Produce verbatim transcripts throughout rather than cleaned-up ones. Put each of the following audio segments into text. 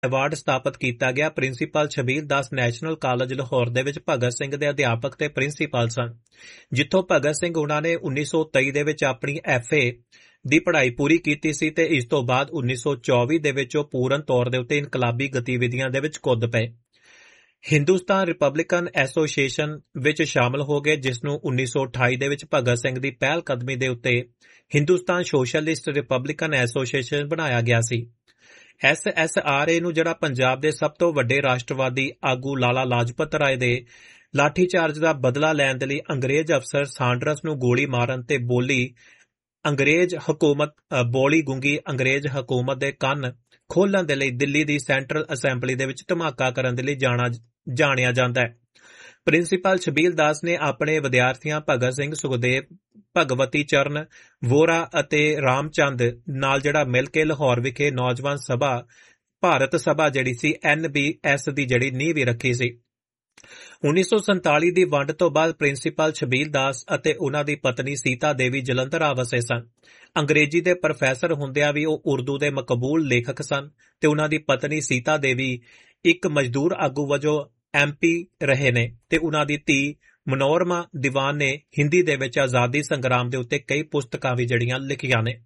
Award ਸਥਾਪਿਤ ਕੀਤਾ ਗਿਆ। ਪ੍ਰਿੰਸੀਪਲ ਛਬੀਲ ਦਾਸ ਨੈਸ਼ਨਲ ਕਾਲਜ ਲਾਹੌਰ ਦੇ ਵਿੱਚ ਭਗਤ ਸਿੰਘ ਦੇ ਅਧਿਆਪਕ ਤੇ ਪ੍ਰਿੰਸੀਪਲ ਸਨ, ਜਿੱਥੋਂ ਭਗਤ ਸਿੰਘ ਉਹਨਾਂ ਨੇ ਉੱਨੀ ਸੌ ਤੇਈ ਦੇ ਵਿੱਚ ਆਪਣੀ ਐਫ ਏ ਦੀ ਪੜ੍ਹਾਈ ਪੂਰੀ ਕੀਤੀ ਸੀ ਤੇ ਇਸ ਤੋਂ ਬਾਅਦ ਉੱਨੀ ਸੌ ਚੌਵੀ ਦੇ ਵਿੱਚ ਉਹ ਪੂਰਨ ਤੌਰ ਦੇ ਉੱਤੇ ਇਨਕਲਾਬੀ ਗਤੀਵਿਧੀਆਂ ਦੇ ਵਿੱਚ ਕੁੱਦ ਪਏ। ਹਿੰਦੁਸਤਾਨ ਰਿਪਬਲਿਕਨ ਐਸੋਸੀਏਸ਼ਨ ਵਿੱਚ ਸ਼ਾਮਲ ਹੋ ਗਏ, ਜਿਸ ਨੂੰ ਉੱਨੀ ਸੌ ਅਠਾਈ ਦੇ ਵਿੱਚ ਭਗਤ ਸਿੰਘ ਦੀ ਪਹਿਲ ਕਦਮੀ ਦੇ ਉੱਤੇ ਹਿੰਦੁਸਤਾਨ ਸੋਸ਼ਲਿਸਟ ਰਿਪਬਲਿਕਨ ਐਸੋਸੀਏਸ਼ਨ ਬਣਾਇਆ ਗਿਆ ਸੀ। ਐਸ ਐਸ ਆਰ ਏ ਨੂੰ ਜਿਹੜਾ ਪੰਜਾਬ ਦੇ ਸਭ ਤੋਂ ਵੱਡੇ ਰਾਸ਼ਟਰਵਾਦੀ ਆਗੂ ਲਾਲਾ ਲਾਜਪਤ ਰਾਏ ਦੇ ਲਾਠੀਚਾਰਜ ਦਾ ਬਦਲਾ ਲੈਣ ਦੇ ਲਈ ਅੰਗਰੇਜ਼ ਅਫਸਰ ਸਾਂਡਰਸ ਨੂੰ ਗੋਲੀ ਮਾਰਨ ਤੇ ਬੋਲੀ ਅੰਗਰੇਜ਼ ਹਕੂਮਤ ਬੋਲੀ ਗੁੰਗੀ ਅੰਗਰੇਜ਼ ਹਕੂਮਤ ਦੇ ਕੰਨ ਖੋਲ੍ਹਣ ਦੇ ਲਈ ਦਿੱਲੀ ਦੀ ਸੈਂਟਰਲ ਅਸੈਂਬਲੀ ਦੇ ਵਿੱਚ ਧਮਾਕਾ ਕਰਨ ਦੇ ਲਈ ਜਾਣਾ ਜਾਣਿਆ ਜਾਂਦਾ ਹੈ। ਪ੍ਰਿੰਸੀਪਲ ਛਬੀਲ ਦਾਸ ਨੇ ਆਪਣੇ ਵਿਦਿਆਰਥੀਆਂ ਭਗਤ ਸਿੰਘ, ਸੁਖਦੇਵ, ਭਗਵਤੀ ਚਰਨ ਵੋਰਾ ਅਤੇ ਰਾਮਚੰਦ ਨਾਲ ਜਿਹੜਾ ਮਿਲ ਕੇ ਲਾਹੌਰ ਵਿਖੇ ਨੌਜਵਾਨ ਸਭਾ ਭਾਰਤ ਸਭਾ ਜਿਹੜੀ ਸੀ ਐਨ ਬੀ ਐਸ ਦੀ ਜਿਹੜੀ ਨੀਂਹ ਵੀ ਰੱਖੀ ਸੀ। ਉੱਨੀ ਸੌ ਸੰਤਾਲੀ ਦੀ ਵੰਡ ਤੋਂ ਬਾਅਦ ਪ੍ਰਿੰਸੀਪਲ ਛਬੀਲ ਦਾਸ ਅਤੇ ਉਹਨਾਂ ਦੀ ਪਤਨੀ ਸੀਤਾ ਦੇਵੀ ਜਲੰਧਰ ਆ ਵਸੇ ਸਨ। ਅੰਗਰੇਜ਼ੀ ਦੇ ਪ੍ਰੋਫੈਸਰ ਹੁੰਦਿਆਂ ਵੀ ਉਹ ਉਰਦੂ ਦੇ ਮਕਬੂਲ ਲੇਖਕ ਸਨ ਤੇ ਉਹਨਾਂ ਦੀ ਪਤਨੀ ਸੀਤਾ ਦੇਵੀ ਇੱਕ ਮਜ਼ਦੂਰ ਆਗੂ ਵਜੋਂ ਐਮ ਪੀ ਰਹੇ ਨੇ ਤੇ ਉਹਨਾਂ ਦੀ ਧੀ ਮਨੋਰਮਾ ਦੀਵਾਨ ਨੇ ਹਿੰਦੀ ਦੇ ਵਿੱਚ ਆਜ਼ਾਦੀ ਸੰਗਰਾਮ ਦੇ ਉੱਤੇ ਕਈ ਪੁਸਤਕਾਂ ਵੀ ਜਿਹੜੀਆਂ ਲਿਖੀਆਂ ਨੇ।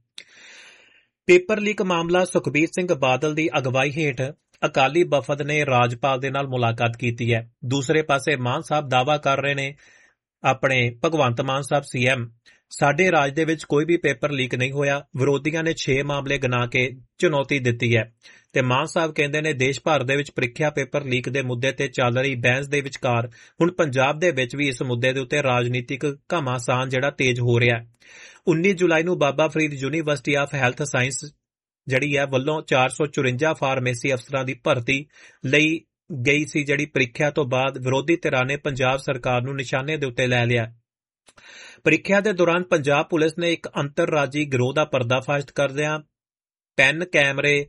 ਪੇਪਰ ਲੀਕ ਮਾਮਲਾ ਸੁਖਬੀਰ ਸਿੰਘ ਬਾਦਲ ਦੀ ਅਗਵਾਈ ਹੇਠ ਅਕਾਲੀ ਵਫਦ ਨੇ ਰਾਜਪਾਲ ਦੇ ਨਾਲ ਮੁਲਾਕਾਤ ਕੀਤੀ ਹੈ। ਦੂਸਰੇ ਪਾਸੇ ਮਾਨ ਸਾਹਿਬ ਦਾਅਵਾ ਕਰ ਰਹੇ ਨੇ, ਆਪਣੇ ਭਗਵੰਤ ਮਾਨ ਸਾਹਿਬ ਸੀ ਐਮ, ਸਾਡੇ ਰਾਜ ਦੇ ਵਿੱਚ ਕੋਈ ਵੀ ਪੇਪਰ ਲੀਕ ਨਹੀਂ ਹੋਇਆ। ਵਿਰੋਧੀਆਂ ਨੇ ਛੇ ਮਾਮਲੇ ਗਿਣਾ ਕੇ ਚੁਣੌਤੀ ਦਿੱਤੀ ਹੈ ਤੇ ਮਾਨ ਸਾਹਿਬ ਕਹਿੰਦੇ ਨੇ ਦੇਸ਼ ਭਰ ਦੇ ਵਿੱਚ ਪ੍ਰੀਖਿਆ ਪੇਪਰ ਲੀਕ ਦੇ ਮੁੱਦੇ ਤੇ ਚੱਲ ਰਹੀ ਬਹਿਸ ਦੇ ਵਿਚਕਾਰ ਹੁਣ ਪੰਜਾਬ ਦੇ ਵਿੱਚ ਵੀ ਇਸ ਮੁੱਦੇ ਦੇ ਉੱਤੇ ਰਾਜਨੀਤਿਕ ਘਮਾਸਾਨ ਜਿਹੜਾ ਤੇਜ਼ ਹੋ ਰਿਹਾ ਹੈ। ਉੱਨੀ ਜੁਲਾਈ ਨੂੰ Baba Farid university of health science ਜਿਹੜੀ ਹੈ ਵੱਲੋਂ ਚਾਰ ਸੌ ਚੁਰੰਜਾ ਫਾਰਮੇਸੀ ਅਫਸਰਾਂ ਦੀ ਭਰਤੀ ਲਈ ਗਈ ਸੀ ਜਿਹੜੀ ਪ੍ਰੀਖਿਆ ਤੋਂ ਬਾਅਦ ਵਿਰੋਧੀ ਧਿਰਾਂ ਨੇ ਪੰਜਾਬ ਸਰਕਾਰ ਨੂੰ ਨਿਸ਼ਾਨੇ ਦੇ ਉੱਤੇ ਲੈ ਲਿਆ। ਪ੍ਰੀਖਿਆ ਦੇ ਦੌਰਾਨ ਪੰਜਾਬ ਪੁਲਿਸ ਨੇ ਇੱਕ ਅੰਤਰਰਾਜੀ ਗਿਰੋਹ ਦਾ ਪਰਦਾਫਾਸ਼ ਕਰਦਿਆਂ ਪੈਨ, ਕੈਮਰੇ,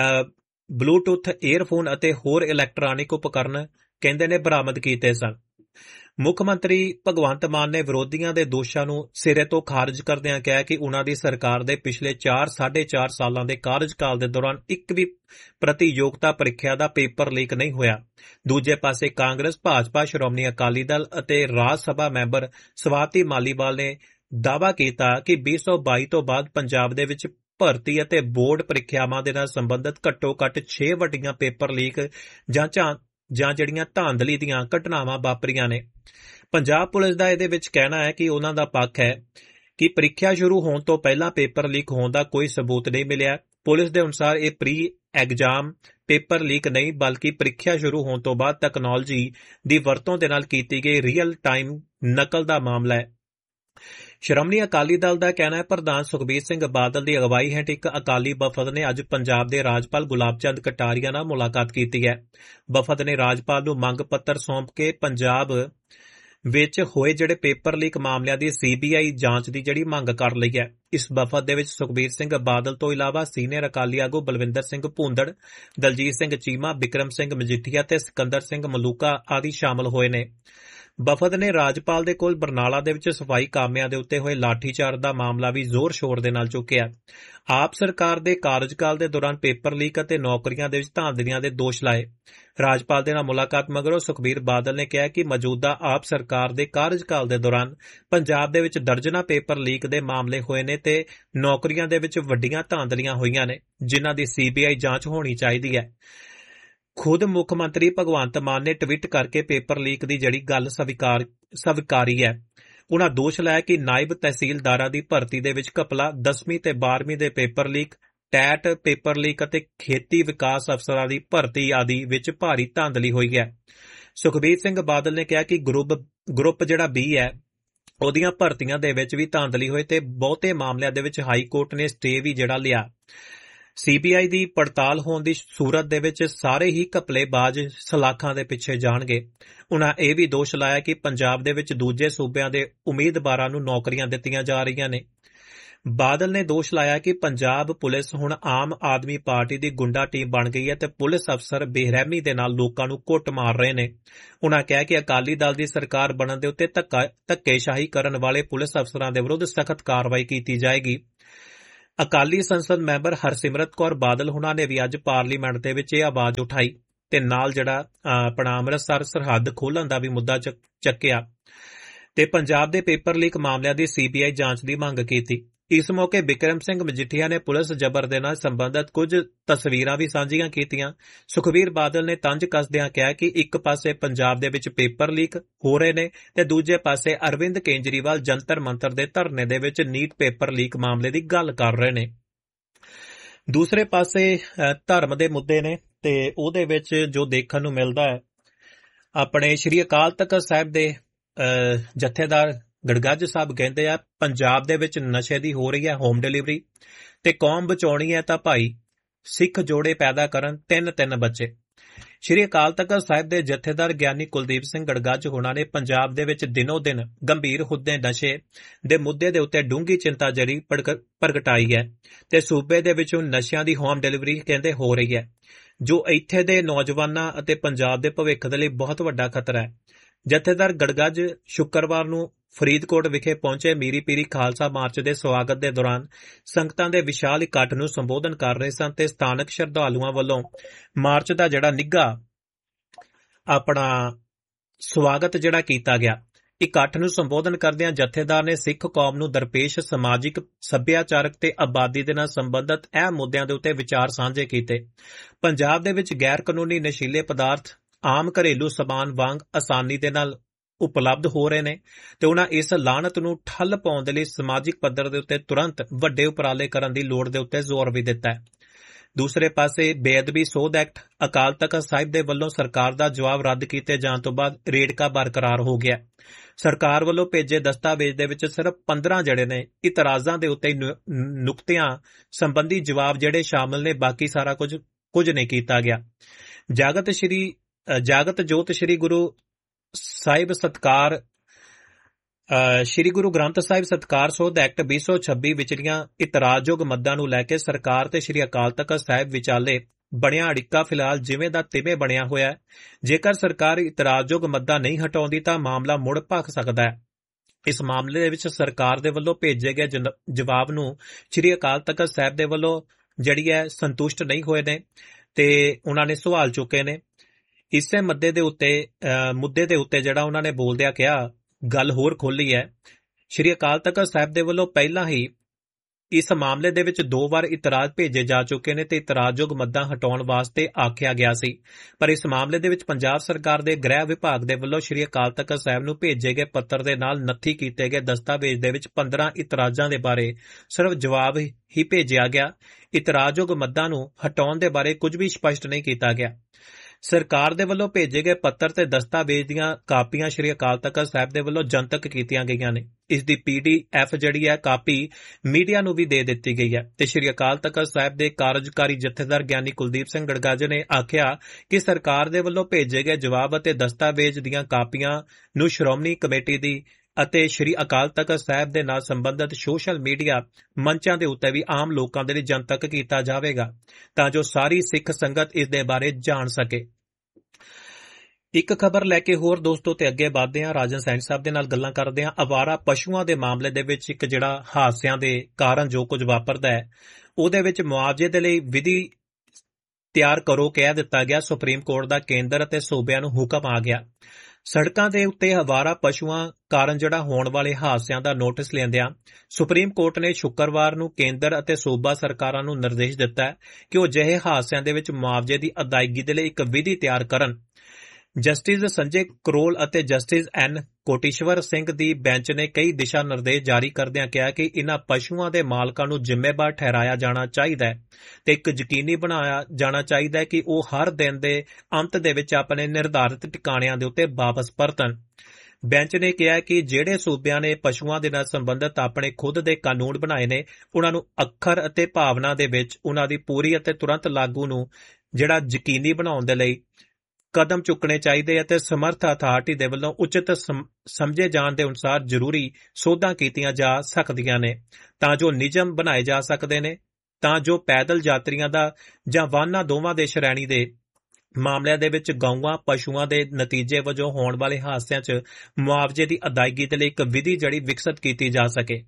ਬਲੂਟੁੱਥ ਏਅਰਫੋਨ ਅਤੇ ਹੋਰ ਇਲੈਕਟ੍ਰਾਨਿਕ ਉਪਕਰਨ ਕਹਿੰਦੇ ਨੇ ਬਰਾਮਦ ਕੀਤੇ ਸਨ। ਮੁੱਖ ਮੰਤਰੀ ਭਗਵੰਤ ਮਾਨ ਨੇ ਵਿਰੋਧੀਆਂ ਦੇ ਦੋਸ਼ਾਂ ਨੂੰ ਸਿਰੇ ਤੋਂ ਖਾਰਜ ਕਰਦਿਆਂ ਕਿਹਾ ਕਿ ਉਨ੍ਹਾਂ ਦੀ ਸਰਕਾਰ ਦੇ ਪਿਛਲੇ ਚਾਰ ਸਾਢੇ ਚਾਰ ਸਾਲਾਂ ਦੇ ਕਾਰਜਕਾਲ ਦੇ ਦੌਰਾਨ ਇੱਕ ਵੀ ਪ੍ਰਤੀਯੋਗਤਾ ਪ੍ਰੀਖਿਆ ਦਾ ਪੇਪਰ ਲੀਕ ਨਹੀਂ ਹੋਇਆ। ਦੂਜੇ ਪਾਸੇ ਕਾਂਗਰਸ, ਭਾਜਪਾ, ਸ਼੍ਰੋਮਣੀ ਅਕਾਲੀ ਦਲ ਅਤੇ ਰਾਜ ਸਭਾ ਮੈਂਬਰ ਸਵਾਤੀ ਮਾਲੀਵਾਲ ਨੇ ਦਾਅਵਾ ਕੀਤਾ ਕਿ ਵੀਹ ਸੌ ਬਾਈ ਤੋਂ ਬਾਅਦ ਪੰਜਾਬ ਦੇ ਵਿੱਚ ਭਰਤੀ ਅਤੇ ਬੋਰਡ ਪ੍ਰੀਖਿਆਵਾਂ ਦੇ ਨਾਲ ਸੰਬੰਧਿਤ ਘੱਟੋ ਘੱਟ ਛੇ ਵੱਡੀਆਂ ਪੇਪਰ ਲੀਕ ਜਾਂ ਜਾਂ ਜਿਹੜੀਆਂ ਧਾਂਦਲੀ ਦੀਆਂ ਘਟਨਾਵਾਂ ਵਾਪਰੀਆਂ ਨੇ। ਪੰਜਾਬ ਪੁਲਿਸ ਦਾ ਇਹਦੇ ਵਿੱਚ ਕਹਿਣਾ ਹੈ ਕਿ ਉਹਨਾਂ ਦਾ ਪੱਖ ਹੈ ਕਿ ਪ੍ਰੀਖਿਆ ਸ਼ੁਰੂ ਹੋਣ ਤੋਂ ਪਹਿਲਾਂ ਪੇਪਰ ਲੀਕ ਹੋਣ ਦਾ ਕੋਈ ਸਬੂਤ ਨਹੀਂ ਮਿਲਿਆ। ਪੁਲਿਸ ਦੇ ਅਨੁਸਾਰ ਇਹ ਪ੍ਰੀ ਐਗਜ਼ਾਮ ਪੇਪਰ ਲੀਕ ਨਹੀਂ ਬਲਕਿ ਪ੍ਰੀਖਿਆ ਸ਼ੁਰੂ ਹੋਣ ਤੋਂ ਬਾਅਦ ਤਕਨਾਲੋਜੀ ਦੀ ਵਰਤੋਂ ਦੇ ਨਾਲ ਕੀਤੀ ਗਈ ਰੀਅਲ ਟਾਈਮ ਨਕਲ ਦਾ ਮਾਮਲਾ ਹੈ। ਸ਼੍ਰੋਮਣੀ ਅਕਾਲੀ ਦਲ ਦਾ ਕਹਿਣਾ ਹੈ ਪ੍ਰਧਾਨ ਸੁਖਬੀਰ ਸਿੰਘ ਬਾਦਲ ਦੀ ਅਗਵਾਈ ਹੇਠ ਇੱਕ ਅਕਾਲੀ ਵਫਦ ਨੇ ਅੱਜ ਪੰਜਾਬ ਦੇ ਰਾਜਪਾਲ ਗੁਲਾਬ ਚੰਦ ਕਟਾਰੀਆ ਨਾਲ ਮੁਲਾਕਾਤ ਕੀਤੀ ਹੈ। ਵਫਦ ਨੇ ਰਾਜਪਾਲ ਨੂੰ ਮੰਗ ਪੱਤਰ ਸੌਂਪ ਕੇ ਪੰਜਾਬ ਵਿੱਚ ਹੋਏ ਜਿਹੜੇ ਪੇਪਰ ਲੀਕ ਮਾਮਲਿਆਂ ਦੀ ਸੀ ਬੀ ਆਈ ਜਾਂਚ ਦੀ ਜਿਹੜੀ ਮੰਗ ਕਰ ਲਈ ਹੈ। ਇਸ ਵਫਦ ਦੇ ਵਿੱਚ ਸੁਖਬੀਰ ਸਿੰਘ ਬਾਦਲ ਤੋਂ ਇਲਾਵਾ ਸੀਨੀਅਰ ਅਕਾਲੀ ਆਗੂ ਬਲਵਿੰਦਰ ਸਿੰਘ ਭੂੰਦੜ, ਦਲਜੀਤ ਸਿੰਘ ਚੀਮਾ, ਬਿਕਰਮ ਸਿੰਘ ਮਜੀਠੀਆ ਤੇ ਸਿਕੰਦਰ ਸਿੰਘ ਮਲੂਕਾ ਆਦਿ ਸ਼ਾਮਲ ਹੋਏ ਨੇ। ਵਫਦ ਨੇ ਰਾਜਪਾਲ ਦੇ ਕੋਲ ਬਰਨਾਲਾ ਦੇ ਵਿੱਚ ਸਫਾਈ ਕਾਮਿਆਂ ਦੇ ਉੱਤੇ ਹੋਏ ਲਾਠੀਚਾਰਜ ਦਾ ਮਾਮਲਾ ਵੀ ਜ਼ੋਰ ਸ਼ੋਰ ਦੇ ਨਾਲ ਚੁੱਕਿਆ। ਆਪ ਸਰਕਾਰ ਦੇ ਕਾਰਜਕਾਲ ਦੇ ਦੌਰਾਨ ਪੇਪਰ ਲੀਕ ਅਤੇ ਨੌਕਰੀਆਂ ਦੇ ਵਿੱਚ ਧਾਂਦਲੀਆਂ ਦੇ ਦੋਸ਼ ਲਾਏ। ਰਾਜਪਾਲ ਦੇ ਨਾਲ ਮੁਲਾਕਾਤ ਮਗਰੋਂ ਸੁਖਬੀਰ ਬਾਦਲ ਨੇ ਕਿਹਾ ਕਿ ਮੌਜੂਦਾ ਆਪ ਸਰਕਾਰ ਦੇ ਕਾਰਜਕਾਲ ਦੇ ਦੌਰਾਨ ਪੰਜਾਬ ਦੇ ਵਿੱਚ ਦਰਜਨਾਂ ਪੇਪਰ ਲੀਕ ਦੇ ਮਾਮਲੇ ਹੋਏ ਨੇ ਤੇ ਨੌਕਰੀਆਂ ਦੇ ਵਿੱਚ ਵੱਡੀਆਂ ਧਾਂਦਲੀਆਂ ਹੋਈਆਂ ਨੇ, ਜਿਨ੍ਹਾਂ ਦੀ ਸੀ ਬੀ ਆਈ ਜਾਂਚ ਹੋਣੀ ਚਾਹੀਦੀ ਹੈ। ਖੁਦ ਮੁੱਖ ਮੰਤਰੀ ਭਗਵੰਤ ਮਾਨ ਨੇ ਟਵੀਟ ਕਰਕੇ ਪੇਪਰ ਲੀਕ ਦੀ ਜਿਹੜੀ ਗੱਲ ਸਵੀਕਾਰ ਸਵੀਕਾਰੀ ਹੈ। ਉਨ੍ਹਾਂ ਦੋਸ਼ ਲਾਇਆ ਕਿ ਨਾਇਬ ਤਹਿਸੀਲਦਾਰਾਂ ਦੀ ਭਰਤੀ ਦੇ ਵਿੱਚ ਘਪਲਾ, ਦਸਵੀਂ ਤੇ ਬਾਰ੍ਹਵੀਂ ਦੇ paper leak, TET paper leak ਅਤੇ ਖੇਤੀ ਵਿਕਾਸ ਅਫਸਰਾਂ ਦੀ ਭਰਤੀ ਆਦਿ ਵਿੱਚ ਭਾਰੀ ਧਾਂਦਲੀ ਹੋਈ ਹੈ। ਸੁਖਬੀਰ ਸਿੰਘ ਬਾਦਲ ਨੇ ਕਿਹਾ ਕਿ ਗਰੁੱਪ ਗਰੁੱਪ ਜਿਹੜਾ ਬੀ ਹੈ ਉਹਦੀਆਂ ਭਰਤੀਆਂ ਦੇ ਵਿੱਚ ਵੀ ਧਾਂਦਲੀ ਹੋਈ ਤੇ ਬਹੁਤੇ ਮਾਮਲਿਆਂ ਦੇ ਵਿੱਚ ਹਾਈ ਕੋਰਟ ਨੇ ਸਟੇ ਵੀ ਜਿਹੜਾ ਲਿਆ। ਸੀ ਬੀ ਆਈ ਦੀ ਪੜਤਾਲ ਹੋਣ ਦੀ ਸੂਰਤ ਦੇ ਵਿੱਚ ਸਾਰੇ ਹੀ ਘਪਲੇਬਾਜ਼ ਸਲਾਖਾਂ ਦੇ ਪਿੱਛੇ ਜਾਣਗੇ। ਉਨ੍ਹਾਂ ਇਹ ਵੀ ਦੋਸ਼ ਲਾਇਆ ਕਿ ਪੰਜਾਬ ਦੇ ਵਿੱਚ ਦੂਜੇ ਸੂਬਿਆਂ ਦੇ ਉਮੀਦਵਾਰਾਂ ਨੂੰ ਨੌਕਰੀਆਂ ਦਿੱਤੀਆਂ ਜਾ ਰਹੀਆਂ ਨੇ। ਬਾਦਲ ਨੇ ਦੋਸ਼ ਲਾਇਆ ਕਿ ਪੰਜਾਬ ਪੁਲਿਸ ਹੁਣ ਆਮ ਆਦਮੀ ਪਾਰਟੀ ਦੀ ਗੁੰਡਾ ਟੀਮ ਬਣ ਗਈ ਹੈ ਤੇ ਪੁਲਿਸ ਅਫਸਰ ਬੇਰਹਿਮੀ ਦੇ ਨਾਲ ਲੋਕਾਂ ਨੂੰ ਕੁੱਟ ਮਾਰ ਰਹੇ ਨੇ। ਉਨ੍ਹਾਂ ਕਿਹਾ ਕਿ ਅਕਾਲੀ ਦਲ ਦੀ ਸਰਕਾਰ ਬਣਨ ਦੇ ਉੱਤੇ ਧੱਕਾ ਧੱਕੇਸ਼ਾਹੀ ਕਰਨ ਵਾਲੇ ਪੁਲਿਸ ਅਫਸਰਾਂ ਦੇ ਵਿਰੁੱਧ ਸਖਤ ਕਾਰਵਾਈ ਕੀਤੀ ਜਾਏਗੀ। ਅਕਾਲੀ ਸੰਸਦ ਮੈਂਬਰ ਹਰਸਿਮਰਤ ਕੌਰ ਬਾਦਲ ਹੁਣਾਂ ਨੇ ਵੀ ਅੱਜ ਪਾਰਲੀਮੈਂਟ ਦੇ ਵਿੱਚ ਇਹ ਆਵਾਜ਼ ਉਠਾਈ ਤੇ ਨਾਲ ਜਿਹੜਾ ਆਪਣਾ ਅੰਮ੍ਰਿਤਸਰ ਸਰਹੱਦ ਖੋਲ੍ਹਣ ਦਾ ਵੀ ਮੁੱਦਾ ਚੱਕਿਆ ਤੇ ਪੰਜਾਬ ਦੇ ਪੇਪਰ ਲੀਕ ਮਾਮਲਿਆਂ ਦੀ ਸੀਬੀਆਈ ਜਾਂਚ ਦੀ ਮੰਗ ਕੀਤੀ। ਇਸ ਮੌਕੇ ਬਿਕਰਮ ਸਿੰਘ ਮਜੀਠੀਆ ਨੇ ਪੁਲਿਸ ਜਬਰ ਦੇ ਨਾਲ ਸੰਬੰਧਿਤ ਕੁਝ ਤਸਵੀਰਾਂ ਵੀ ਸਾਂਝੀਆਂ ਕੀਤੀਆਂ। ਸੁਖਬੀਰ ਬਾਦਲ ਨੇ ਤੰਜ ਕੱਸਦਿਆਂ ਕਿਹਾ ਕਿ ਇੱਕ ਪਾਸੇ ਪੰਜਾਬ ਦੇ ਵਿੱਚ ਪੇਪਰ ਲੀਕ ਹੋ ਰਹੇ ਨੇ ਤੇ ਦੂਜੇ ਪਾਸੇ ਅਰਵਿੰਦ ਕੇਜਰੀਵਾਲ ਜੰਤਰ ਮੰਤਰ ਦੇ ਧਰਨੇ ਦੇ ਵਿੱਚ ਨੀਟ ਪੇਪਰ ਲੀਕ ਮਾਮਲੇ ਦੀ ਗੱਲ ਕਰ ਰਹੇ ਨੇ। ਦੂਸਰੇ ਪਾਸੇ ਧਰਮ ਦੇ ਮੁੱਦੇ ਨੇ ਤੇ ਉਹਦੇ ਵਿੱਚ ਜੋ ਦੇਖਣ ਨੂੰ ਮਿਲਦਾ ਹੈ, ਆਪਣੇ ਸ਼੍ਰੀ ਅਕਾਲ ਤਖਤ ਸਾਹਿਬ ਦੇ ਜਥੇਦਾਰ ਗੜਗੱਜ ਸਾਹਿਬ ਕਹਿੰਦੇ ਆ ਪੰਜਾਬ ਦੇ ਵਿੱਚ ਨਸ਼ੇ ਦੀ ਹੋ ਰਹੀ ਹੈ ਹੋਮ ਡਿਲੀਵਰੀ ਤੇ ਕੌਮ ਬਚਾਉਣੀ ਹੈ ਤਾਂ ਭਾਈ ਸਿੱਖ ਜੋੜੇ ਪੈਦਾ ਕਰਨ ਤਿੰਨ ਤਿੰਨ ਬੱਚੇ। ਸ਼੍ਰੀ ਅਕਾਲ ਤਖਤ ਸਾਹਿਬ ਦੇ ਜਥੇਦਾਰ ਗਿਆਨੀ ਕੁਲਦੀਪ ਸਿੰਘ ਗੜਗੱਜ ਹੋਣਾ ਨੇ ਪੰਜਾਬ ਦੇ ਵਿੱਚ ਦਿਨੋ ਦਿਨ ਗੰਭੀਰ ਹੁੰਦੇ ਨਸ਼ੇ ਦੇ ਮੁੱਦੇ ਦੇ ਉੱਤੇ ਡੂੰਘੀ ਚਿੰਤਾ ਜਰੀ ਪ੍ਰਗਟਾਈ ਹੈ ਤੇ ਸੂਬੇ ਦੇ ਵਿੱਚੋਂ ਨਸ਼ਿਆਂ ਦੀ ਹੋਮ ਡਿਲੀਵਰੀ ਕਹਿੰਦੇ ਹੋ ਰਹੀ ਹੈ, ਜੋ ਇੱਥੇ ਦੇ ਨੌਜਵਾਨਾਂ ਅਤੇ ਪੰਜਾਬ ਦੇ ਭਵਿੱਖ ਦੇ ਲਈ ਬਹੁਤ ਵੱਡਾ ਖਤਰਾ ਹੈ। ਜਥੇਦਾਰ ਗੜਗੱਜ ਸ਼ੁੱਕਰਵਾਰ ਨੂੰ ਫਰੀਦਕੋਟ ਵਿਖੇ ਪਹੁੰਚੇ ਮੀਰੀ ਪੀਰੀ ਖਾਲਸਾ ਮਾਰਚ ਦੇ ਸਵਾਗਤ ਦੇ ਦੌਰਾਨ ਸੰਗਤਾਂ ਦੇ ਵਿਸ਼ਾਲ ਇਕੱਠ ਨੂੰ ਸੰਬੋਧਨ ਕਰ ਰਹੇ ਸਨ ਤੇ ਸਥਾਨਕ ਸ਼ਰਧਾਲੂਆਂ ਵੱਲੋਂ ਮਾਰਚ ਦਾ ਜਿਹੜਾ ਨਿੱਘਾ ਆਪਣਾ ਸਵਾਗਤ ਜਿਹੜਾ ਕੀਤਾ ਗਿਆ। ਇਕੱਠ ਨੂੰ ਸੰਬੋਧਨ ਕਰਦਿਆਂ ਜਥੇਦਾਰ ਨੇ ਸਿੱਖ ਕੌਮ ਨੂੰ ਦਰਪੇਸ਼ ਸਮਾਜਿਕ, ਸੱਭਿਆਚਾਰਕ ਤੇ ਆਬਾਦੀ ਦੇ ਨਾਲ ਸੰਬੰਧਿਤ ਅਹਿਮ ਮੁੱਦਿਆਂ ਦੇ ਉੱਤੇ ਵਿਚਾਰ ਸਾਂਝੇ ਕੀਤੇ। ਪੰਜਾਬ ਦੇ ਵਿੱਚ ਗੈਰ ਕਾਨੂੰਨੀ ਨਸ਼ੀਲੇ ਪਦਾਰਥ ਆਮ ਘਰੇਲੂ ਸਮਾਨ ਵਾਂਗ ਆਸਾਨੀ ਦੇ ਨਾਲ ਉਪਲਬਧ ਹੋ ਰਹੇ ਨੇ ਤੇ ਉਹਨਾਂ ਇਸ ਲਾਹਨਤ ਨੂੰ ਠੱਲ ਪਾਉਣ ਦੇ ਲਈ ਸਮਾਜਿਕ ਪੱਧਰ ਦੇ ਉੱਤੇ ਤੁਰੰਤ ਵੱਡੇ ਉਪਰਾਲੇ ਕਰਨ ਦੀ ਲੋੜ ਦੇ ਉੱਤੇ ਜ਼ੋਰ ਵੀ ਦਿੱਤਾ ਹੈ। ਦੂਸਰੇ ਪਾਸੇ ਬੇਅਦਬੀ ਸੋਧ ਐਕਟ ਅਕਾਲ ਤਖਤ ਸਾਹਿਬ ਦੇ ਵੱਲੋਂ ਸਰਕਾਰ ਦਾ ਜਵਾਬ ਰੱਦ ਕੀਤੇ ਜਾਣ ਤੋਂ ਬਾਅਦ ਰੇੜਕਾ ਬਰਕਰਾਰ ਹੋ ਗਿਆ। ਸਰਕਾਰ ਵੱਲੋਂ ਭੇਜੇ ਦਸਤਾਵੇਜ਼ ਦੇ ਵਿੱਚ ਸਿਰਫ ਪੰਦਰਾਂ ਜਿਹੜੇ ਨੇ ਇਤਰਾਜ਼ਾਂ ਦੇ ਉੱਤੇ ਨੁਕਤਿਆਂ ਸੰਬੰਧੀ ਜਵਾਬ ਜਿਹੜੇ ਸ਼ਾਮਲ ਨੇ, ਬਾਕੀ ਸਾਰਾ ਕੁਝ ਕੁਝ ਨਹੀਂ ਕੀਤਾ ਗਿਆ। ਜਾਗਤ ਸ਼੍ਰੀ ਜਾਗਤ ਜੋਤ ਸ਼੍ਰੀ ਗੁਰੂ ਸਾਹਿਬ ਸਤਕਾਰ ਸ਼੍ਰੀ ਗੁਰੂ ਗ੍ਰੰਥ ਸਾਹਿਬ ਸਤਕਾਰ ਸੋਧ ਐਕਟ ਵੀਹ ਸੌ ਛੱਬੀ ਵਿਚਲੀਆਂ ਇਤਰਾਜ਼ਯੋਗ ਮੱਦਾਂ ਨੂੰ ਲੈ ਕੇ ਸਰਕਾਰ ਤੇ ਸ਼੍ਰੀ ਅਕਾਲ ਤਖਤ ਸਾਹਿਬ ਵਿਚਾਲੇ ਬਣਿਆ ਅੜਿੱਕਾ ਫਿਲਹਾਲ ਜਿਵੇਂ ਦਾ ਤਿਵੇਂ ਬਣਿਆ ਹੋਇਆ ਹੈ। ਜੇਕਰ ਸਰਕਾਰ ਇਤਰਾਜ਼ਯੋਗ ਮੱਦਾਂ ਨਹੀਂ ਹਟਾਉਂਦੀ ਤਾਂ ਮਾਮਲਾ ਮੁੜ ਭਖ ਸਕਦਾ ਹੈ। ਇਸ ਮਾਮਲੇ ਦੇ ਵਿੱਚ ਸਰਕਾਰ ਦੇ ਵੱਲੋਂ ਭੇਜੇ ਗਏ ਜਵਾਬ ਨੂੰ ਸ਼੍ਰੀ ਅਕਾਲ ਤਖਤ ਸਾਹਿਬ ਦੇ ਵੱਲੋਂ ਜਿਹੜੀ ਹੈ ਸੰਤੁਸ਼ਟ ਨਹੀਂ ਹੋਏ ਨੇ ਤੇ ਉਹਨਾਂ ਨੇ ਸਵਾਲ ਚੁੱਕੇ ਨੇ। ਇਸੇ ਮੁੱਦੇ ਦੇ ਉੱਤੇ ਮੁੱਦੇ ਦੇ ਉੱਤੇ ਜਿਹੜਾ ਉਹਨਾਂ ਨੇ ਬੋਲਦਿਆਂ ਕਿਹਾ, ਗੱਲ ਹੋਰ ਖੋਲ੍ਹੀ ਹੈ। ਸ਼੍ਰੀ ਅਕਾਲ ਤਖਤ ਸਾਹਿਬ ਦੇ ਵੱਲੋਂ ਪਹਿਲਾਂ ਹੀ ਇਸ ਮਾਮਲੇ ਦੇ ਵਿੱਚ ਦੋ ਵਾਰ ਇਤਰਾਜ਼ ਭੇਜੇ ਜਾ ਚੁੱਕੇ ਨੇ ਤੇ ਇਤਰਾਜ਼ਯੋਗ ਮੱਦਾਂ ਹਟਾਉਣ ਵਾਸਤੇ ਆਖਿਆ ਗਿਆ ਸੀ, ਪਰ ਇਸ ਮਾਮਲੇ ਦੇ ਵਿੱਚ ਪੰਜਾਬ ਸਰਕਾਰ ਦੇ ਗ੍ਰਹਿ ਵਿਭਾਗ ਦੇ ਵੱਲੋਂ ਸ਼੍ਰੀ ਅਕਾਲ ਤਖਤ ਸਾਹਿਬ ਨੂੰ ਭੇਜੇ ਗਏ ਪੱਤਰ ਦੇ ਨਾਲ ਨੱਥੀ ਕੀਤੇ ਗਏ ਦਸਤਾਵੇਜ਼ ਦੇ ਵਿੱਚ ਪੰਦਰਾਂ ਇਤਰਾਜ਼ਾਂ ਦੇ ਬਾਰੇ ਸਿਰਫ ਜਵਾਬ ਹੀ ਭੇਜਿਆ ਗਿਆ। ਇਤਰਾਜ਼ਯੋਗ ਮੱਦਾਂ ਨੂੰ ਹਟਾਉਣ ਦੇ ਬਾਰੇ ਕੁਝ ਵੀ ਸਪਸ਼ਟ ਨਹੀਂ ਕੀਤਾ ਗਿਆ। ਸਰਕਾਰ ਦੇ ਵੱਲੋਂ ਭੇਜੇ ਗਏ ਪੱਤਰ ਤੇ ਦਸਤਾਵੇਜ਼ ਦੀਆਂ ਕਾਪੀਆਂ ਸ਼੍ਰੀ ਅਕਾਲ ਤਖਤ ਸਾਹਿਬ ਦੇ ਵੱਲੋਂ ਜਨਤਕ ਕੀਤੀਆਂ ਗਈਆਂ ਨੇ। ਇਸ ਦੀ ਪੀ ਡੀ ਐਫ ਜਿਹੜੀ ਹੈ ਕਾਪੀ ਮੀਡੀਆ ਨੂੰ ਵੀ ਦੇ ਦਿੱਤੀ ਗਈ ਹੈ ਤੇ ਸ਼੍ਰੀ ਅਕਾਲ ਤਖਤ ਸਾਹਿਬ ਦੇ ਕਾਰਜਕਾਰੀ ਜਥੇਦਾਰ ਗਿਆਨੀ ਕੁਲਦੀਪ ਸਿੰਘ ਗੜਗੱਜ ਨੇ ਆਖਿਆ ਕਿ ਸਰਕਾਰ ਦੇ ਵੱਲੋਂ ਭੇਜੇ ਗਏ ਜਵਾਬ ਅਤੇ ਦਸਤਾਵੇਜ਼ ਦੀਆਂ ਕਾਪੀਆਂ ਨੂੰ ਸ਼੍ਰੋਮਣੀ ਕਮੇਟੀ ਦੀ ਅਤੇ ਸ਼੍ਰੀ ਅਕਾਲ ਤਖਤ ਸਾਹਿਬ ਦੇ ਨਾਲ ਸੰਬੰਧਿਤ ਸੋਸ਼ਲ ਮੀਡੀਆ ਮੰਚਾਂ ਦੇ ਉੱਤੇ ਵੀ ਆਮ ਲੋਕਾਂ ਦੇ ਲਈ ਜਨਤਕ ਕੀਤਾ ਜਾਵੇਗਾ ਤਾਂ ਜੋ ਸਾਰੀ ਸਿੱਖ ਸੰਗਤ ਇਸ ਦੇ ਬਾਰੇ ਜਾਣ ਸਕੇ। ਇੱਕ ਖਬਰ ਲੈ ਕੇ ਹੋਰ ਦੋਸਤੋ ਤੇ ਅੱਗੇ ਵਧਦੇ ਹਾਂ। ਰਾਜਨ ਸੈਣੀ ਸਾਹਿਬ ਦੇ ਨਾਲ ਗੱਲਾਂ ਕਰਦੇ ਹਾਂ। ਅਵਾਰਾ ਪਸ਼ੂਆਂ ਦੇ ਮਾਮਲੇ ਦੇ ਵਿੱਚ ਇੱਕ ਜਿਹੜਾ ਹਾਦਸਿਆਂ ਦੇ ਕਾਰਨ ਜੋ ਕੁਝ ਵਾਪਰਦਾ ਹੈ ਉਹਦੇ ਵਿੱਚ ਮੁਆਵਜ਼ੇ ਦੇ ਲਈ ਵਿਧੀ ਤਿਆਰ ਕਰੋ ਕਹਿ ਦਿੱਤਾ ਗਿਆ। ਸੁਪਰੀਮ ਕੋਰਟ ਦਾ ਕੇਂਦਰ ਅਤੇ ਸੂਬਿਆਂ ਨੂੰ ਹੁਕਮ ਆ ਗਿਆ। ਸੜਕਾਂ ਦੇ ਉੱਤੇ ਅਵਾਰਾ ਪਸ਼ੂਆਂ ਕਾਰਨ ਜਿਹੜਾ ਹੋਣ ਵਾਲੇ ਹਾਦਸਿਆਂ ਦਾ ਨੋਟਿਸ ਲੈਂਦਿਆਂ ਸੁਪਰੀਮ ਕੋਰਟ ਨੇ ਸ਼ੁੱਕਰਵਾਰ ਨੂੰ ਕੇਂਦਰ ਅਤੇ ਸੂਬਾ ਸਰਕਾਰਾਂ ਨੂੰ ਨਿਰਦੇਸ਼ ਦਿੱਤਾ ਕਿ ਉਹ ਅਜਿਹੇ ਹਾਦਸਿਆਂ ਦੇ ਵਿੱਚ ਮੁਆਵਜ਼ੇ ਦੀ ਅਦਾਇਗੀ ਦੇ ਲਈ ਇੱਕ ਵਿਧੀ ਤਿਆਰ ਕਰਨ। ਜਸਟਿਸ ਸੰਜੇ ਕਰੋਲ ਅਤੇ ਜਸਟਿਸ ਐਨ ਕੋਟੀਸ਼ਵਰ ਸਿੰਘ ਦੀ ਬੈਂਚ ਨੇ ਕਈ ਦਿਸ਼ਾ ਨਿਰਦੇਸ਼ ਜਾਰੀ ਕਰਦਿਆਂ ਕਿਹਾ ਕਿ ਇਨ੍ਹਾਂ ਪਸ਼ੂਆਂ ਦੇ ਮਾਲਕਾਂ ਨੂੰ ਜ਼ਿੰਮੇਵਾਰ ਠਹਿਰਾਇਆ ਜਾਣਾ ਚਾਹੀਦਾ ਹੈ ਤੇ ਇੱਕ ਯਕੀਨੀ ਬਣਾਇਆ ਜਾਣਾ ਚਾਹੀਦਾ ਹੈ ਕਿ ਉਹ ਹਰ ਦਿਨ ਦੇ ਅੰਤ ਦੇ ਵਿੱਚ ਆਪਣੇ ਨਿਰਧਾਰਿਤ ਟਿਕਾਣਿਆਂ ਦੇ ਉੱਤੇ ਵਾਪਸ ਪਰਤਣ। ਬੈਂਚ ਨੇ ਕਿਹਾ ਕਿ ਜਿਹੜੇ ਸੂਬਿਆਂ ਨੇ ਪਸ਼ੂਆਂ ਦੇ ਨਾਲ ਸੰਬੰਧਿਤ ਆਪਣੇ ਖੁਦ ਦੇ ਕਾਨੂੰਨ ਬਣਾਏ ਨੇ ਉਹਨਾਂ ਨੂੰ ਅੱਖਰ ਅਤੇ ਭਾਵਨਾ ਦੇ ਵਿੱਚ ਉਹਨਾਂ ਦੀ ਪੂਰੀ ਅਤੇ ਤੁਰੰਤ ਲਾਗੂ ਨੂੰ ਜਿਹੜਾ ਯਕੀਨੀ ਬਣਾਉਣ ਦੇ ਲਈ ਕਦਮ ਚੁੱਕਣੇ ਚਾਹੀਦੇ ਅਤੇ ਸਮਰਥ ਅਥਾਰਟੀ ਦੇ ਵੱਲੋਂ ਉਚਿਤ ਸਮਝੇ ਜਾਣ ਦੇ ਅਨੁਸਾਰ ਜ਼ਰੂਰੀ ਸੋਧਾਂ ਕੀਤੀਆਂ ਜਾ ਸਕਦੀਆਂ ਨੇ ਤਾਂ ਜੋ ਨਿਯਮ ਬਣਾਏ ਜਾ ਸਕਦੇ ਨੇ ਤਾਂ ਜੋ ਪੈਦਲ ਯਾਤਰੀਆਂ ਦਾ ਜਾਂ ਵਾਹਨਾਂ ਦੋਵਾਂ ਦੇ ਸ਼੍ਰੇਣੀ ਦੇ ਮਾਮਲਿਆਂ ਦੇ ਵਿੱਚ ਗਊਆਂ ਪਸ਼ੂਆਂ ਦੇ ਨਤੀਜੇ ਵਜੋਂ ਹੋਣ ਵਾਲੇ ਹਾਦਸਿਆਂ 'ਚ ਮੁਆਵਜ਼ੇ ਦੀ ਅਦਾਇਗੀ ਦੇ ਲਈ ਇੱਕ ਵਿਧੀ ਜਿਹੜੀ ਵਿਕਸਿਤ ਕੀਤੀ ਜਾ ਸਕੇ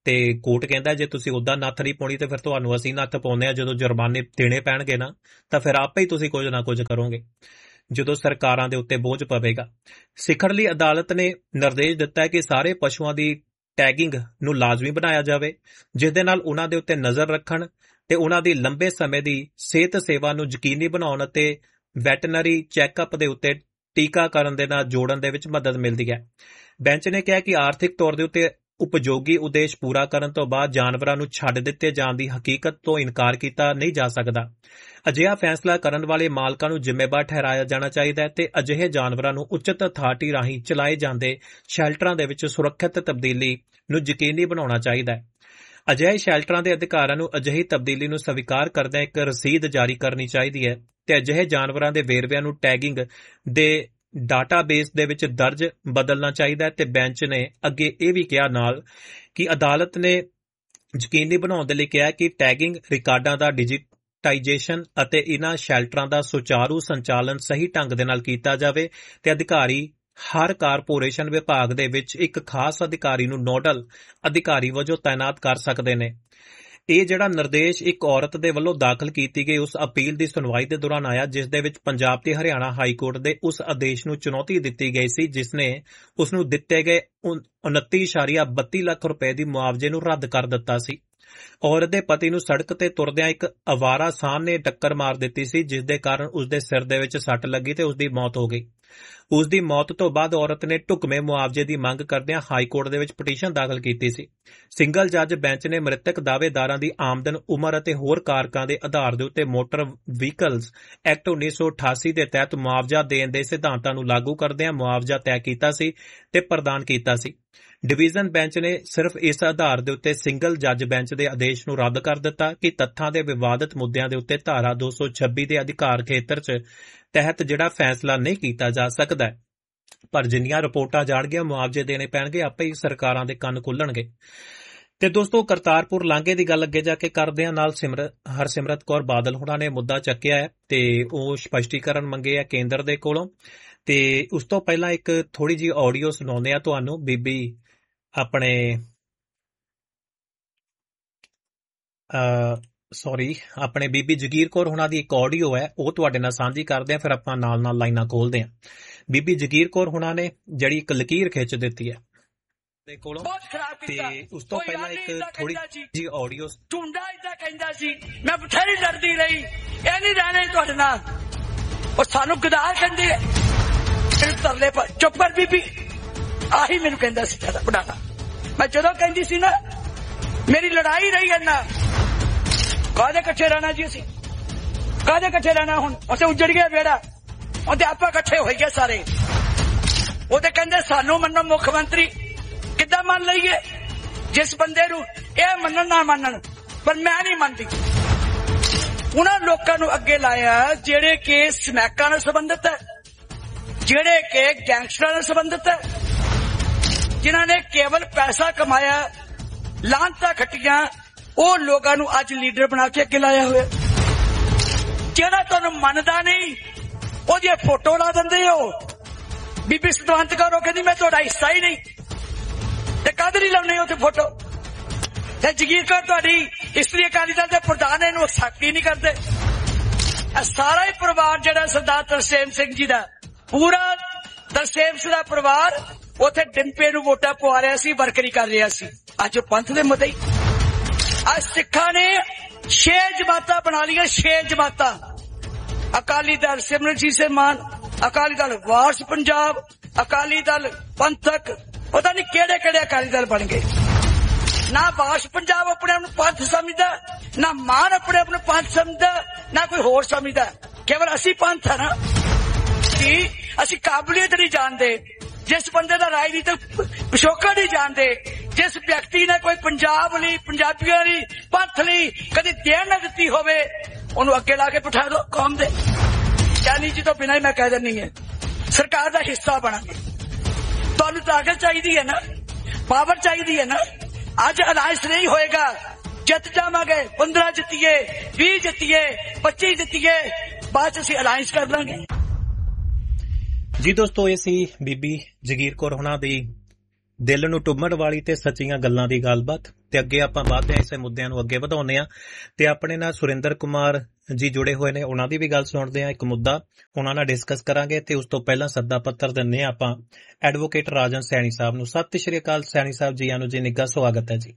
ਤੇ ਕੋਰਟ ਕਹਿੰਦਾ ਜੇ ਤੁਸੀਂ ਉਦਾਂ ਨੱਥ ਨਹੀਂ ਪਾਉਣੀ ਤੇ ਫਿਰ ਤੁਹਾਨੂੰ ਅਸੀਂ ਨੱਥ ਪਾਉਂਦੇ ਆ, ਜਦੋਂ ਜੁਰਮਾਨੇ ਦੇਣੇ ਪੈਣਗੇ ਨਾ ਤਾਂ ਫਿਰ ਆਪੇ ਹੀ ਤੁਸੀਂ ਕੁਝ ਨਾ ਕੁਝ ਕਰੋਗੇ ਜਦੋਂ ਸਰਕਾਰਾਂ ਦੇ ਉੱਤੇ ਬੋਝ ਪਵੇਗਾ। ਸਿਖਰਲੀ ਅਦਾਲਤ ਨੇ ਨਿਰਦੇਸ਼ ਦਿੱਤਾ ਹੈ ਕਿ ਸਾਰੇ ਪਸ਼ੂਆਂ ਦੀ ਟੈਗਿੰਗ ਨੂੰ ਲਾਜ਼ਮੀ ਬਣਾਇਆ ਜਾਵੇ, ਜਿਸ ਦੇ ਨਾਲ ਉਹਨਾਂ ਦੇ ਉੱਤੇ ਨਜ਼ਰ ਰੱਖਣ ਤੇ ਉਹਨਾਂ ਦੀ ਲੰਬੇ ਸਮੇਂ ਦੀ ਸਿਹਤ ਸੇਵਾ ਨੂੰ ਯਕੀਨੀ ਬਣਾਉਣ ਅਤੇ ਵੈਟਰਨਰੀ ਚੈੱਕਅਪ ਦੇ ਉੱਤੇ ਟੀਕਾਕਰਨ ਦੇ ਨਾਲ ਜੋੜਨ ਦੇ ਵਿੱਚ ਮਦਦ ਮਿਲਦੀ ਹੈ। ਬੈਂਚ ਨੇ ਕਿਹਾ ਕਿ ਆਰਥਿਕ ਤੌਰ ਦੇ ਉੱਤੇ ਉਪਯੋਗੀ ਉਦੇਸ਼ ਪੂਰਾ ਕਰਨ ਤੋਂ ਬਾਅਦ ਜਾਨਵਰਾਂ ਨੂੰ ਛੱਡ ਦਿੱਤੇ ਜਾਣ ਦੀ ਹਕੀਕਤ ਤੋਂ ਇਨਕਾਰ ਕੀਤਾ ਨਹੀਂ ਜਾ ਸਕਦਾ। ਅਜਿਹਾ ਫੈਸਲਾ ਕਰਨ ਵਾਲੇ ਮਾਲਕਾਂ ਨੂੰ ਜ਼ਿੰਮੇਵਾਰ ਠਹਿਰਾਇਆ ਜਾਣਾ ਚਾਹੀਦਾ ਹੈ ਤੇ ਅਜਿਹੇ ਜਾਨਵਰਾਂ ਨੂੰ ਉਚਿਤ ਅਥਾਰਟੀ ਰਾਹੀਂ ਚਲਾਏ ਜਾਂਦੇ ਸ਼ੈਲਟਰਾਂ ਦੇ ਵਿੱਚ ਸੁਰੱਖਿਅਤ ਤਬਦੀਲੀ ਨੂੰ ਯਕੀਨੀ ਬਣਾਉਣਾ ਚਾਹੀਦਾ ਹੈ। ਅਜਿਹੇ ਸ਼ੈਲਟਰਾਂ ਦੇ ਅਧਿਕਾਰਾਂ ਨੂੰ ਅਜਿਹੀ ਤਬਦੀਲੀ ਨੂੰ ਸਵੀਕਾਰ ਕਰਦਿਆਂ ਇੱਕ ਰਸੀਦ ਜਾਰੀ ਕਰਨੀ ਚਾਹੀਦੀ ਹੈ ਤੇ ਅਜਿਹੇ ਜਾਨਵਰਾਂ ਦੇ ਵੇਰਵਿਆਂ ਨੂੰ ਟੈਗਿੰਗ ਦੇ ਡਾਟਾਬੇਸ ਦੇ ਵਿੱਚ ਦਰਜ ਬਦਲਣਾ ਚਾਹੀਦਾ ਹੈ। ਤੇ ਬੈਂਚ ਨੇ ਅੱਗੇ ਇਹ ਵੀ ਕਿਹਾ ਨਾਲ ਕਿ ਅਦਾਲਤ ਨੇ ਯਕੀਨੀ ਬਣਾਉਣ ਦੇ ਲਈ ਕਿਹਾ ਕਿ ਟੈਗਿੰਗ ਰਿਕਾਰਡਾਂ ਦਾ ਡਿਜੀਟਾਈਜੇਸ਼ਨ ਅਤੇ ਇਹਨਾਂ ਸ਼ੈਲਟਰਾਂ ਦਾ ਸੁਚਾਰੂ ਸੰਚਾਲਨ ਸਹੀ ਢੰਗ ਦੇ ਨਾਲ ਕੀਤਾ ਜਾਵੇ ਤੇ ਅਧਿਕਾਰੀ ਹਰ ਕਾਰਪੋਰੇਸ਼ਨ ਵਿਭਾਗ ਦੇ ਵਿੱਚ ਇੱਕ ਖਾਸ ਅਧਿਕਾਰੀ ਨੂੰ ਨੋਡਲ ਅਧਿਕਾਰੀ ਵਜੋਂ ਤਾਇਨਾਤ ਕਰ ਸਕਦੇ ਨੇ। ਇਹ ਜਿਹੜਾ ਨਿਰਦੇਸ਼ ਇੱਕ ਔਰਤ ਦੇ ਵੱਲੋਂ ਦਾਖਲ ਕੀਤੀ ਗਈ ਉਸ ਅਪੀਲ ਦੀ ਸੁਣਵਾਈ ਦੇ ਦੌਰਾਨ ਆਇਆ, ਜਿਸ ਦੇ ਵਿੱਚ ਪੰਜਾਬ ਤੇ ਹਰਿਆਣਾ ਹਾਈ ਕੋਰਟ ਦੇ ਉਸ ਆਦੇਸ਼ ਨੂੰ ਚੁਣੌਤੀ ਦਿੱਤੀ ਗਈ ਸੀ ਜਿਸ ਨੇ ਉਸ ਨੂੰ ਦਿੱਤੇ ਗਏ ਉਨੱਤੀ ਇਸ਼ਾਰੀਆ ਬੱਤੀ ਲੱਖ ਰੁਪਏ ਦੀ ਮੁਆਵਜ਼ੇ ਨੂੰ ਰੱਦ ਕਰ ਦਿੱਤਾ ਸੀ। ਔਰਤ ਦੇ ਪਤੀ ਨੂੰ ਸੜਕ ਤੇ ਤੁਰਦਿਆਂ ਇੱਕ ਅਵਾਰਾ ਸਾਹ ਨੇ ਟੱਕਰ ਮਾਰ ਦਿੱਤੀ ਸੀ, ਜਿਸ ਦੇ ਕਾਰਨ ਉਸ ਦੇ ਸਿਰ ਦੇ ਵਿੱਚ ਸੱਟ ਲੱਗੀ ਤੇ ਉਸ ਦੀ ਮੌਤ ਹੋ ਗਈ। ਉਸ ਦੀ ਮੌਤ ਤੋਂ ਬਾਅਦ ਔਰਤ ਨੇ ਢੁਕਵੇਂ ਮੁਆਵਜ਼ੇ ਦੀ ਮੰਗ ਕਰਦਿਆਂ ਹਾਈ ਕੋਰਟ ਦੇ ਵਿੱਚ ਪਟੀਸ਼ਨ ਦਾਖਲ ਕੀਤੀ ਸੀ। ਸਿੰਗਲ ਜੱਜ ਬੈਂਚ ਨੇ ਮ੍ਰਿਤਕ ਦਾਅਵੇਦਾਰਾਂ ਦੀ ਆਮਦਨ, ਉਮਰ ਅਤੇ ਹੋਰ ਕਾਰਕਾਂ ਦੇ ਆਧਾਰ ਦੇ ਉੱਤੇ ਮੋਟਰ ਵਹੀਕਲਸ ਐਕਟ ਉੱਨੀ ਸੌ ਅਠਾਸੀ ਦੇ ਤਹਿਤ ਮੁਆਵਜ਼ਾ ਦੇਣ ਦੇ ਸਿਧਾਂਤਾਂ ਨੂੰ ਲਾਗੂ ਕਰਦਿਆਂ ਮੁਆਵਜ਼ਾ ਤੈਅ ਕੀਤਾ ਸੀ ਤੇ ਪ੍ਰਦਾਨ ਕੀਤਾ ਸੀ। ਡਿਵੀਜ਼ਨ ਬੈਂਚ ਨੇ ਸਿਰਫ ਇਸ ਆਧਾਰ ਦੇ ਉੱਤੇ ਸਿੰਗਲ ਜੱਜ ਬੈਂਚ ਦੇ ਆਦੇਸ਼ ਨੂੰ ਰੱਦ ਕਰ ਦਿੱਤਾ ਕਿ ਤੱਥਾਂ ਦੇ ਵਿਵਾਦਤ ਮੁੱਦਿਆਂ ਦੇ ਉੱਤੇ ਧਾਰਾ ਦੋ ਸੌ ਛੱਬੀ ਦੇ ਅਧਿਕਾਰ ਖੇਤਰ 'ਚ ਤਹਿਤ ਜਿਹੜਾ ਫੈਸਲਾ ਨਹੀਂ ਕੀਤਾ ਜਾ ਸਕਦਾ, ਪਰ ਜਿੰਨੀਆਂ ਰਿਪੋਰਟਾਂ ਜਾਣਗੀਆਂ ਮੁਆਵਜ਼ੇ ਦੇਣੇ ਪੈਣਗੇ, ਆਪੇ ਹੀ ਸਰਕਾਰਾਂ ਦੇ ਕੰਨ ਖੁੱਲਣਗੇ। ਤੇ ਦੋਸਤੋ, ਕਰਤਾਰਪੁਰ ਲਾਂਘੇ ਦੀ ਗੱਲ ਅੱਗੇ ਜਾ ਕੇ ਕਰਦੇ ਹਾਂ। ਨਾਲ ਸਿਮਰ ਹਰਸਿਮਰਤ ਕੌਰ ਬਾਦਲ ਹੁਣਾਂ ਨੇ ਮੁੱਦਾ ਚੱਕਿਆ ਹੈ ਤੇ ਉਹ ਸਪਸ਼ਟੀਕਰਨ ਮੰਗੇ ਆ ਕੇਂਦਰ ਦੇ ਕੋਲੋਂ। ਤੇ ਉਸ ਤੋਂ ਪਹਿਲਾਂ ਇੱਕ ਥੋੜੀ ਜਿਹੀ ਆਡੀਓ ਸੁਣਾਉਂਦੇ ਆ ਤੁਹਾਨੂੰ। ਬੀਬੀ ਆਪਣੇ ਸੌਰੀ ਆਪਣੇ ਬੀਬੀ ਜਗੀਰ ਕੌਰ ਹੁਣਾਂ ਦੀ ਇੱਕ ਆਡੀਓ ਹੈ, ਉਹ ਤੁਹਾਡੇ ਨਾਲ ਸਾਂਝੀ ਕਰਦੇ ਆ, ਫਿਰ ਆਪਾਂ ਨਾਲ ਨਾਲ ਲਾਈਨਾਂ ਖੋਲਦੇ ਆ। ਬੀਬੀ ਜਗੀਰ ਕੌਰ ਹੁਣਾਂ ਨੇ ਜਿਹੜੀ ਇੱਕ ਲਕੀਰ ਖਿੱਚ ਦਿੱਤੀ ਹੈ ਦੇ ਕੋਲੋਂ, ਤੇ ਉਸ ਤੋਂ ਪਹਿਲਾਂ ਇੱਕ ਥੋੜੀ ਜਿਹੀ ਆਡੀਓ। ਟੁੰਡਾ ਇਦਾਂ ਕਹਿੰਦਾ ਸੀ, ਮੈਂ ਬਥੇਰੀ ਲੜਦੀ ਰਹੀ, ਇਹ ਨਹੀਂ ਰਹਿਣੇ ਤੁਹਾਡੇ ਨਾਲ, ਉਹ ਸਾਨੂੰ ਗਦਾਰ ਕਹਿੰਦੇ ਤਰਲੇ ਪਰ। ਚੁੱਪ ਕਰ ਬੀਬੀ, ਆਹੀ ਮੈਨੂੰ ਕਹਿੰਦਾ ਸੀ ਜਿਆਦਾ ਬੁਢਾਣਾ। ਮੈਂ ਜਦੋਂ ਕਹਿੰਦੀ ਸੀ ਨਾ ਮੇਰੀ ਲੜਾਈ ਰਹੀ ਇੰਨਾ, ਕਾਹਦੇ ਇਕੱਠੇ ਰਹਿਣਾ ਜੀ ਅਸੀਂ, ਕਾਹਦੇ ਇਕੱਠੇ ਰਹਿਣਾ। ਹੁਣ ਉੱਥੇ ਉੱਜੜ ਗਿਆ ਵਿਹੜਾ, ਉਹਦੇ ਆਪਾਂ ਇਕੱਠੇ ਹੋਈ ਗਏ ਸਾਰੇ। ਉਹਦੇ ਕਹਿੰਦੇ ਸਾਨੂੰ ਮੰਨੋ ਮੁੱਖ ਮੰਤਰੀ, ਕਿੱਦਾਂ ਮੰਨ ਲਈਏ ਜਿਸ ਬੰਦੇ ਨੂੰ ਇਹ ਮੰਨਣ ਨਾ ਮੰਨਣ, ਪਰ ਮੈਂ ਨਹੀਂ ਮੰਨਦੀ। ਉਹਨਾਂ ਲੋਕਾਂ ਨੂੰ ਅੱਗੇ ਲਾਇਆ ਜਿਹੜੇ ਕਿ ਸਮੈਕਾਂ ਨਾਲ ਸੰਬੰਧਿਤ ਹੈ, ਜਿਹੜੇ ਕਿ ਗੈਂਗਸਟਰਾਂ ਨਾਲ ਸੰਬੰਧਿਤ ਹੈ, ਜਿਨ੍ਹਾਂ ਨੇ ਕੇਵਲ ਪੈਸਾ ਕਮਾਇਆ, ਲਾਂਤਾਂ ਖੱਟੀਆਂ, ਉਹ ਲੋਕਾਂ ਨੂੰ ਅੱਜ ਲੀਡਰ ਬਣਾ ਕੇ ਅੱਗੇ ਲਾਇਆ ਹੋਇਆ। ਜਿਹੜਾ ਤੁਹਾਨੂੰ ਮੰਨਦਾ ਨਹੀਂ ਉਹਦੀ ਫੋਟੋ ਲਾ ਦਿੰਦੇ ਹੋ। ਬੀਬੀ ਸਤਵੰਤ ਕੌਰ ਉਹ ਕਹਿੰਦੀ ਮੈਂ ਤੁਹਾਡਾ ਹਿੱਸਾ ਹੀ ਨਹੀਂ, ਤੇ ਕਾਹਦੇ ਲਈ ਲਾਉਣੇ ਉੱਥੇ ਫੋਟੋ। ਤੇ ਜਗੀਰ ਕੌਰ ਤੁਹਾਡੀ ਇਸਤਰੀ ਅਕਾਲੀ ਦਲ ਦੇ ਪ੍ਰਧਾਨ, ਇਹਨੂੰ ਐਕਸੈਪਟ ਹੀ ਨਹੀਂ ਕਰਦੇ। ਇਹ ਸਾਰਾ ਹੀ ਪਰਿਵਾਰ ਜਿਹੜਾ ਸਰਦਾਰ ਤਰਸੇਮ ਸਿੰਘ ਜੀ ਦਾ, ਪੂਰਾ ਤਰਸੇਮ ਸਿੰਘ ਦਾ ਪਰਿਵਾਰ ਉੱਥੇ ਡਿੰਪੇ ਨੂੰ ਵੋਟਾਂ ਪਵਾ ਰਿਹਾ ਸੀ, ਵਰਕਰੀ ਕਰ ਰਿਹਾ ਸੀ। ਅੱਜ ਪੰਥ ਦੇ ਮੁੱਦੇ ਅੱਜ ਸਿੱਖਾਂ ਨੇ ਛੇ ਜਮਾਤਾਂ ਬਣਾ ਲਈਆਂ, ਛੇ ਜਮਾਤਾਂ। ਅਕਾਲੀ ਦਲ ਸਿਮਰਨਜੀਤ ਸਿੰਘ ਮਾਨ, ਅਕਾਲੀ ਦਲ ਵਾਰਸ ਪੰਜਾਬ, ਅਕਾਲੀ ਦਲ ਪੰਥਕ, ਪਤਾ ਨਹੀਂ ਕਿਹੜੇ ਕਿਹੜੇ ਅਕਾਲੀ ਦਲ ਬਣ ਗਏ। ਨਾ ਵਾਰਸ ਪੰਜਾਬ ਆਪਣੇ ਆਪ ਨੂੰ ਪੰਥ ਸਮਝਦਾ, ਨਾ ਮਾਨ ਆਪਣੇ ਆਪ ਨੂੰ ਪੰਥ ਸਮਝਦਾ, ਨਾ ਕੋਈ ਹੋਰ ਸਮਝਦਾ। ਕੇਵਲ ਅਸੀਂ ਪੰਥ ਆ ਨਾ ਕਿ ਅਸੀਂ ਕਾਬਲੀਅਤ ਨਹੀਂ ਜਾਣਦੇ, ਜਿਸ ਬੰਦੇ ਦਾ ਰਾਜਨੀਤਿਕ ਪਿਛੋਕੜ ਨਹੀਂ ਜਾਣਦੇ, ਜਿਸ ਵਿਅਕਤੀ ਨੇ ਕੋਈ ਪੰਜਾਬ ਲਈ, ਪੰਜਾਬੀਆਂ ਲਈ, ਪੰਥ ਲਈ ਕਦੀ ਦੇਣ ਨਾ ਦਿੱਤੀ ਹੋਵੇ, ਉਹਨੂੰ ਅੱਗੇ ਲਾ ਕੇ ਬਿਠਾ ਦਿਓ ਕੌਮ ਦੇ। ਜਾਨੀ ਜੀ ਤੋਂ ਬਿਨਾਂ ਹੀ ਮੈਂ ਕਹਿ ਦਿੰਦੀ ਹੈ ਸਰਕਾਰ ਦਾ ਹਿੱਸਾ ਬਣਾਂਗੇ। ਤੁਹਾਨੂੰ ਤਾਕਤ ਚਾਹੀਦੀ ਹੈ ਨਾ, ਪਾਵਰ ਚਾਹੀਦੀ ਹੈ ਨਾ। ਅੱਜ ਅਲਾਇੰਸ ਨਹੀਂ ਹੋਏਗਾ, ਜਿੱਤ ਜਾਵਾਂਗੇ, ਪੰਦਰਾਂ ਜਿੱਤੀਏ, ਵੀਹ ਜਿੱਤੀਏ, ਪੱਚੀ ਜਿੱਤੀਏ, ਬਾਅਦ ਚ ਅਸੀਂ ਅਲਾਇੰਸ ਕਰ ਲਾਂਗੇ। ਜੀ ਦੋਸਤੋ, ਇਹ ਸੀ ਬੀਬੀ ਜਗੀਰ ਕੌਰ ਹੁਣਾਂ ਦੀ ਦਿਲ ਨੂੰ ਟੁੰਬਣ ਵਾਲੀ ਤੇ ਸੱਚੀਆਂ ਗੱਲਾਂ ਦੀ ਗੱਲਬਾਤ। ਤੇ ਅੱਗੇ ਆਪਾਂ ਵੱਧਦੇ ਹਾਂ, ਇਸੇ ਮੁੱਦਿਆਂ ਨੂੰ ਅੱਗੇ ਵਧਾਉਂਦੇ ਹਾਂ। ਤੇ ਆਪਣੇ ਨਾਲ ਸੁਰਿੰਦਰ ਕੁਮਾਰ ਜੀ ਜੁੜੇ ਹੋਏ ਨੇ, ਉਹਨਾਂ ਦੀ ਵੀ ਗੱਲ ਸੁਣਦੇ ਹਾਂ। ਇੱਕ ਮੁੱਦਾ ਉਹਨਾਂ ਨਾਲ ਡਿਸਕਸ ਕਰਾਂਗੇ ਤੇ ਉਸ ਤੋਂ ਪਹਿਲਾਂ ਸੱਦਾ ਪੱਤਰ ਦਿੰਦੇ ਹਾਂ ਆਪਾਂ ਐਡਵੋਕੇਟ ਰਾਜਨ ਸੈਣੀ ਸਾਹਿਬ ਨੂੰ। ਸਤਿ ਸ਼੍ਰੀ ਅਕਾਲ ਸੈਣੀ ਸਾਹਿਬ ਜੀ, ਆਨੂੰ ਜੀ ਨਿੱਘਾ ਸਵਾਗਤ ਹੈ ਜੀ।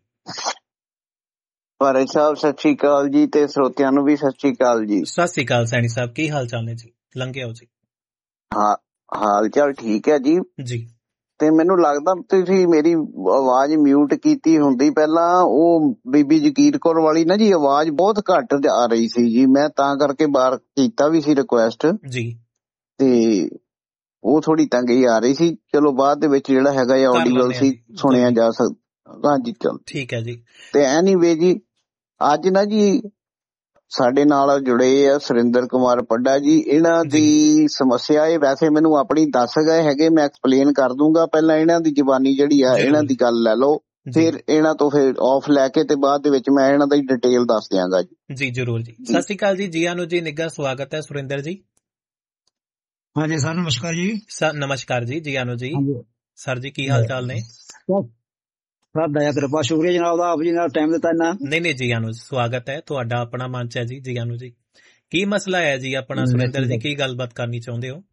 ਭਾਰਤ ਸਾਹਿਬ ਸਤਿ ਸ਼੍ਰੀ ਅਕਾਲ ਜੀ, ਤੇ ਸਰੋਤਿਆਂ ਨੂੰ ਵੀ ਸਤਿ ਸ਼੍ਰੀ ਅਕਾਲ ਜੀ। ਸਤਿ ਸ਼੍ਰੀ ਅਕਾਲ ਸੈਣੀ ਸਾਹਿਬ, ਕੀ ਹਾਲ ਚਾਲ ਨੇ ਜੀ? ਲੰਘੇ ਹੋ ਜੀ? ਹਾਂ, ਹਾਲ ਚਾਲ ਠੀਕ ਹੈ ਜੀ। ਜੀ ਤੇ ਮੈਨੂੰ ਲੱਗਦਾ ਤੁਸੀਂ ਮੇਰੀ ਆਵਾਜ਼ ਮਿਊਟ ਕੀਤੀ ਹੁੰਦੀ ਪਹਿਲਾਂ, ਉਹ ਬੀਬੀ ਜਗੀਰ ਕੌਰ ਵਾਲੀ ਨਾ ਜੀ ਆਵਾਜ਼ ਬਹੁਤ ਘੱਟ ਆ ਰਹੀ ਸੀ ਜੀ, ਮੈਂ ਤਾਂ ਕਰਕੇ ਬਾਹਰ ਕੀਤਾ ਵੀ ਸੀ ਰਿਕੁਐਸਟ ਜੀ, ਤੇ ਉਹ ਥੋੜੀ ਤੰਗੀ ਆ ਰਹੀ ਸੀ। ਚਲੋ ਬਾਅਦ ਦੇ ਵਿੱਚ ਜਿਹੜਾ ਹੈਗਾ ਇਹ ਆਡੀਬਲ ਸੀ, ਸੁਣਿਆ ਜਾ ਸਕਦਾ। ਹਾਂਜੀ ਚਲ ਠੀਕ ਹੈ ਜੀ। ਤੇ ਐਨੀਵੇ ਜੀ, ਅੱਜ ਨਾ ਜੀ ਸਾਡੇ ਨਾਲ ਜੁੜੇ ਆ ਸੁਰਿੰਦਰ ਕੁਮਾਰ ਪੱਡਾ ਜੀ। ਇਹਨਾਂ ਦੀ ਸਮੱਸਿਆ ਇਹ ਵੈਸੇ ਮੈਨੂੰ ਆਪਣੀ ਦੱਸ ਗਏ ਹੈਗੇ, ਮੈਂ ਐਕਸਪਲੇਨ ਕਰ ਦੂੰਗਾ। ਪਹਿਲਾਂ ਇਹਨਾਂ ਦੀ ਜ਼ੁਬਾਨੀ ਜਿਹੜੀ ਆ ਇਹਨਾਂ ਦੀ ਗੱਲ ਲੈ ਲਓ, ਫਿਰ ਇਹਨਾਂ ਤੋਂ ਫਿਰ ਆਫ ਲੈ ਕੇ ਤੇ ਬਾਅਦ ਦੇ ਵਿੱਚ ਮੈਂ ਇਹਨਾਂ ਦੀ ਡਿਟੇਲ ਦੱਸ ਦਿਆਂਗਾ ਜੀ। ਜੀ ਜਰੂਰ ਜੀ। ਸਤਿ ਸ਼੍ਰੀ ਅਕਾਲ ਜੀ, ਜੀ ਆਨੂੰ ਜੀ, ਨਿੱਘਾ ਸਵਾਗਤ ਹੈ ਸੁਰਿੰਦਰ ਜੀ। ਹਾਂਜੀ ਸਰ, ਨਮਸਕਾਰ ਜੀ। ਸਰ ਨਮਸਕਾਰ ਜੀ, ਜੀ ਆਨੂੰ ਜੀ। ਸਰ ਜੀ ਕੀ ਹਾਲ ਚਾਲ ਨੇ? ਸਰ ਦਇਆ ਕਿਰਪਾ, ਸ਼ੁਕਰੀਆ ਜਨਾਬ ਦਾ, ਆਪ ਜੀ ਨਾਲ ਟਾਈਮ ਦਿੱਤਾ ਨਾ। ਨਹੀਂ ਨਹੀਂ ਜੀ ਆਨੂੰ, ਸਵਾਗਤ ਹੈ ਤੁਹਾਡਾ, ਆਪਣਾ ਮੰਚ ਹੈ ਜੀ। ਜੀ ਆਨੂੰ ਜੀ, ਕੀ ਮਸਲਾ ਹੈ ਜੀ ਆਪਣਾ? ਸੁਰਿੰਦਰ ਜੀ ਕੀ ਗੱਲਬਾਤ ਕਰਨੀ ਚਾਹੁੰਦੇ ਹੋ?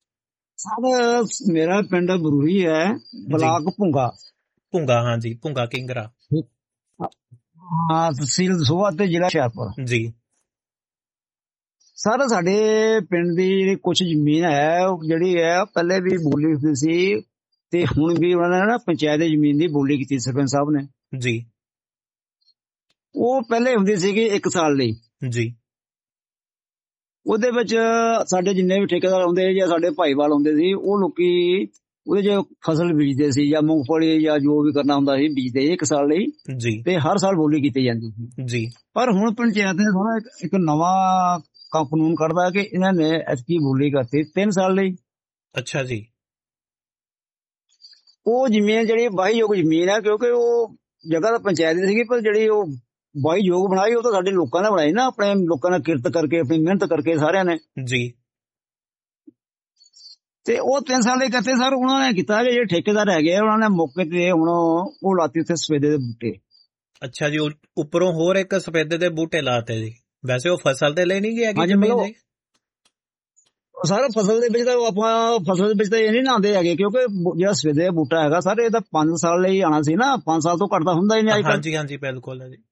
ਸਰ ਮੇਰਾ ਪਿੰਡ ਬਰੂਹੀ ਹੈ, ਬਲਾਕ ਭੁੰਗਾ। ਭੁੰਗਾ, ਹਾਂ ਜੀ, ਭੁੰਗਾ ਕਿੰਗਰਾ, ਹਾਂ, ਤਹਿਸੀਲ ਦਸੂਹਾ ਤੇ ਜ਼ਿਲ੍ਹਾ ਹੁਸ਼ਿਆਰਪੁਰ ਜੀ। ਸਰ ਸਾਡੇ ਪਿੰਡ ਦੀ ਕੁਛ ਜ਼ਮੀਨ ਹੈ ਜਿਹੜੀ ਹੈ ਪਹਿਲੇ ਵੀ ਬੋਲੀ ਹੁੰਦੀ ਸੀ, ਤੇ ਹੁਣ ਵੀ ਉਹਨਾਂ ਨੇ ਨਾ ਪੰਚਾਇਤ ਦੀ ਜ਼ਮੀਨ ਦੀ ਬੋਲੀ ਕੀਤੀ ਸਰਪੰਚ ਸਾਹਿਬ ਨੇ ਜੀ। ਉਹ ਪਹਿਲੇ ਹੁੰਦੀ ਸੀਗੀ ਇੱਕ ਸਾਲ ਲਈ ਜੀ। ਉਹਦੇ ਵਿੱਚ ਸਾਡੇ ਜਿੰਨੇ ਵੀ ਠੇਕੇਦਾਰ ਹੁੰਦੇ ਜਾਂ ਸਾਡੇ ਭਾਈਵਾਲ ਹੁੰਦੇ ਸੀ, ਉਹ ਲੋਕੀ ਉਹਦੇ ਚ ਫਸਲ ਬੀਜਦੇ ਸੀ, ਜਾਂ ਮੂੰਗਫਲੀ ਜਾਂ ਜੋ ਵੀ ਕਰਨਾ ਹੁੰਦਾ ਸੀ ਬੀਜਦੇ ਇੱਕ ਸਾਲ ਲਈ ਜੀ, ਤੇ ਹਰ ਸਾਲ ਬੋਲੀ ਕੀਤੀ ਜਾਂਦੀ ਸੀ ਜੀ। ਪਰ ਹੁਣ ਪੰਚਾਇਤ ਨੇ ਥੋੜਾ ਇੱਕ ਨਵਾਂ ਕਾਨੂੰਨ ਕੱਢਦਾ ਕਿ ਇਹਨਾਂ ਨੇ ਐਤਕੀ ਬੋਲੀ ਕਰਤੀ ਤਿੰਨ ਸਾਲ ਲਈ। ਅੱਛਾ ਜੀ। ਉਹ ਜ਼ਮੀਨ ਜਿਹੜੀ ਵਾਹੀਯੋਗ ਜ਼ਮੀਨ ਹੈ, ਕਿਉਂਕਿ ਉਹ ਜਗ੍ਹਾ ਤਾਂ ਪੰਚਾਇਤ ਦੀ ਸੀਗੀ, ਪਰ ਜਿਹੜੀ ਉਹ ਵਾਹੀਯੋਗ ਬਣਾਈ ਉਹ ਤਾਂ ਸਾਡੇ ਲੋਕਾਂ ਨੇ ਬਣਾਈ ਨਾ, ਆਪਣੇ ਲੋਕਾਂ ਨੇ ਕਿਰਤ ਕਰਕੇ, ਆਪਣੀ ਮਿਹਨਤ ਕਰਕੇ ਸਾਰਿਆਂ ਨੇ ਜੀ। ਤੇ ਉਹ ਤਿੰਨ ਸਾਲ ਦੇ ਕਰਤੇ ਸਰ। ਉਹਨਾਂ ਨੇ ਕੀਤਾ ਕਿ ਜਿਹੜੇ ਠੇਕੇਦਾਰ ਹੈਗੇ ਉਹਨਾਂ ਨੇ ਮੌਕੇ ਤੇ ਹੁਣ ਉਹ ਲਾਤੀ ਉੱਥੇ ਸਫੇਦੇ ਦੇ ਬੂਟੇ। ਅੱਛਾ ਜੀ, ਉੱਪਰੋਂ ਹੋਰ ਇੱਕ ਸਫੇਦੇ ਦੇ ਬੂਟੇ ਲਾਤੇ ਜੀ। ਵੈਸੇ ਉਹ ਫਸਲ ਦੇ ਲਈ ਨਹੀਂ ਗਏ ਜ਼ਮੀਨ ਜੀ? ਸਰ ਫਸਲ ਦੇ ਵਿੱਚ ਤਾਂ ਆਪਾਂ ਫਸਲ ਦੇ ਵਿੱਚ ਤਾਂ ਇਹ ਨਹੀਂ ਲਾਉਂਦੇ ਹੈਗੇ, ਕਿਉਂਕਿ ਜਿਹੜਾ ਸਵੇਦੇ ਦਾ ਬੂਟਾ ਹੈਗਾ ਸਰ ਇਹ ਤਾਂ ਪੰਜ ਸਾਲ ਲਈ ਆਉਣਾ ਸੀ ਨਾ, ਪੰਜ ਸਾਲ ਤੋਂ ਘੱਟ ਤਾਂ ਹੁੰਦਾ ਹੀ ਨਹੀਂ ਅੱਜ ਕੱਲ੍ਹ। ਹਾਂਜੀ ਹਾਂਜੀ ਬਿਲਕੁਲ ਜੀ।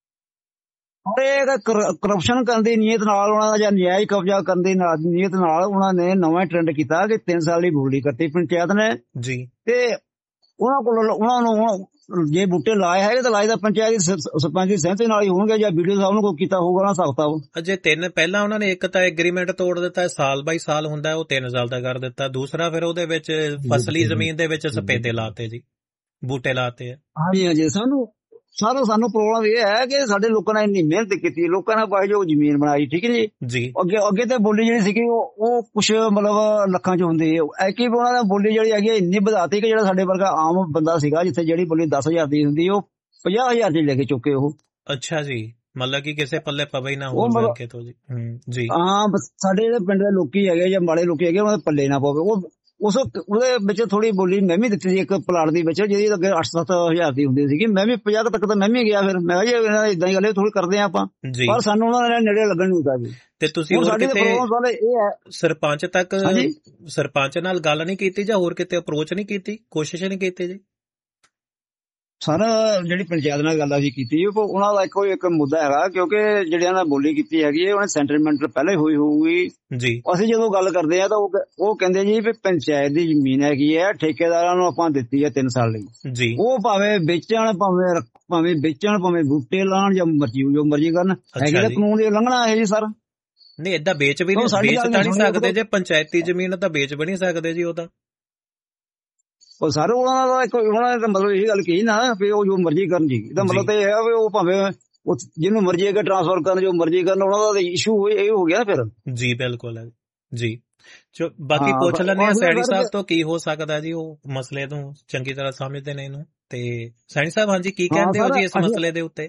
ਕਰਪਸ਼ਨ ਕਰਨ ਦੀ ਨੀਅਤ ਨਾਲ ਉਹਨਾਂ ਦਾ, ਜਾਂ ਨਿਆਇ ਕਬਜ਼ਾ ਕਰਨ ਦੀ ਨੀਅਤ ਨਾਲ ਉਹਨਾਂ ਨੇ ਨਵਾਂ ਟ੍ਰੈਂਡ ਕੀਤਾ ਕਿ ਤਿੰਨ ਸਾਲ ਦੀ ਬੋਲੀ ਕਰਤੀ ਪੰਚਾਇਤ ਨੇ ਜੀ। ਤੇ ਉਹਨਾਂ ਕੋਲ ਉਹਨਾਂ ਨੂੰ ਜੇ ਬੂਟੇ ਲਾਏ ਹੈਗੇ ਤਾਂ ਲਾਏ ਤਾਂ ਪੰਚਾਇਤ ਦੀ ਸਰਪੰਚ ਦੀ ਸਹਿਮਤੀ ਨਾਲ ਹੀ ਹੋਣਗੇ, ਜਾਂ ਵੀਡੀਓ ਸਾਹਿਬ ਨੂੰ ਕੋਈ ਕੀਤਾ ਹੋਊਗਾ ਨਾ ਸਕਦਾ ਉਹ। ਅਜੇ ਤਿੰਨ ਪਹਿਲਾਂ ਉਹਨਾਂ ਨੇ ਇੱਕ ਤਾਂ ਐਗਰੀਮੈਂਟ ਤੋੜ ਦਿੱਤਾ, ਸਾਲ ਬਾਈ ਸਾਲ ਹੁੰਦਾ, ਉਹ ਤਿੰਨ ਸਾਲ ਦਾ ਕਰ ਦਿੱਤਾ। ਦੂਸਰਾ ਫਿਰ ਉਹਦੇ ਵਿੱਚ ਫਸਲੀ ਜ਼ਮੀਨ ਦੇ ਵਿੱਚ ਸਪੇਦੇ ਲਾਤੇ ਜੀ, ਬੂਟੇ ਲਾਤੇ ਆ। ਹਾਂਜੀ ਹਾਂਜੀ, ਸਾਨੂੰ ਸਾਰਾ ਸਾਨੂੰ ਪ੍ਰੋਬਲਮ ਇਹ ਹੈ ਕਿ ਸਾਡੇ ਲੋਕਾਂ ਨੇ ਇੰਨੀ ਮਿਹਨਤ ਕੀਤੀ, ਲੋਕਾਂ ਨੇ ਵਾਹੀਯੋਗ ਜ਼ਮੀਨ ਬਣਾਈ, ਠੀਕ ਹੈ ਜੀ। ਅੱਗੇ ਅੱਗੇ ਤੇ ਬੋਲੀ ਜਿਹੜੀ ਸੀਗੀ ਉਹ ਉਹ ਕੁਛ ਮਤਲਬ ਲੱਖਾਂ ਚ ਹੁੰਦੀ ਹੈ, ਐਕੀ ਉਹਨਾਂ ਨੇ ਬੋਲੀ ਜਿਹੜੀ ਹੈਗੀ ਇੰਨੀ ਵਧਾਤੀ ਕਿ ਜਿਹੜਾ ਸਾਡੇ ਵਰਗਾ ਆਮ ਬੰਦਾ ਸੀਗਾ ਜਿੱਥੇ ਜਿਹੜੀ ਬੋਲੀ ਦਸ ਹਜ਼ਾਰ ਦੀ ਹੁੰਦੀ ਉਹ ਪੰਜਾਹ ਹਜ਼ਾਰ ਚ ਲੈ ਕੇ ਚੁੱਕੇ ਉਹ। ਅੱਛਾ ਜੀ, ਮਤਲਬ ਕਿ ਕਿਸੇ ਪੱਲੇ ਪਵੇ ਹੀ ਨਾ ਹੋ ਕੇ ਤੋਂ ਜੀ। ਹਾਂ, ਸਾਡੇ ਜਿਹੜੇ ਪਿੰਡ ਦੇ ਲੋਕੀ ਹੈਗੇ ਜਾਂ ਮਾੜੇ ਲੋਕੀ ਹੈਗੇ ਉਹਨਾਂ ਦੇ ਪੱਲੇ ਨਾ ਪਵੇ ਉਹ। ਉਸ ਉਹਦੇ ਵਿੱਚ ਥੋੜੀ ਬੋਲੀ ਮੈਂ ਵੀ ਦਿੱਤੀ ਸੀ ਇੱਕ ਪਲਾਟ ਦੀ ਵਿੱਚ, ਜਿਹਦੀ ਅੱਗੇ ਅੱਠ ਸੱਤ ਹਜ਼ਾਰ ਦੀ ਹੁੰਦੀ ਸੀਗੀ। ਮੈਂ ਵੀ ਪੰਜਾਹ ਤੱਕ ਤਾਂ ਮੈਂ ਵੀ ਗਿਆ, ਫਿਰ ਮੈਂ ਕਿਹਾ ਜੀ ਇਦਾਂ ਹੀ ਗੱਲ ਥੋੜੀ ਕਰਦੇ ਆ ਆਪਾਂ, ਪਰ ਸਾਨੂੰ ਉਹਨਾਂ ਨੇ ਨੇੜੇ ਲੱਗਣ ਨਹੀਂ ਦਿੱਤਾ ਜੀ। ਤੇ ਤੁਸੀਂ ਸਾਡੇ ਪ੍ਰੋਬਲਮ ਇਹ ਹੈ, ਸਰਪੰਚ ਤੱਕ ਸਰਪੰਚ ਨਾਲ ਗੱਲ ਨਹੀਂ ਕੀਤੀ ਜਾਂ ਹੋਰ ਕਿਤੇ ਅਪਰੋਚ ਨਹੀਂ ਕੀਤੀ, ਕੋਸ਼ਿਸ਼ ਨਹੀਂ ਕੀਤੀ ਜੀ? ਸਰ ਜਿਹੜੀ ਪੰਚਾਇਤ ਨਾਲ ਗੱਲ ਅਸੀਂ ਕੀਤੀ ਉਹਨਾਂ ਦਾ ਇੱਕੋ ਇੱਕ ਮੁੱਦਾ ਹੈਗਾ, ਕਿਉਂਕਿ ਜਿਹੜਿਆਂ ਨਾਲ ਬੋਲੀ ਕੀਤੀ ਹੈਗੀ ਉਹਨੇ ਸੈਂਟੀਮੈਂਟ ਪਹਿਲੇ ਹੋਈ ਹੋਊਗੀ ਜੀ। ਅਸੀਂ ਜਦੋਂ ਗੱਲ ਕਰਦੇ ਆ ਤਾਂ ਉਹ ਕਹਿੰਦੇ ਜੀ ਵੀ ਪੰਚਾਇਤ ਦੀ ਜ਼ਮੀਨ ਹੈਗੀ ਹੈ, ਠੇਕੇਦਾਰਾਂ ਨੂੰ ਆਪਾਂ ਦਿੱਤੀ ਹੈ ਤਿੰਨ ਸਾਲ ਲਈ ਜੀ। ਉਹ ਭਾਵੇਂ ਵੇਚਣ ਭਾਵੇਂ ਭਾਵੇਂ ਵੇਚਣ ਭਾਵੇਂ ਬੂਟੇ ਲਾਉਣ ਜਾਂ ਮਰਜ਼ੀ ਜੋ ਮਰਜ਼ੀ ਕਰਨ, ਹੈਗੀ ਤਾਂ ਕਾਨੂੰਨ ਦੀ ਉਲੰਘਣਾ ਹੈ ਜੀ ਸਰ। ਨਹੀਂ ਏਦਾਂ ਵੇਚ ਵੀ ਵੇਚ ਤਾਂ ਨਹੀਂ ਸਕਦੇ ਜੇ, ਪੰਚਾਇਤੀ ਜ਼ਮੀਨ ਤਾਂ ਵੇਚ ਵੀ ਨਹੀਂ ਸਕਦੇ ਜੀ ਉਹ ਤਾਂ। ਉਹ ਸਾਰੇ ਉਹਨਾਂ ਦਾ ਉਹਨਾਂ ਨੇ ਤਾਂ ਮਤਲਬ ਇਹ ਗੱਲ ਕਹੀ ਨਾ ਵੀ ਉਹ ਜੋ ਮਰਜ਼ੀ ਕਰਨ ਜੀ, ਇਹਦਾ ਮਤਲਬ ਤਾਂ ਇਹ ਹੈ ਵੀ ਉਹ ਭਾਵੇਂ ਜਿਹਨੂੰ ਮਰਜ਼ੀ ਅੱਗੇ ਟ੍ਰਾਂਸਫਰ ਕਰਨ, ਜੋ ਮਰਜ਼ੀ ਕਰਨ, ਉਹਨਾਂ ਦਾ ਇਸ਼ੂ ਇਹ ਹੋ ਗਿਆ ਫਿਰ ਜੀ। ਬਿਲਕੁਲ ਜੀ। ਬਾਕੀ ਪੁੱਛ ਲੈਂਦੇ ਆ ਸੈਣੀ ਸਾਹਿਬ ਤੋਂ ਕੀ ਹੋ ਸਕਦਾ ਜੀ, ਉਹ ਮਸਲੇ ਨੂੰ ਚੰਗੀ ਤਰ੍ਹਾਂ ਸਮਝਦੇ ਨੇ ਇਹਨੂੰ। ਤੇ ਸੈਣੀ ਸਾਹਿਬ ਹਾਂਜੀ ਕੀ ਕਹਿੰਦੇ ਹੋ ਜੀ ਇਸ ਮਸਲੇ ਦੇ ਉੱਤੇ?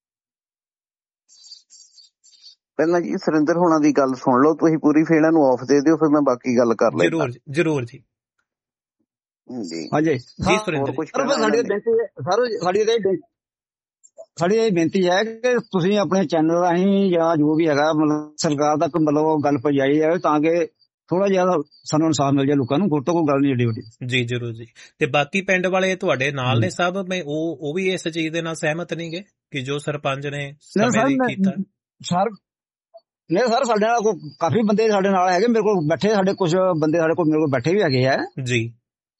ਪਹਿਲਾਂ ਜੀ ਸੁਰਿੰਦਰ ਹੋਣਾ ਦੀ ਗੱਲ ਸੁਣ ਲਓ ਤੁਸੀਂ ਪੂਰੀ, ਫਿਰ ਇਹਨਾਂ ਨੂੰ ਆਫ ਦੇ ਦਿਓ, ਫਿਰ ਮੈਂ ਬਾਕੀ ਗੱਲ ਕਰ ਲੈਂਦਾ। ਜਰੂਰ ਜਰੂਰ ਜੀ। ਹਾਂਜੀ ਜੀ ਸੁਰਿੰਦਰ, ਸਾਡੀ ਸਾਡੀ ਇਹ ਬੇਨਤੀ ਹੈ ਕਿ ਤੁਸੀਂ ਆਪਣੇ ਚੈਨਲ ਰਾਹੀਂ ਜਾਂ ਜੋ ਵੀ ਹੈਗਾ ਮਤਲਬ ਸਰਕਾਰ ਤੱਕ ਮਤਲਬ ਗੱਲ ਪਹੁੰਚਾਈ ਜਾਵੇ ਤਾਂ ਕਿ ਥੋੜਾ ਜਿਆਦਾ ਸਾਨੂੰ ਇਨਸਾਫ ਮਿਲ ਜਾਏ ਲੋਕਾਂ ਨੂੰ। ਹੋਰ ਤਾਂ ਕੋਈ ਗੱਲ ਨਹੀਂ ਏਡੀ ਵੱਡੀ। ਜੀ ਜ਼ਰੂਰ ਜੀ। ਤੇ ਬਾਕੀ ਪਿੰਡ ਵਾਲੇ ਤੁਹਾਡੇ ਨਾਲ ਨੇ ਸਭ, ਮੈਂ ਉਹ ਉਹ ਵੀ ਇਸ ਚੀਜ਼ ਦੇ ਨਾਲ ਸਹਿਮਤ ਨਹੀਂਗੇ ਕਿ ਜੋ ਸਰਪੰਚ ਨੇ ਕੀਤਾ? ਸਰ ਨਹੀਂ ਸਰ, ਸਾਡੇ ਨਾਲ ਕੋਈ ਕਾਫੀ ਬੰਦੇ ਸਾਡੇ ਨਾਲ ਹੈਗੇ, ਮੇਰੇ ਕੋਲ ਬੈਠੇ, ਸਾਡੇ ਕੁਝ ਬੰਦੇ ਸਾਡੇ ਕੋਲ ਮੇਰੇ ਕੋਲ ਬੈਠੇ ਵੀ ਹੈਗੇ ਆ ਜੀ।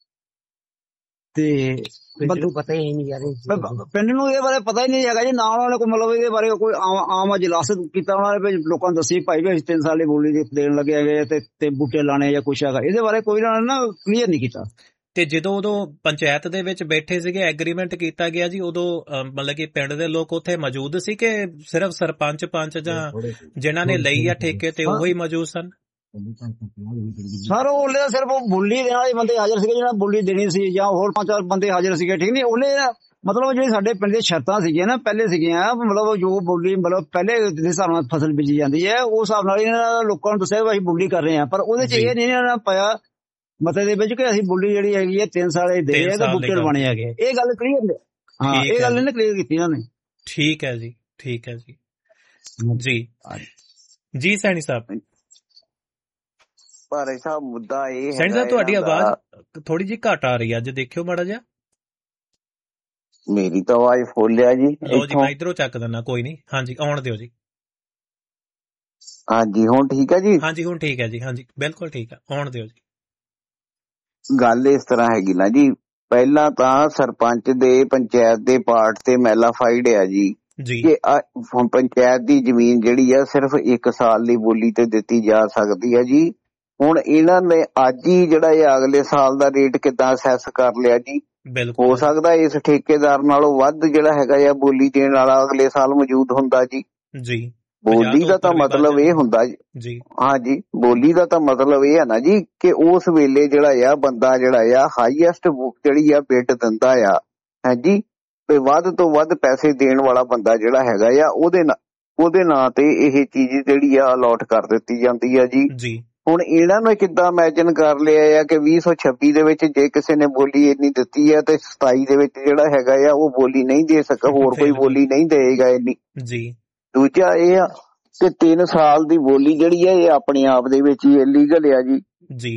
ਤੇ ਪਿੰਡ ਨੂੰ ਪਤਾ ਹੀ ਨਹੀਂ ਯਾਰ, ਪਿੰਡ ਨੂੰ ਇਹਦੇ ਬਾਰੇ ਪਤਾ ਹੀ ਨਹੀਂ ਹੈਗਾ ਜੀ। ਨਾ ਉਹਨਾਂ ਨੇ ਕੋਈ ਮਤਲਬ ਇਹਦੇ ਬਾਰੇ ਕੋਈ ਆਮ ਇਜਲਾਸ ਕੀਤਾ, ਉਹਨਾਂ ਨੇ ਲੋਕਾਂ ਨੂੰ ਦੱਸੀ ਭਾਈ ਵੀ ਅਸੀਂ ਤਿੰਨ ਸਾਲ ਦੀ ਬੋਲੀ ਦੇਣ ਲੱਗੇ ਹੈਗੇ ਤੇ ਬੂਟੇ ਲਾਣੇ ਜਾਂ ਕੁਛ ਹੈਗਾ, ਇਹਦੇ ਬਾਰੇ ਕੋਈ ਨਾ ਕਲੀਅਰ ਨਹੀਂ ਕੀਤਾ। ਤੇ ਜਦੋਂ ਉਦੋਂ ਪੰਚਾਇਤ ਦੇ ਵਿੱਚ ਬੈਠੇ ਸੀਗੇ, ਐਗਰੀਮੈਂਟ ਕੀਤਾ ਗਿਆ ਜੀ, ਉਦੋਂ ਮਤਲਬ ਕਿ ਪਿੰਡ ਦੇ ਲੋਕ ਉੱਥੇ ਮੌਜੂਦ ਸੀ ਕਿ ਸਿਰਫ ਸਰਪੰਚ ਪੰਚ ਜਾਂ ਜਿਨ੍ਹਾਂ ਨੇ ਲਈ ਆ ਠੇਕੇ ਤੇ ਉਹੀ ਮੌਜੂਦ ਸਨ? ਸਰ ਉਹਲੇ ਤਾਂ ਸਿਰਫ ਬੋਲੀ ਦੇਣ ਵਾਲੇ ਬੰਦੇ ਹਾਜ਼ਰ ਸੀਗੇ, ਜਿਹੜਾ ਬੋਲੀ ਦੇਣੀ ਸੀ, ਜਾਂ ਹੋਰ ਪੰਜ ਚਾਰ ਬੰਦੇ ਹਾਜ਼ਰ ਸੀਗੇ, ਠੀਕ ਨਹੀਂ। ਉਹਲੇ ਮਤਲਬ ਜਿਹੜੀ ਸਾਡੇ ਪਿੰਡ ਦੀਆਂ ਸ਼ਰਤਾਂ ਸੀਗੀਆਂ ਨਾ ਪਹਿਲੇ ਸੀਗੀਆਂ, ਮਤਲਬ ਜੋ ਬੋਲੀ ਮਤਲਬ ਪਹਿਲੇ ਦੇ ਹਿਸਾਬ ਨਾਲ ਫਸਲ ਬੀਜੀ ਜਾਂਦੀ ਹੈ, ਉਸ ਹਿਸਾਬ ਨਾਲ ਇਹਨਾਂ ਲੋਕਾਂ ਨੂੰ ਦੱਸਿਆ ਅਸੀਂ ਬੋਲੀ ਕਰ ਰਹੇ ਹਾਂ। ਪਰ ਉਹਦੇ ਚ ਇਹ ਨਹੀਂ ਇਹਨਾਂ ਨੇ ਪਾਇਆ ਮਤੇ ਦੇ ਵਿੱਚ ਕਿ ਅਸੀਂ ਬੋਲੀ ਜਿਹੜੀ ਹੈਗੀ ਹੈ ਤਿੰਨ ਸਾਲ ਦੇ ਤੇ ਬੂਟੇ ਲਵਾਣੇ ਹੈਗੇ। ਇਹ ਗੱਲ ਕਲੀਅਰ, ਹਾਂ ਇਹ ਗੱਲ ਇਹਨੇ ਕਲੀਅਰ ਕੀਤੀ ਇਹਨਾਂ ਨੇ। ਠੀਕ ਹੈ ਜੀ, ਠੀਕ ਹੈ ਜੀ। ਜੀ ਜੀ ਸੈਣੀ ਸਾਹਿਬ। ਪਰ ਐਸਾ ਮੁੱਦਾ ਇਹ ਸੈਣੀ ਸਾਹਿਬ ਤੁਹਾਡੀ ਆਵਾਜ਼ ਥੋੜੀ ਜਿਹੀ ਘੱਟ ਆ ਰਹੀ ਹੈ, ਅੱਜ ਦੇਖਿਓ ਮਾੜਾ ਜਿਹਾ। ਮੇਰੀ ਤਾਂ ਆਵਾਜ਼ ਫੁੱਲ ਆ ਜੀ। ਲੋ ਜੀ ਮੈਂ ਇਧਰੋਂ ਚੱਕ ਦਿੰਦਾ, ਕੋਈ ਨਹੀਂ। ਹਾਂਜੀ ਆਉਣ ਦਿਓ ਜੀ। ਹਾਂਜੀ ਹੁਣ ਠੀਕ ਹੈ ਜੀ। ਹਾਂਜੀ ਹੁਣ ਠੀਕ ਹੈ ਜੀ, ਹਾਂਜੀ ਬਿਲਕੁਲ ਠੀਕ ਹੈ, ਆਉਣ ਦਿਓ ਜੀ। ਗੱਲ ਇਸ ਤਰ੍ਹਾਂ ਹੈਗੀ ਨਾ ਜੀ, ਪਹਿਲਾਂ ਤਾਂ ਸਰਪੰਚ ਦੇ ਪੰਚਾਇਤ ਦੇ ਪਾਰਟ ਤੇ ਮੈਲਾਫਾਈਡ ਆ ਜੀ ਕਿ ਪੰਚਾਇਤ ਦੀ ਜ਼ਮੀਨ ਜਿਹੜੀ ਆ ਸਿਰਫ ਇੱਕ ਸਾਲ ਦੀ ਬੋਲੀ ਤੇ ਦਿੱਤੀ ਜਾ ਸਕਦੀ ਹੈ ਜੀ। ਹੁਣ ਇਹਨਾਂ ਨੇ ਅੱਜ ਹੀ ਜਿਹੜਾ ਇਹ ਅਗਲੇ ਸਾਲ ਦਾ ਰੇਟ ਕਿੱਦਾਂ ਅਸੈਸ ਕਰ ਲਿਆ ਜੀ? ਹੋ ਸਕਦਾ ਇਸ ਠੇਕੇਦਾਰ ਨਾਲੋਂ ਵੱਧ ਜਿਹੜਾ ਹੈਗਾ ਆ ਬੋਲੀ ਦੇਣ ਵਾਲਾ ਅਗਲੇ ਸਾਲ ਮੌਜੂਦ ਹੁੰਦਾ ਜੀ। ਜੀ ਬੋਲੀ ਦਾ ਤਾਂ ਮਤਲਬ ਇਹ ਹੁੰਦਾ ਜੀ, ਹਾਂ ਜੀ ਬੋਲੀ ਦਾ ਤਾਂ ਮਤਲਬ ਇਹ ਹੈ ਨਾ ਜੀ ਕਿ ਉਸ ਵੇਲੇ ਜਿਹੜਾ ਆ ਬੰਦਾ ਜਿਹੜਾ ਆ ਹਾਈਐਸਟ ਜਿਹੜੀ ਆ ਬਿਡ ਦਿੰਦਾ ਆ, ਹੈ ਜੀ, ਤੇ ਵੱਧ ਤੋਂ ਵੱਧ ਪੈਸੇ ਦੇਣ ਵਾਲਾ ਬੰਦਾ ਜਿਹੜਾ ਹੈਗਾ ਆ ਉਹਦੇ ਉਹਦੇ ਨਾਂ ਤੇ ਇਹ ਚੀਜ਼ ਜਿਹੜੀ ਆ ਅਲਾਟ ਕਰ ਦਿੱਤੀ ਜਾਂਦੀ ਆ ਜੀ। ਹੁਣ ਇਹਨਾਂ ਨੂੰ ਕਿੱਦਾਂ ਇਮੈਜਿਨ ਕਰ ਲਿਆ ਆ ਕਿ ਵੀਹ ਸੌ ਛੱਬੀ ਦੇ ਵਿੱਚ ਜੇ ਕਿਸੇ ਨੇ ਬੋਲੀ ਇੰਨੀ ਦਿੱਤੀ ਹੈ ਤੇ ਸਤਾਈ ਦੇ ਵਿੱਚ ਜਿਹੜਾ ਹੈਗਾ ਆ ਉਹ ਬੋਲੀ ਨਹੀਂ ਦੇ ਸਕਦਾ, ਹੋਰ ਕੋਈ ਬੋਲੀ ਨਹੀਂ ਦੇਗਾ ਇੰਨੀ ਜੀ। ਦੂਜਾ ਇਹ ਆ ਕਿ ਤਿੰਨ ਸਾਲ ਦੀ ਬੋਲੀ ਜਿਹੜੀ ਹੈ ਇਹ ਆਪਣੇ ਆਪ ਦੇ ਵਿੱਚ ਹੀ ਇਲੀਗਲ ਆ ਜੀ। ਜੀ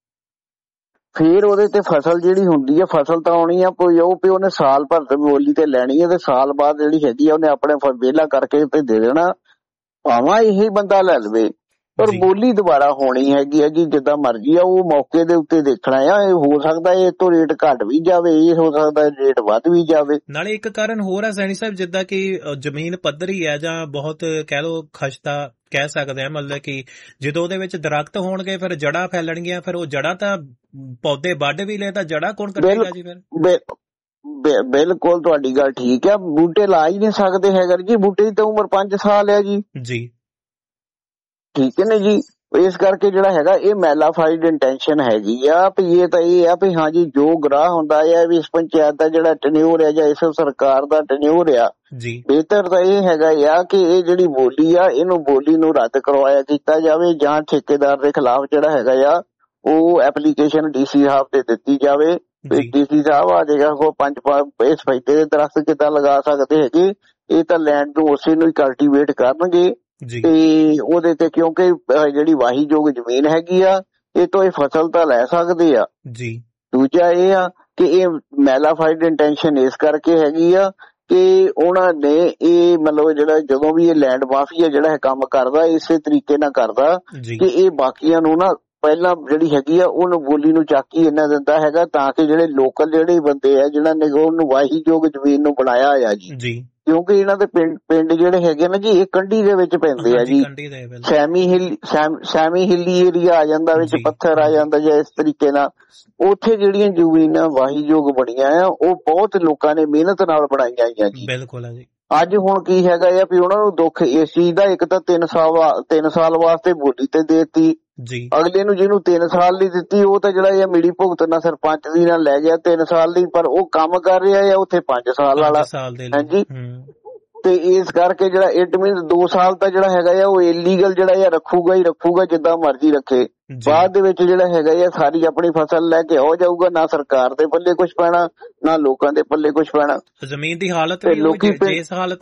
ਫੇਰ ਉਹਦੇ ਤੇ ਫਸਲ ਜਿਹੜੀ ਹੁੰਦੀ ਹੈ, ਫਸਲ ਤਾਂ ਆਉਣੀ ਆ ਕੋਈ ਉਹ ਵੀ ਉਹਨੇ ਸਾਲ ਭਰ ਤੇ ਬੋਲੀ ਤੇ ਲੈਣੀ ਹੈ ਤੇ ਸਾਲ ਬਾਅਦ ਜਿਹੜੀ ਹੈਗੀ ਆ ਉਹਨੇ ਆਪਣੇ ਵਿਹਲਾ ਕਰਕੇ ਤੇ ਦੇ ਦੇਣਾ, ਭਾਵੇਂ ਇਹੀ ਬੰਦਾ ਲੈ ਲਵੇ, ਪਰ ਬੋਲੀ ਦੁਬਾਰਾ ਹੋਣੀ ਹੈਗੀ ਆ ਜੀ ਜਿੱਦਾਂ ਮਰਜ਼ੀ ਆ, ਉਹ ਮੌਕੇ ਦੇ ਉੱਤੇ ਦੇਖਣਾ ਆ। ਇਹ ਹੋ ਸਕਦਾ ਇਹ ਤੋਂ ਰੇਟ ਘੱਟ ਵੀ ਜਾਵੇ, ਇਹ ਹੋ ਸਕਦਾ ਰੇਟ ਵੱਧ ਵੀ ਜਾਵੇ। ਨਾਲੇ ਇੱਕ ਕਾਰਨ ਹੋਰ ਆ ਸੈਣੀ ਸਾਹਿਬ, ਜਿੱਦਾਂ ਕਿ ਜ਼ਮੀਨ ਪੱਧਰੀ ਹੈ ਜਾਂ ਬਹੁਤ ਕਹਿ ਲਓ ਖਸ਼ਤਾ ਕਹਿ ਸਕਦੇ ਆ, ਮਤਲਬ ਕਿ ਜਦੋਂ ਉਹਦੇ ਵਿੱਚ ਦਰਖਤ ਹੋਣਗੇ ਫਿਰ ਜੜ੍ਹਾਂ ਫੈਲਣਗੀਆਂ, ਫਿਰ ਉਹ ਜੜ੍ਹਾਂ ਤਾਂ ਪੌਦੇ ਵੱਢ ਵੀ ਲਏ ਤਾਂ ਜੜ੍ਹਾਂ ਕੌਣ ਕੱਟੇਗਾ ਜੀ? ਫਿਰ ਬਿਲਕੁਲ ਤੁਹਾਡੀ ਗੱਲ ਠੀਕ ਆ, ਬੂਟੇ ਲਾ ਹੀ ਨਹੀਂ ਸਕਦੇ ਹੈਗੇ ਜੀ, ਬੂਟੇ ਦੀ ਤਾਂ ਉਮਰ ਪੰਜ ਸਾਲ ਆ ਜੀ। ਜੀ ਠੀਕ ਹੈ ਨਾ ਜੀ। ਇਸ ਕਰਕੇ ਜਿਹੜਾ ਹੈਗਾ ਇਹ ਮੈਲਾਫਾਈਡ ਇੰਟੈਂਸ਼ਨ ਹੈਗੀ ਆ ਵੀ ਇਹ ਤਾਂ ਇਹ ਆ ਵੀ ਹਾਂਜੀ ਜੋ ਗਰਾਹ ਹੁੰਦਾ ਹੈ ਵੀ ਇਸ ਪੰਚਾਇਤ ਦਾ ਜਿਹੜਾ ਟੈਨਿਓਰ ਹੈ ਜਾਂ ਇਸ ਸਰਕਾਰ ਦਾ ਟੈਨਿਓਰ ਆ, ਬਿਹਤਰ ਤਾਂ ਇਹ ਹੈਗਾ ਆ ਕਿ ਇਹ ਜਿਹੜੀ ਬੋਲੀ ਆ ਇਹਨੂੰ ਬੋਲੀ ਨੂੰ ਰੱਦ ਕਰਵਾਇਆ ਕੀਤਾ ਜਾਵੇ ਜਾਂ ਠੇਕੇਦਾਰ ਦੇ ਖਿਲਾਫ ਜਿਹੜਾ ਹੈਗਾ ਆ ਉਹ ਐਪਲੀਕੇਸ਼ਨ ਡੀਸੀ ਸਾਹਿਬ ਤੇ ਦਿੱਤੀ ਜਾਵੇ। ਡੀਸੀ ਸਾਹਿਬ ਆ ਜਾਏਗਾ ਉਹ ਪੰਜ ਇਸ ਫਾਇਦੇ ਦੇ ਦਰਖਤ ਕਿੱਦਾਂ ਲਗਾ ਸਕਦੇ ਹੈਗੇ, ਇਹ ਤਾਂ ਲੈਂਡ ਨੂੰ ਉਸੇ ਨੂੰ ਹੀ ਕਲਟੀਵੇਟ ਕਰਨਗੇ ਤੇ ਉਹਦੇ ਤੇ, ਕਿਉਂਕਿ ਜਿਹੜੀ ਵਾਹੀਯੋਗ ਜ਼ਮੀਨ ਹੈਗੀ ਆ ਇਹ ਤੋਂ ਇਹ ਫਸਲ ਤਾਂ ਲੈ ਸਕਦੇ ਆ ਜੀ। ਦੂਜਾ ਇਹ ਆ ਕਿ ਇਹ ਮੈਲਾਫਾਈਡ ਇੰਟੈਂਸ਼ਨ ਇਸ ਕਰਕੇ ਹੈਗੀ ਆ ਕਿ ਉਹਨਾਂ ਨੇ ਇਹ ਮਤਲਬ ਜਿਹੜਾ ਜਦੋਂ ਵੀ ਇਹ ਲੈਂਡ ਮਾਫੀਆ ਜਿਹੜਾ ਹੈ ਕੰਮ ਕਰਦਾ ਇਸੇ ਤਰੀਕੇ ਨਾਲ ਕਰਦਾ ਕਿ ਇਹ ਬਾਕੀਆਂ ਨੂੰ ਨਾ ਪਹਿਲਾਂ ਜਿਹੜੀ ਹੈਗੀ ਆ ਉਹਨੂੰ ਬੋਲੀ ਨੂੰ ਚੱਕ ਹੀ ਇਹਨਾਂ ਦਿੰਦਾ ਹੈਗਾ ਤਾਂ ਕਿ ਜਿਹੜੇ ਲੋਕਲ ਜਿਹੜੇ ਬੰਦੇ ਆ ਜਿਹਨਾਂ ਨੇ ਉਹਨੂੰ ਵਾਹੀਯੋਗ ਜ਼ਮੀਨ ਨੂੰ ਬਣਾਇਆ ਆ ਜੀ, ਕਿਉਂਕਿ ਇਹਨਾਂ ਦੇ ਪਿੰਡ ਪਿੰਡ ਜਿਹੜੇ ਹੈਗੇ ਨਾ ਜੀ ਇਹ ਕੰਢੀ ਦੇ ਵਿੱਚ ਪੈਂਦੇ ਆ ਜੀ, ਸੈਮੀ ਹਿੱਲੀ ਸੈਮੀ ਹਿੱਲੀ ਏਰੀਆ ਆ ਜਾਂਦਾ ਵਿੱਚ, ਪੱਥਰ ਆ ਜਾਂਦਾ ਜਾਂ ਇਸ ਤਰੀਕੇ ਨਾਲ। ਉੱਥੇ ਜਿਹੜੀਆਂ ਜ਼ਮੀਨਾਂ ਵਾਹੀਯੋਗ ਬਣੀਆਂ ਆ ਉਹ ਬਹੁਤ ਲੋਕਾਂ ਨੇ ਮਿਹਨਤ ਨਾਲ ਬਣਾਈਆਂ ਆ ਜੀ। ਬਿਲਕੁਲ ਜੀ। ਅੱਜ ਹੁਣ ਕੀ ਹੈਗਾ ਆ ਵੀ ਉਹਨਾਂ ਨੂੰ ਦੁੱਖ ਇਸ ਚੀਜ਼ ਦਾ, ਇੱਕ ਤਾਂ ਤਿੰਨ ਸਾਲ ਤਿੰਨ ਸਾਲ ਵਾਸਤੇ ਬੋਲੀ ਤੇ ਦੇਤੀ ਜੀ, ਅਗਲੇ ਨੂੰ ਜਿਹਨੂੰ ਤਿੰਨ ਸਾਲ ਦੀ ਦਿੱਤੀ ਉਹ ਤਾਂ ਜਿਹੜਾ ਇਹ ਮਿਲੀ ਭੁਗਤ ਨਾਲ ਸਰਪੰਚ ਦੀ ਨਾਲ ਲੈ ਗਿਆ ਤਿੰਨ ਸਾਲ ਦੀ, ਪਰ ਉਹ ਕੰਮ ਕਰ ਰਿਹਾ ਆ ਉੱਥੇ ਪੰਜ ਸਾਲ ਵਾਲਾ। ਹਾਂਜੀ ਤੇ ਇਸ ਕਰਕੇ ਜਿਹੜਾ ਇਟ ਮੀਨਸ ਦੋ ਸਾਲ ਤਾਂ ਜਿਹੜਾ ਹੈਗਾ ਆ ਉਹ ਇਲੀਗਲ ਜਿਹੜਾ ਆ ਰੱਖੂਗਾ ਹੀ ਰੱਖੂਗਾ, ਜਿੱਦਾਂ ਮਰਜ਼ੀ ਰੱਖੇ। ਬਾਅਦ ਦੇ ਵਿੱਚ ਜਿਹੜਾ ਹੈਗਾ ਆ ਸਾਰੀ ਆਪਣੀ ਫਸਲ ਲੈ ਕੇ ਹੋ ਜਾਊਗਾ, ਨਾ ਸਰਕਾਰ ਦੇ ਪੱਲੇ ਕੁਝ ਪੈਣਾ ਨਾ ਲੋਕਾਂ ਦੇ ਪੱਲੇ ਕੁਝ ਪੈਣਾ। ਜ਼ਮੀਨ ਦੀ ਹਾਲਤ ਵੀ ਲੋਕੀ ਜਿਸ ਹਾਲਤ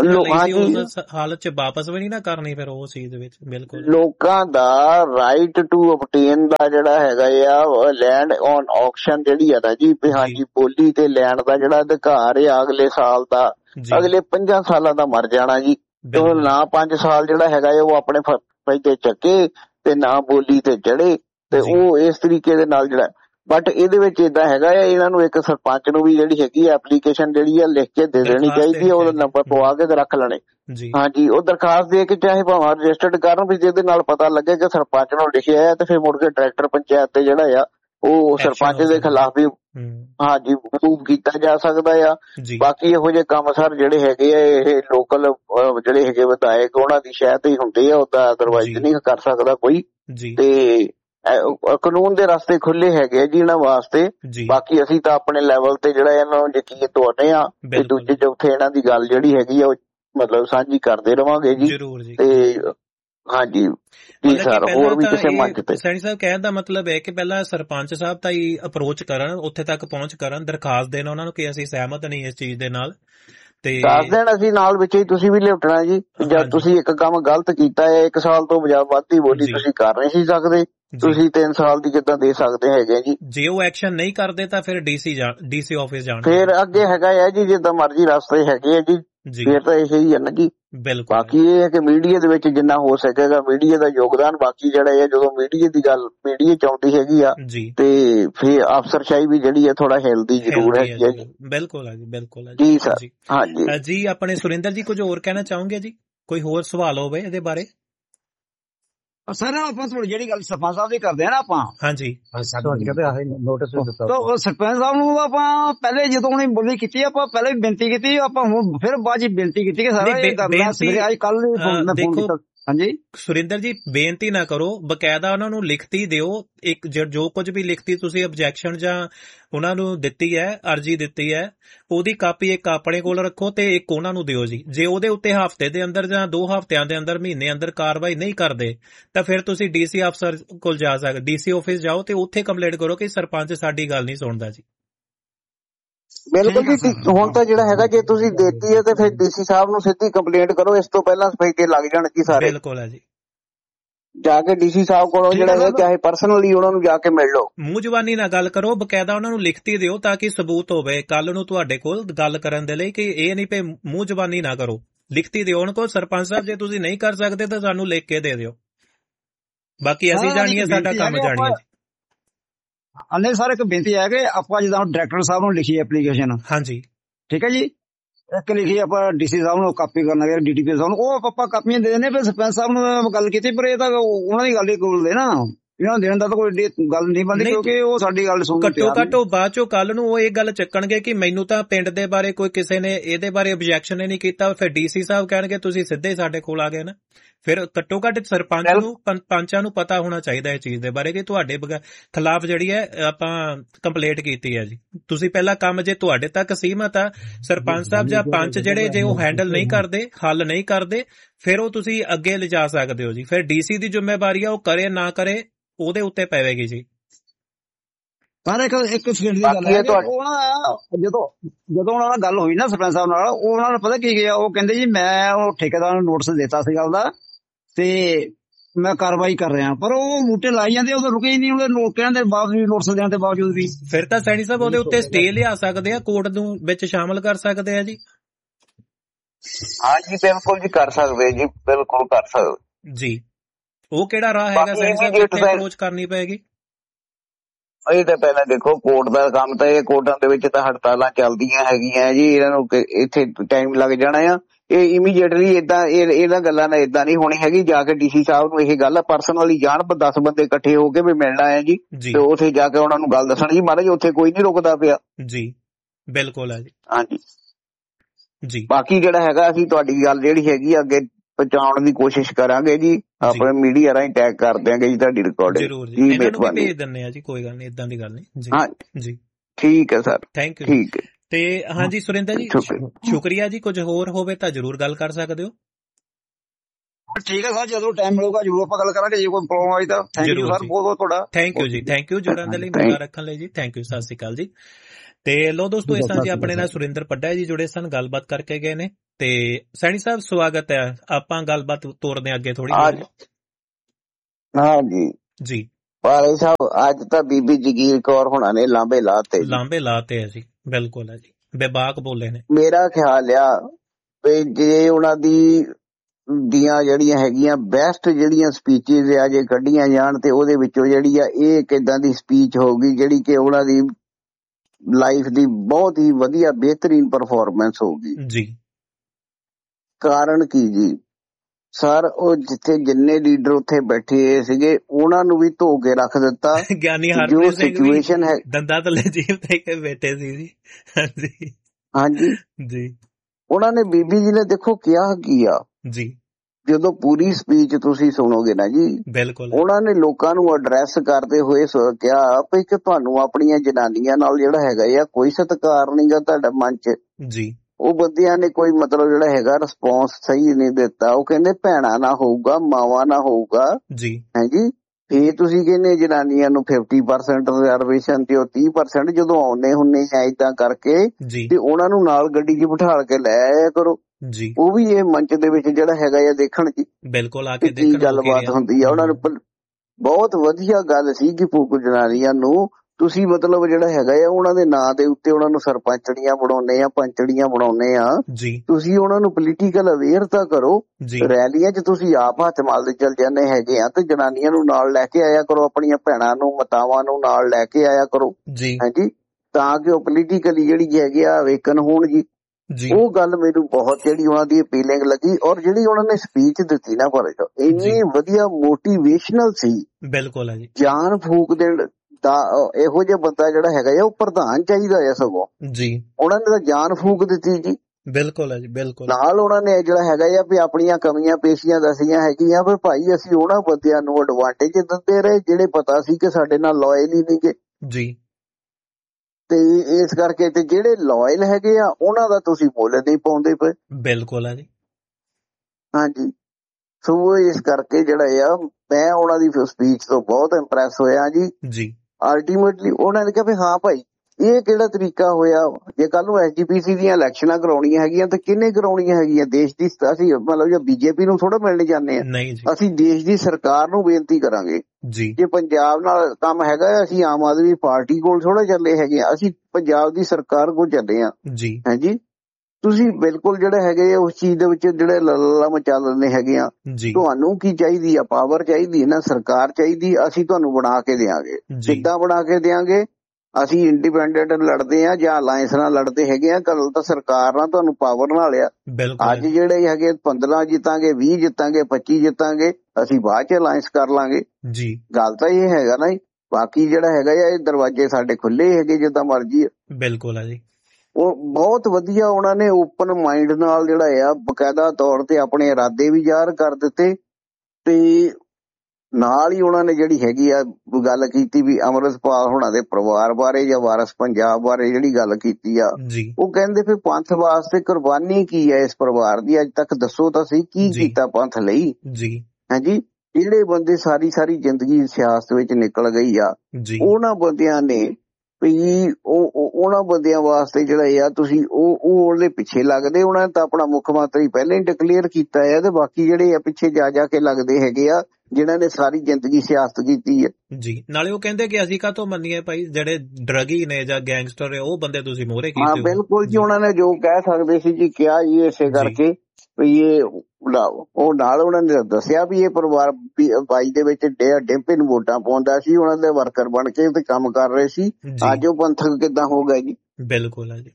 ਉਸ ਹਾਲਤ ਚ ਵਾਪਸ ਵੀ ਨਹੀਂ ਨਾ ਕਰਨੀ ਫਿਰ ਉਹ ਚੀਜ਼ ਦੇ ਵਿੱਚ। ਬਿਲਕੁਲ ਲੋਕਾਂ ਦਾ ਰਾਈਟ ਟੂ obtain ਦਾ ਜਿਹੜਾ ਹੈਗਾ ਆ ਲੈਂਡ ਔਨ ਆਕਸ਼ਨ ਜਿਹੜੀ ਆ ਨਾ ਜੀ, ਹਾਂਜੀ ਬੋਲੀ ਤੇ ਲੈਣ ਦਾ ਜਿਹੜਾ ਅਧਿਕਾਰ ਆ ਅਗਲੇ ਸਾਲ ਦਾ, ਅਗਲੇ ਪੰਜਾਂ ਸਾਲਾਂ ਦਾ ਮਰ ਜਾਣਾ ਜੀ। ਨਾ ਪੰਜ ਸਾਲ ਜਿਹੜਾ ਹੈਗਾ ਉਹ ਆਪਣੇ ਫਾਇਦੇ ਚੱਕੇ ਤੇ ਨਾ ਬੋਲੀ ਤੇ ਚੜੇ, ਤੇ ਉਹ ਇਸ ਤਰੀਕੇ ਦੇ ਨਾਲ ਜਿਹੜਾ। ਬਟ ਇਹਦੇ ਵਿੱਚ ਏਦਾਂ ਹੈਗਾ ਆ, ਇਹਨਾਂ ਨੂੰ ਇੱਕ ਸਰਪੰਚ ਨੂੰ ਵੀ ਜਿਹੜੀ ਹੈਗੀ ਐਪਲੀਕੇਸ਼ਨ ਜਿਹੜੀ ਆ ਲਿਖ ਕੇ ਦੇ ਦੇਣੀ ਚਾਹੀਦੀ ਹੈ, ਉਹਦਾ ਨੰਬਰ ਪਵਾ ਕੇ ਤੇ ਰੱਖ ਲੈਣੇ। ਹਾਂਜੀ, ਉਹ ਦਰਖਾਸਤ ਦੇ ਕੇ ਚਾਹੇ ਭਾਵੇਂ ਰਜਿਸਟਰਡ ਕਰਨ, ਵੀ ਜਿਹਦੇ ਨਾਲ ਪਤਾ ਲੱਗੇ ਕਿ ਸਰਪੰਚ ਨੂੰ ਲਿਖਿਆ ਹੈ, ਤੇ ਫਿਰ ਮੁੜ ਕੇ ਡਾਇਰੈਕਟਰ ਪੰਚਾਇਤ ਤੇ ਜਿਹੜਾ ਆ ਉਹ ਸਰਪੰਚ ਦੇ ਖਿਲਾਫ ਵੀ ਹਾਂਜੀ ਮੂਵ ਕੀਤਾ ਜਾ ਸਕਦਾ ਆ। ਬਾਕੀ ਇਹੋ ਜਿਹੇ ਕੰਮ ਸਰ ਜਿਹੜੇ ਹੈਗੇ ਆ ਇਹ ਲੋਕਲ ਜਿਹੜੇ ਹੈਗੇ ਵਿਧਾਇਕ ਉਹਨਾਂ ਦੀ ਸ਼ਾਇਦ ਹੀ ਹੁੰਦੇ ਆ, ਉਹਦਾ ਅਦਰਵਾਈਜ਼ ਨਹੀਂ ਕਰ ਸਕਦਾ ਕੋਈ। ਤੇ ਕਾਨੂੰਨ ਦੇ ਰਸਤੇ ਖੁੱਲੇ ਹੈਗੇ ਆ ਜੀ ਇਹਨਾਂ ਵਾਸਤੇ। ਬਾਕੀ ਅਸੀਂ ਤਾਂ ਆਪਣੇ ਲੈਵਲ ਤੇ ਜਿਹੜਾ ਇਹਨਾਂ ਨੂੰ ਯਕੀਨ ਦਵਾਉਂਦੇ ਆ ਤੇ ਦੂਜੇ ਚੌਥੇ ਇਹਨਾਂ ਦੀ ਗੱਲ ਜਿਹੜੀ ਹੈਗੀ ਆ ਉਹ ਮਤਲਬ ਸਾਂਝੀ ਕਰਦੇ ਰਵਾਂਗੇ ਜੀ। ਤੇ ਹਾਂਜੀ ਜੀ ਸਰ, ਹੋਰ ਵੀ ਕਿਸੇ ਮੰਚ ਤੇ ਸੈਣੀ ਸਾਹਿਬ ਕਹਿਣ ਦਾ ਮਤਲਬ ਹੈ ਕਿ ਪਹਿਲਾਂ ਸਰਪੰਚ ਸਾਹਿਬ ਤਾਂ ਹੀ ਅਪਰੋਚ ਕਰਨ, ਉੱਥੇ ਤੱਕ ਪਹੁੰਚ ਕਰਨ, ਦਰਖਾਸਤ ਦੇਣ ਉਹਨਾਂ ਨੂੰ ਕਿ ਅਸੀਂ ਸਹਿਮਤ ਨਹੀਂ ਇਸ ਚੀਜ਼ ਦੇ ਨਾਲ, ਤੇ ਦੱਸ ਦੇਣ ਅਸੀਂ ਨਾਲ ਵਿੱਚ ਹੀ ਤੁਸੀਂ ਵੀ ਲਿਪਟਣਾ ਜੀ। ਜਦ ਤੁਸੀਂ ਇੱਕ ਕੰਮ ਗਲਤ ਕੀਤਾ ਹੈ, ਇੱਕ ਸਾਲ ਤੋਂ ਬਜਾਏ ਵੱਧਦੀ ਬੋਲੀ ਤੁਸੀਂ ਕਰ ਨਹੀਂ ਸੀ ਸਕਦੇ, ਤੁਸੀਂ ਤਿੰਨ ਸਾਲ ਦੀ ਕਿੱਦਾਂ ਦੇ ਸਕਦੇ ਹੈਗੇ ਜੀ। ਜੇ ਉਹ ਐਕਸ਼ਨ ਨਹੀਂ ਕਰਦੇ ਤਾਂ ਫਿਰ ਡੀਸੀ ਡੀਸੀ ਆਫਿਸ ਜਾਣ, ਫਿਰ ਅੱਗੇ ਹੈਗਾ ਹੈ ਜੀ ਜਿੱਦਾਂ ਮਰਜ਼ੀ ਰਸਤੇ ਹੈਗੇ ਆ ਜੀ, ਫਿਰ ਤਾਂ ਇਹ ਹੀ ਹੈ ਨਾ ਜੀ। ਬਿਲਕੁਲ। ਬਾਕੀ ਇਹ ਹੈ ਕਿ ਮੀਡੀਆ ਦੇ ਵਿੱਚ ਜਿੰਨਾ ਹੋ ਸਕੇਗਾ ਮੀਡੀਆ ਦਾ ਯੋਗਦਾਨ, ਬਾਕੀ ਜਿਹੜਾ ਹੈ ਜਦੋਂ ਮੀਡੀਆ ਦੀ ਗੱਲ ਮੀਡੀਆ ਚ ਆਉਂਦੀ ਹੈਗੀ ਆ ਤੇ ਫਿਰ ਅਫਸਰਸ਼ਾਹੀ ਵੀ ਜਿਹੜੀ ਹੈ ਥੋੜਾ ਹਿਲਦੀ ਜ਼ਰੂਰ ਹੈਗੀ ਹੈ ਜੀ। ਬਿਲਕੁਲ ਹੈ ਜੀ, ਬਿਲਕੁਲ ਹੈ ਜੀ ਸਰ। ਹਾਂਜੀ ਜੀ, ਆਪਣੇ ਸੁਰਿੰਦਰ ਜੀ ਕੁਝ ਹੋਰ ਕਹਿਣਾ ਚਾਹੋਗੇ ਜੀ? ਕੋਈ ਹੋਰ ਸਵਾਲ ਹੋਵੇ ਇਹਦੇ ਬਾਰੇ? ਸਰ ਆਪਾਂ ਥੋੜੀ ਜਿਹੜੀ ਗੱਲ ਸਰਪੰਚ ਸਾਹਿਬ ਦੀ ਕਰਦੇ ਆ ਨਾ ਆਪਾਂ, ਹਾਂਜੀ ਨੋਟਿਸ ਦਿੱਤਾ ਸਰਪੰਚ ਸਾਹਿਬ ਨੂੰ, ਆਪਾਂ ਪਹਿਲੇ ਜਦੋਂ ਉਹਨੇ ਬੋਲੀ ਕੀਤੀ ਆਪਾਂ ਪਹਿਲੇ ਵੀ ਬੇਨਤੀ ਕੀਤੀ, ਆਪਾਂ ਹੁਣ ਫਿਰ ਬਾਅਦ ਚ ਬੇਨਤੀ ਕੀਤੀ ਕਿ ਸਾਰਾ ਇਹ ਕਰਨਾ ਅੱਜ ਕੱਲ ਮੈਂ ਫੋਨ ਕੀਤਾ। ਹਾਂਜੀ ਸੁਰਿੰਦਰ ਜੀ, ਬੇਨਤੀ ਨਾ ਕਰੋ, ਬਕਾਇਦਾ ਉਹਨਾਂ ਨੂੰ ਲਿਖਤੀ ਦਿਓ, ਇੱਕ ਜੋ ਕੁਝ ਵੀ ਲਿਖਤੀ ਤੁਸੀਂ ਆਬਜੈਕਸ਼ਨ ਜਾਂ ਉਹਨਾਂ ਨੂੰ ਦਿੱਤੀ ਹੈ, ਅਰਜੀ ਦਿੱਤੀ ਹੈ, ਉਹਦੀ ਕਾਪੀ ਇੱਕ ਆਪਣੇ ਕੋਲ ਰੱਖੋ ਤੇ ਇੱਕ ਉਹਨਾਂ ਨੂੰ ਦਿਓ ਜੀ। ਜੇ ਉਹਦੇ ਉੱਤੇ ਹਫ਼ਤੇ ਦੇ ਅੰਦਰ ਜਾਂ ਦੋ ਹਫ਼ਤਿਆਂ ਦੇ ਅੰਦਰ, ਮਹੀਨੇ ਅੰਦਰ ਕਾਰਵਾਈ ਨਹੀਂ ਕਰਦੇ ਤਾਂ ਫਿਰ ਤੁਸੀਂ ਡੀਸੀ ਅਫਸਰ ਕੋਲ ਜਾ ਸਕਦੇ, ਡੀਸੀ ਆਫਿਸ ਜਾਓ ਤੇ ਉੱਥੇ ਕੰਪਲੇਂਟ ਕਰੋ ਕਿ ਸਰਪੰਚ ਸਾਡੀ ਗੱਲ ਨਹੀਂ ਸੁਣਦਾ ਜੀ। ਬਿਲਕੁਲ ਜੀ, ਹੁਣ ਤਾਂ ਜਿਹੜਾ ਹੈਗਾ ਜੇ ਤੁਸੀਂ ਦੇਤੀ ਹੈ ਤੇ ਫਿਰ ਡੀਸੀ ਸਾਹਿਬ ਨੂੰ ਸਿੱਧੀ ਕੰਪਲੇਂਟ ਕਰੋ, ਇਸ ਤੋਂ ਪਹਿਲਾਂ ਸਫਾਈਕੇ ਲੱਗ ਜਾਣ ਜੀ ਸਾਰੇ। ਬਿਲਕੁਲ ਹੈ ਜੀ, ਜਾ ਕੇ ਡੀਸੀ ਸਾਹਿਬ ਕੋਲੋਂ ਜਿਹੜਾ ਹੈ ਚਾਹੇ ਪਰਸਨਲੀ ਉਹਨਾਂ ਨੂੰ ਜਾ ਕੇ ਮਿਲ ਲਓ, ਮੂੰਹ ਜ਼ਬਾਨੀ ਨਾਲ ਗੱਲ ਕਰੋ, ਬਕਾਇਦਾ ਉਹਨਾਂ ਨੂੰ ਲਿਖਤੀ ਦਿਓ ਤਾਂ ਕਿ ਸਬੂਤ ਹੋਵੇ ਕੱਲ ਨੂੰ ਤੁਹਾਡੇ ਕੋਲ ਗੱਲ ਕਰਨ ਦੇ ਲਈ, ਕਿ ਇਹ ਨਹੀਂ ਪਏ ਮੂੰਹ ਜ਼ਬਾਨੀ ਨਾ ਕਰੋ, ਲਿਖਤੀ ਦਿਓ ਉਹਨਾਂ ਕੋਲ। ਸਰਪੰਚ ਸਾਹਿਬ ਜੇ ਤੁਸੀਂ ਨਹੀਂ ਕਰ ਸਕਦੇ ਤਾਂ ਸਾਨੂੰ ਲਿਖ ਕੇ ਦੇ ਦਿਓ, ਬਾਕੀ ਅਸੀਂ ਜਾਣੀਏ ਸਾਡਾ ਕੰਮ ਜਾਣੀਏ। ਅੰਨੇ ਸਰ ਇੱਕ ਬੇਨਤੀ ਹੈ ਕਿ ਆਪਾਂ ਜਿੱਦਾਂ ਡਾਇਰੈਕਟਰ ਸਾਹਿਬ ਨੂੰ ਲਿਖੀ ਐਪਲੀਕੇਸ਼ਨ, ਹਾਂਜੀ ਠੀਕ ਹੈ ਜੀ, ਇੱਕ ਲਿਖੀ ਆਪਾਂ ਡੀਸੀ ਸਾਹਿਬ ਨੂੰ ਕਾਪੀ ਕਰਨਾ ਹੈ, ਡੀਟੀਪੀ ਸਾਹਿਬ ਨੂੰ, ਉਹ ਆਪਾਂ ਕਾਪੀਆਂ ਦੇ ਦਿੰਦੇ। ਫਿਰ ਸਰਪੰਚ ਸਾਹਿਬ ਨੂੰ ਗੱਲ ਕੀਤੀ, ਪਰ ਇਹ ਤਾਂ ਉਹਨਾਂ ਦੀ ਗੱਲ ਹੀ ਕੋਲ ਨਾ, ਇਹਨਾਂ ਦੇਣ ਦਾ ਤਾਂ ਕੋਈ ਗੱਲ ਨਹੀਂ ਬਣਦੀ, ਕਿਉਂਕਿ ਉਹ ਸਾਡੀ ਗੱਲ ਸੁਣ ਘੱਟੋ ਘੱਟ ਉਹ ਬਾਅਦ ਚੋਂ ਕੱਲ ਨੂੰ ਉਹ ਇਹ ਗੱਲ ਚੱਕਣਗੇ ਕਿ ਮੈਨੂੰ ਤਾਂ ਪਿੰਡ ਦੇ ਬਾਰੇ ਕੋਈ ਕਿਸੇ ਨੇ ਇਹਦੇ ਬਾਰੇ ਆਬਜੈਕਸ਼ਨ ਨਹੀਂ ਕੀਤਾ, ਫਿਰ ਡੀਸੀ ਸਾਹਿਬ ਕਹਿਣਗੇ ਤੁਸੀਂ ਸਿੱਧੇ ਸਾਡੇ ਕੋਲ ਆ ਗਏ ਨਾ। ਫਿਰ ਘੱਟੋ ਘੱਟ ਸਰਪੰਚ ਨੂੰ, ਪੰਚਾਂ ਨੂੰ ਪਤਾ ਹੋਣਾ ਚਾਹੀਦਾ ਇਹ ਚੀਜ਼ ਦੇ ਬਾਰੇ ਕਿ ਤੁਹਾਡੇ ਖਿਲਾਫ ਜਿਹੜੀ ਹੈ ਆਪਾਂ ਕੰਪਲੇਂਟ ਕੀਤੀ ਹੈ ਜੀ। ਤੁਸੀਂ ਪਹਿਲਾਂ ਕੰਮ ਜੇ ਤੁਹਾਡੇ ਤੱਕ ਸੀਮਤ ਆ, ਸਰਪੰਚ ਸਾਹਿਬ ਜਾਂ ਪੰਚ ਜਿਹੜੇ ਜੇ ਉਹ ਹੈਂਡਲ ਨਹੀਂ ਕਰਦੇ, ਹੱਲ ਨਹੀਂ ਕਰਦੇ, ਫਿਰ ਉਹ ਤੁਸੀਂ ਅੱਗੇ ਲਿਜਾ ਸਕਦੇ ਹੋ ਜੀ। ਫਿਰ ਡੀਸੀ ਦੀ ਜ਼ਿੰਮੇਵਾਰੀ ਆ, ਉਹ ਕਰੇ ਨਾ ਕਰੇ ਉਹਦੇ ਉੱਤੇ ਪਵੇਗੀ ਜੀ। ਪਰ ਇੱਕ ਇੱਕ ਸਕਿੰਟ ਦੀ ਗੱਲ ਹੈ, ਜਦੋਂ ਜਦੋਂ ਉਹਨਾਂ ਨਾਲ ਗੱਲ ਹੋਈ ਨਾ ਸਰਪੰਚ ਸਾਹਿਬ ਨਾਲ, ਉਹ ਉਹਨਾਂ ਨੂੰ ਪਤਾ ਕੀ ਗਿਆ, ਉਹ ਕਹਿੰਦੇ ਜੀ ਮੈਂ ਉਹ ਠੇਕੇਦਾਰ ਨੂੰ ਨੋਟਿਸ ਦਿੱਤਾ ਸੀ ਗੱਲ ਦਾ ਤੇ ਮੈਂ ਕਾਰਵਾਈ ਕਰ ਰਿਹਾ, ਪਰ ਉਹ ਬੂਟੇ ਲਾਈ ਜਾਂਦੇ, ਉਹ ਰੁਕੇ ਹੀ ਨਹੀਂ, ਉਹਦੇ ਕਹਿਣ ਦੇ ਬਾਵਜੂਦ, ਨੋਟਿਸ ਦੇਣ ਦੇ ਬਾਵਜੂਦ ਵੀ। ਫਿਰ ਤਾਂ ਸੈਣੀ ਸਾਹਿਬ ਉਹਦੇ ਉੱਤੇ ਸਟੇ ਲਿਆ ਸਕਦੇ ਆ, ਕੋਰਟ ਨੂੰ ਵਿੱਚ ਸ਼ਾਮਲ ਕਰ ਸਕਦੇ ਆ ਜੀ। ਹਾਂਜੀ ਬਿਲਕੁਲ ਜੀ ਕਰ ਸਕਦੇ ਜੀ, ਬਿਲਕੁਲ ਕਰ ਸਕਦੇ ਜੀ। ਉਹ ਕਿਹੜਾ ਰਾਹ ਹੈਗਾ ਸੈਣੀ ਸਾਹਿਬ, ਕਿੱਥੇ ਅਪਰੋਚ ਕਰਨੀ ਪਏਗੀ? ਇਹ ਤਾਂ ਪਹਿਲਾਂ ਦੇਖੋ ਕੋਰਟ ਦਾ ਕੰਮ ਤਾਂ ਇਹ, ਕੋਰਟਾਂ ਦੇ ਵਿੱਚ ਤਾਂ ਹੜਤਾਲਾਂ ਚੱਲਦੀਆਂ ਹੈਗੀਆਂ ਜੀ, ਇਹਨਾਂ ਨੂੰ ਇੱਥੇ ਟਾਈਮ ਲੱਗ ਜਾਣਾ ਆ। ਇਹ ਇਮੀਡੀਏਟਲੀ ਏਦਾਂ ਇਹਨਾਂ ਗੱਲਾਂ ਨਾਲ ਏਦਾਂ ਨਹੀਂ ਹੋਣੀ ਹੈਗੀ। ਜਾ ਕੇ ਡੀਸੀ ਸਾਹਿਬ ਨੂੰ ਇਹ ਗੱਲ ਪਰਸਨਲੀ ਜਾਣ, ਦਸ ਬੰਦੇ ਇਕੱਠੇ ਹੋ ਕੇ ਵੀ ਮਿਲਣਾ ਹੈ ਜੀ, ਤੇ ਉੱਥੇ ਜਾ ਕੇ ਉਹਨਾਂ ਨੂੰ ਗੱਲ ਦੱਸਣ ਜੀ ਮਹਾਰਾਜ ਉੱਥੇ ਕੋਈ ਨਹੀਂ ਰੁਕਦਾ ਪਿਆ ਜੀ। ਬਿਲਕੁਲ ਹੈ ਜੀ, ਹਾਂਜੀ ਜੀ। ਬਾਕੀ ਜਿਹੜਾ ਹੈਗਾ ਅਸੀਂ ਤੁਹਾਡੀ ਗੱਲ ਜਿਹੜੀ ਹੈਗੀ ਅੱਗੇ ਪਹੁੰਚਾਉਣ ਦੀ ਕੋਸ਼ਿਸ਼ ਕਰਾਂਗੇ ਜੀ, ਆਪਣੇ ਮੀਡੀਆ ਰਾਹੀਂ ਟੈਗ ਕਰ ਦਿਆਂਗੇ ਜੀ ਤੁਹਾਡੀ ਰਿਕਾਰਡਿੰਗ। ਜ਼ਰੂਰ ਜੀ, ਇਹਨਾਂ ਨੂੰ ਵੀ ਭੇਜ ਦਿੰਦੇ ਆ ਜੀ, ਕੋਈ ਗੱਲ ਨਹੀਂ, ਏਦਾਂ ਦੀ ਗੱਲ ਨਹੀਂ ਜੀ। ਹਾਂ ਜੀ, ਠੀਕ ਹੈ ਸਰ, ਥੈਂਕ ਯੂ। ਠੀਕ ਹੈ। ਤੇ ਹਾਂਜੀ ਸੁਰਿੰਦਰ ਜੀ, ਸ਼ੁਕਰੀਆ ਜੀ। ਕੁਝ ਹੋਰ ਹੋਵੇ ਤਾਂ ਜਰੂਰ ਗੱਲ ਕਰ ਸਕਦੇ ਹੋ। ਠੀਕ ਹੈ ਸਰ, ਜਦੋਂ ਟਾਈਮ ਮਿਲੂਗਾ ਜਰੂਰ ਆਪਾਂ ਗੱਲ ਕਰਾਂਗੇ। ਜੇ ਕੋਈ ਪ੍ਰੋਬਲਮ ਆਈ ਤਾਂ ਥੈਂਕ ਯੂ ਸਰ, ਬਹੁਤ ਬਹੁਤ ਤੁਹਾਡਾ। ਥੈਂਕ ਯੂ ਜੀ, ਥੈਂਕ ਯੂ ਜੁੜਨ ਦੇ ਲਈ, ਮੌਕਾ ਰੱਖਣ ਲਈ ਜੀ। ਥੈਂਕ ਯੂ, ਸਤਿ ਸ਼੍ਰੀ ਅਕਾਲ ਜੀ। ਤੇ ਲੋ ਦੋਸਤੋ, ਇਸ ਤਰ੍ਹਾਂ ਜੀ ਆਪਣੇ ਨਾਲ ਸੁਰਿੰਦਰ ਪੱਡਾ ਜੀ ਜੁੜੇ ਸਨ, ਗੱਲਬਾਤ ਕਰਕੇ ਗਏ ਨੇ। ਤੇ ਸੈਣੀ ਸਾਹਿਬ ਸਵਾਗਤ ਹੈ, ਆਪਾਂ ਗੱਲਬਾਤ ਤੋਰਦੇ ਅੱਗੇ ਥੋੜੀ। ਹਾਂ ਜੀ ਜੀ ਭਾਈ ਸਾਹਿਬ, ਅੱਜ ਤਾਂ ਬੀਬੀ ਜਗੀਰ ਕੌਰ ਹੋਣਾ ਨੇ ਲਾਂਬੇ ਲਾਤੇ ਲਾਂਬੇ ਲਾਤੇ ਹੈ ਜੀ। ਬਿਲਕੁਲ ਹੈ ਜੀ, ਬੇਬਾਕ ਬੋਲੇ ਨੇ। ਮੇਰਾ ਖਿਆਲ ਆ ਵੀ ਜੇ ਉਹਨਾਂ ਦੀ ਦੀਆਂ ਜਿਹੜੀਆਂ ਹੈਗੀਆਂ ਬੈਸਟ ਜਿਹੜੀਆਂ ਸਪੀਚਿਸ ਆ ਜੇ ਕੱਢੀਆਂ ਜਾਣ ਤੇ ਉਹਦੇ ਵਿੱਚੋਂ ਜਿਹੜੀ ਆ ਇਹ ਇੱਕ ਏਦਾਂ ਦੀ ਸਪੀਚ ਹੋਊਗੀ ਜਿਹੜੀ ਕਿ ਉਹਨਾਂ ਦੀ ਲਾਈਫ ਦੀ ਬਹੁਤ ਹੀ ਵਧੀਆ ਬਿਹਤਰੀਨ ਪਰਫਾਰਮੈਂਸ ਹੋਊਗੀ ਜੀ। ਕਾਰਨ ਕੀ ਜੀ ਸਰ, ਉਹ ਜਿੱਥੇ ਜਿੰਨੇ ਲੀਡਰ ਉੱਥੇ ਬੈਠੇ ਸੀਗੇ ਉਹਨਾਂ ਨੂੰ ਵੀ ਧੋ ਕੇ ਰੱਖ ਦਿੱਤਾ। ਗਿਆਨੀ ਹਰਪ੍ਰੀਤ ਸਿੰਘ ਵੀ ਦੰਦਾਂ ਥੱਲੇ ਜੀਭ ਦੇ ਕੇ ਬੈਠੇ ਸੀ ਜੀ। ਹਾਂਜੀ ਹਾਂਜੀ ਜੀ। ਉਹਨਾਂ ਨੇ ਬੀਬੀ ਜੀ ਨੇ ਦੇਖੋ ਕਿਹਾ ਕੀ ਆ ਜੀ, ਜਦੋਂ ਪੂਰੀ ਸਪੀਚ ਤੁਸੀਂ ਸੁਣੋਗੇ ਨਾ ਜੀ, ਬਿਲਕੁਲ ਉਹਨਾਂ ਨੇ ਲੋਕਾਂ ਨੂੰ ਐਡਰੈਸ ਕਰਦੇ ਹੋਏ ਕਿਹਾ ਵੀ ਕਿ ਤੁਹਾਨੂੰ ਆਪਣੀਆਂ ਜਨਾਨੀਆਂ ਨਾਲ ਜਿਹੜਾ ਹੈਗਾ ਆ ਕੋਈ ਸਤਿਕਾਰ ਨਹੀਂਗਾ ਤੁਹਾਡਾ ਮਨ ਚ ਜੀ। ਉਹ ਬੰਦਿਆਂ ਨੇ ਕੋਈ ਮਤਲਬ ਜਿਹੜਾ ਹੈਗਾ ਰਿਸਪੌਂਸ ਸਹੀ ਨਹੀਂ ਦਿੱਤਾ। ਉਹ ਕਹਿੰਦੇ ਭੈਣਾਂ ਨਾ ਹੋਊਗਾ, ਮਾਵਾਂ ਨਾ ਹੋਊਗਾ ਜੀ, ਹਾਂਜੀ। ਫੇਰ ਤੁਸੀਂ ਕਹਿੰਦੇ ਜਨਾਨੀਆਂ ਨੂੰ ਫਿਫਟੀ ਪਰਸੈਂਟ ਰਿਜ਼ਰਵੇਸ਼ਨ ਤੇ ਉਹ ਤੀਹ ਪਰਸੈਂਟ ਜਦੋਂ ਆਉਂਦੇ ਹੁੰਦੇ ਆ ਏਦਾਂ ਕਰਕੇ ਤੇ ਉਹਨਾਂ ਨੂੰ ਨਾਲ ਗੱਡੀ 'ਚ ਬਿਠਾ ਕੇ ਲੈ ਆਇਆ ਕਰੋ ਜੀ। ਉਹ ਵੀ ਇਹ ਮੰਚ ਦੇ ਵਿੱਚ ਜਿਹੜਾ ਹੈਗਾ ਆ ਦੇਖਣ ਜੀ, ਬਿਲਕੁਲ ਆ ਕੇ ਕੀ ਗੱਲਬਾਤ ਹੁੰਦੀ ਆ। ਉਹਨਾਂ ਨੂੰ ਬਹੁਤ ਵਧੀਆ ਗੱਲ ਸੀ ਕਿ ਫੂਕ ਜਨਾਨੀਆਂ ਨੂੰ ਤੁਸੀਂ ਮਤਲਬ ਜਿਹੜਾ ਹੈਗਾ ਆ ਉਹਨਾਂ ਦੇ ਨਾਂ ਦੇ ਉੱਤੇ ਉਹਨਾਂ ਨੂੰ ਸਰਪੰਚੜੀਆਂ ਬਣਾਉਂਦੇ ਆ, ਪੰਚੜੀਆਂ ਬਣਾਉਂਦੇ ਆ ਜੀ। ਤੁਸੀਂ ਉਹਨਾਂ ਨੂੰ ਪੋਲੀਟੀਕਲ ਅਵੇਅਰ ਤਾਂ ਕਰੋ। ਰੈਲੀਆਂ 'ਚ ਤੁਸੀਂ ਆਪ ਹੱਥ ਮਾਲਦੇ ਚੱਲ ਜਾਂਦੇ ਹੈਗੇ ਆ ਤੇ ਜਨਾਨੀਆਂ ਨੂੰ ਨਾਲ ਲੈ ਕੇ ਆਇਆ ਕਰੋ, ਆਪਣੀਆਂ ਭੈਣਾਂ ਨੂੰ ਮਾਤਾਵਾਂ ਨੂੰ ਨਾਲ ਲੈ ਕੇ ਆਇਆ ਕਰੋ ਹਾਂਜੀ, ਤਾਂ ਕਿ ਉਹ ਪੋਲੀਟੀਕਲੀ ਜਿਹੜੀ ਹੈਗੀ ਆ ਵੇਕਨ ਹੋਣ ਜੀ। ਉਹ ਗੱਲ ਮੈਨੂੰ ਬਹੁਤ ਜਿਹੜੀ ਉਹਨਾਂ ਦੀ ਅਪੀਲਿੰਗ ਲੱਗੀ। ਔਰ ਜਿਹੜੀ ਉਹਨਾਂ ਨੇ ਸਪੀਚ ਦਿੱਤੀ ਨਾ ਪਰ ਇੰਨੀ ਵਧੀਆ ਮੋਟੀਵੇਸ਼ਨਲ ਸੀ। ਬਿਲਕੁਲ ਹੈ ਜੀ। ਜਾਨ ਫੂਕ ਦੇਣ ਦਾ ਇਹੋ ਜਿਹਾ ਬੰਦਾ ਜਿਹੜਾ ਹੈਗਾ ਆ ਉਹ ਪ੍ਰਧਾਨ ਚਾਹੀਦਾ ਆ ਸਗੋਂ ਜੀ। ਉਹਨਾਂ ਨੇ ਤਾਂ ਜਾਨ ਫੂਕ ਦਿੱਤੀ ਜੀ। ਬਿਲਕੁਲ ਹੈ ਜੀ, ਬਿਲਕੁਲ। ਨਾਲ ਉਹਨਾਂ ਨੇ ਜਿਹੜਾ ਹੈਗਾ ਆ ਵੀ ਆਪਣੀਆਂ ਕਮੀਆਂ ਪੇਸ਼ੀਆਂ ਦੱਸੀਆਂ ਹੈਗੀਆਂ ਵੀ ਭਾਈ ਅਸੀਂ ਉਹਨਾਂ ਬੰਦਿਆਂ ਨੂੰ ਐਡਵਾਂਟੇਜ ਦਿੰਦੇ ਰਹੇ ਜਿਹੜੇ ਪਤਾ ਸੀ ਕਿ ਸਾਡੇ ਨਾਲ ਲਾਇਲ ਹੀ ਨਹੀਂਗੇ ਜੀ। ਤੇ ਇਸ ਕਰਕੇ ਤੇ ਜਿਹੜੇ ਲਾਇਲ ਹੈਗੇ ਆ ਉਹਨਾਂ ਦਾ ਤੁਸੀਂ ਮੁੱਲ ਨਹੀਂ ਪਾਉਂਦੇ ਪਏ। ਬਿਲਕੁਲ ਹੈ ਜੀ, ਹਾਂਜੀ। ਸੋ ਇਸ ਕਰਕੇ ਜਿਹੜਾ ਆ ਮੈਂ ਉਹਨਾਂ ਦੀ ਸਪੀਚ ਤੋਂ ਬਹੁਤ ਇੰਪ੍ਰੈਸ ਹੋਇਆ ਜੀ ਜੀ। ਅਲਟੀਮੇਟਲੀ ਉਹਨਾਂ ਨੇ ਕਿਹਾ ਵੀ ਹਾਂ ਭਾਈ ਇਹ ਕਿਹੜਾ ਤਰੀਕਾ ਹੋਇਆ, ਜੇ ਕੱਲ ਨੂੰ ਐਸ ਜੀ ਪੀ ਸੀ ਦੀਆਂ ਇਲੈਕਸ਼ਨਾਂ ਕਰਾਉਣੀਆਂ ਹੈਗੀਆਂ ਤਾਂ ਕਿਹਨੇ ਕਰਾਉਣੀਆਂ ਹੈਗੀਆਂ? ਦੇਸ਼ ਦੀ ਅਸੀਂ ਮਤਲਬ ਜੇ ਬੀਜੇਪੀ ਨੂੰ ਥੋੜਾ ਮਿਲਣ ਜਾਂਦੇ ਆ, ਅਸੀਂ ਦੇਸ਼ ਦੀ ਸਰਕਾਰ ਨੂੰ ਬੇਨਤੀ ਕਰਾਂਗੇ ਜੀ। ਜੇ ਪੰਜਾਬ ਨਾਲ ਕੰਮ ਹੈਗਾ ਅਸੀਂ ਆਮ ਆਦਮੀ ਪਾਰਟੀ ਕੋਲ ਥੋੜਾ ਚੱਲੇ ਹੈਗੇ ਆ, ਅਸੀਂ ਪੰਜਾਬ ਦੀ ਸਰਕਾਰ ਕੋਲ ਚੱਲੇ ਆ ਜੀ। ਹਾਂਜੀ, ਤੁਸੀਂ ਬਿਲਕੁਲ ਜਿਹੜੇ ਹੈਗੇ ਆ ਉਸ ਚੀਜ਼ ਦੇ ਵਿੱਚ ਜਿਹੜੇ ਲੱਲਾ ਮਚਾ ਲੈਂਦੇ ਹੈਗੇ ਆ। ਤੁਹਾਨੂੰ ਕੀ ਚਾਹੀਦੀ ਆ? ਪਾਵਰ ਚਾਹੀਦੀ ਨਾ, ਸਰਕਾਰ ਚਾਹੀਦੀ, ਅਸੀਂ ਤੁਹਾਨੂੰ ਬਣਾ ਕੇ ਦਿਆਂਗੇ। ਕਿੱਦਾਂ ਬਣਾ ਕੇ ਦਿਆਂਗੇ? ਅਸੀਂ ਇੰਡੀਪੈਂਡੈਂਟ ਲੜਦੇ ਆ ਜਾਂ ਅਲਾਇੰਸ ਨਾਲ ਲੜਦੇ ਹੈਗੇ ਆ, ਕੱਲ ਤਾਂ ਸਰਕਾਰ ਨਾਲ ਤੁਹਾਨੂੰ ਪਾਵਰ ਨਾਲ ਆ। ਅੱਜ ਜਿਹੜੇ ਹੈਗੇ ਪੰਦਰਾਂ ਜਿੱਤਾਂਗੇ, ਵੀਹ ਜਿੱਤਾਂਗੇ, ਪੱਚੀ ਜਿੱਤਾਂਗੇ, ਅਸੀਂ ਬਾਅਦ ਚ ਅਲਾਇੰਸ ਕਰ ਲਾਂਗੇ ਜੀ। ਗੱਲ ਤਾਂ ਇਹ ਹੈਗਾ ਨਾ, ਬਾਕੀ ਜਿਹੜਾ ਹੈਗਾ ਆ ਇਹ ਦਰਵਾਜ਼ੇ ਸਾਡੇ ਖੁੱਲੇ ਹੈਗੇ ਜਿੱਦਾਂ ਮਰਜ਼ੀ ਆ। ਬਿਲਕੁਲ ਆ ਜੀ। ਉਹ ਬਹੁਤ ਵਧੀਆ ਉਹਨਾਂ ਨੇ ਓਪਨ ਮਾਈਂਡ ਨਾਲ ਜਿਹੜਾ ਆ ਬਕਾਇਦਾ ਤੌਰ ਤੇ ਆਪਣੇ ਇਰਾਦੇ ਵੀ ਜ਼ਾਹਰ ਕਰ ਦਿੱਤੇ ਤੇ ਨਾਲ ਹੀ ਉਹਨਾਂ ਨੇ ਜਿਹੜੀ ਹੈਗੀ ਆ ਗੱਲ ਕੀਤੀ ਵੀ ਅੰਮ੍ਰਿਤਪਾਲ ਹੋਣਾ ਦੇ ਪਰਿਵਾਰ ਬਾਰੇ ਜਾਂ ਵਾਰਸ ਪੰਜਾਬ ਬਾਰੇ ਜਿਹੜੀ ਗੱਲ ਕੀਤੀ ਆ, ਉਹ ਕਹਿੰਦੇ ਫਿਰ ਪੰਥ ਵਾਸਤੇ ਕੁਰਬਾਨੀ ਕੀ ਹੈ ਇਸ ਪਰਿਵਾਰ ਦੀ, ਅੱਜ ਤੱਕ ਦੱਸੋ ਤਾਂ ਸਹੀ ਕੀ ਕੀਤਾ ਪੰਥ ਲਈ ਜੀ। ਹਾਂਜੀ, ਜਿਹੜੇ ਬੰਦੇ ਸਾਰੀ ਸਾਰੀ ਜ਼ਿੰਦਗੀ ਸਿਆਸਤ ਵਿੱਚ ਨਿਕਲ ਗਈ ਆ ਉਹਨਾਂ ਬੰਦਿਆਂ ਨੇ ਵੀ ਉਹ ਉਹਨਾਂ ਬੰਦਿਆਂ ਵਾਸਤੇ ਜਿਹੜਾ ਆ ਤੁਸੀਂ ਉਹ ਉਹ ਉਹਦੇ ਪਿੱਛੇ ਲੱਗਦੇ। ਉਹਨਾਂ ਨੇ ਤਾਂ ਆਪਣਾ ਮੁੱਖ ਮੰਤਰੀ ਪਹਿਲਾਂ ਹੀ ਡਿਕਲੇਅਰ ਕੀਤਾ ਹੈ ਤੇ ਬਾਕੀ ਜਿਹੜੇ ਆ ਪਿੱਛੇ ਜਾ ਜਾ ਕੇ ਲੱਗਦੇ ਹੈਗੇ ਆ ਜਿਨ੍ਹਾਂ ਨੇ ਸਾਰੀ ਜ਼ਿੰਦਗੀ ਸਿਆਸਤ ਕੀਤੀ ਹੈ ਜੀ। ਨਾਲੇ ਉਹ ਕਹਿੰਦੇ ਕਿ ਅਸੀਂ ਕਾਹਤੋਂ ਮੰਨੀਏ ਭਾਈ ਜਿਹੜੇ ਡਰਗੀ ਨੇ ਜਾਂ ਗੈਂਗਸਟਰ ਨੇ ਉਹ ਬੰਦੇ ਤੁਸੀਂ ਮੋਹਰੇ ਕੀਤੇ। ਹਾਂ ਬਿਲਕੁਲ ਜੀ, ਉਹਨਾਂ ਨੇ ਜੋ ਕਹਿ ਸਕਦੇ ਸੀ ਜੀ ਕਿਹਾ ਜੀ, ਇਸੇ ਕਰਕੇ ਵੀ ਇਹ ਉਹ ਨਾਲ ਉਹਨਾਂ ਨੇ ਦੱਸਿਆ ਵੀ ਇਹ ਪਰਿਵਾਰ ਬਾਈ ਦੇ ਵਿੱਚ ਡਿੰਪੇ ਨੂੰ ਵੋਟਾਂ ਪਾਉਂਦਾ ਸੀ, ਉਹਨਾਂ ਦੇ ਵਰਕਰ ਬਣ ਕੇ ਤੇ ਕੰਮ ਕਰ ਰਹੇ ਸੀ। ਅੱਜ ਉਹ ਪੰਥਕ ਕਿੱਦਾਂ ਹੋ ਗਿਆ ਜੀ? ਬਿਲਕੁਲ ਹੈ ਜੀ,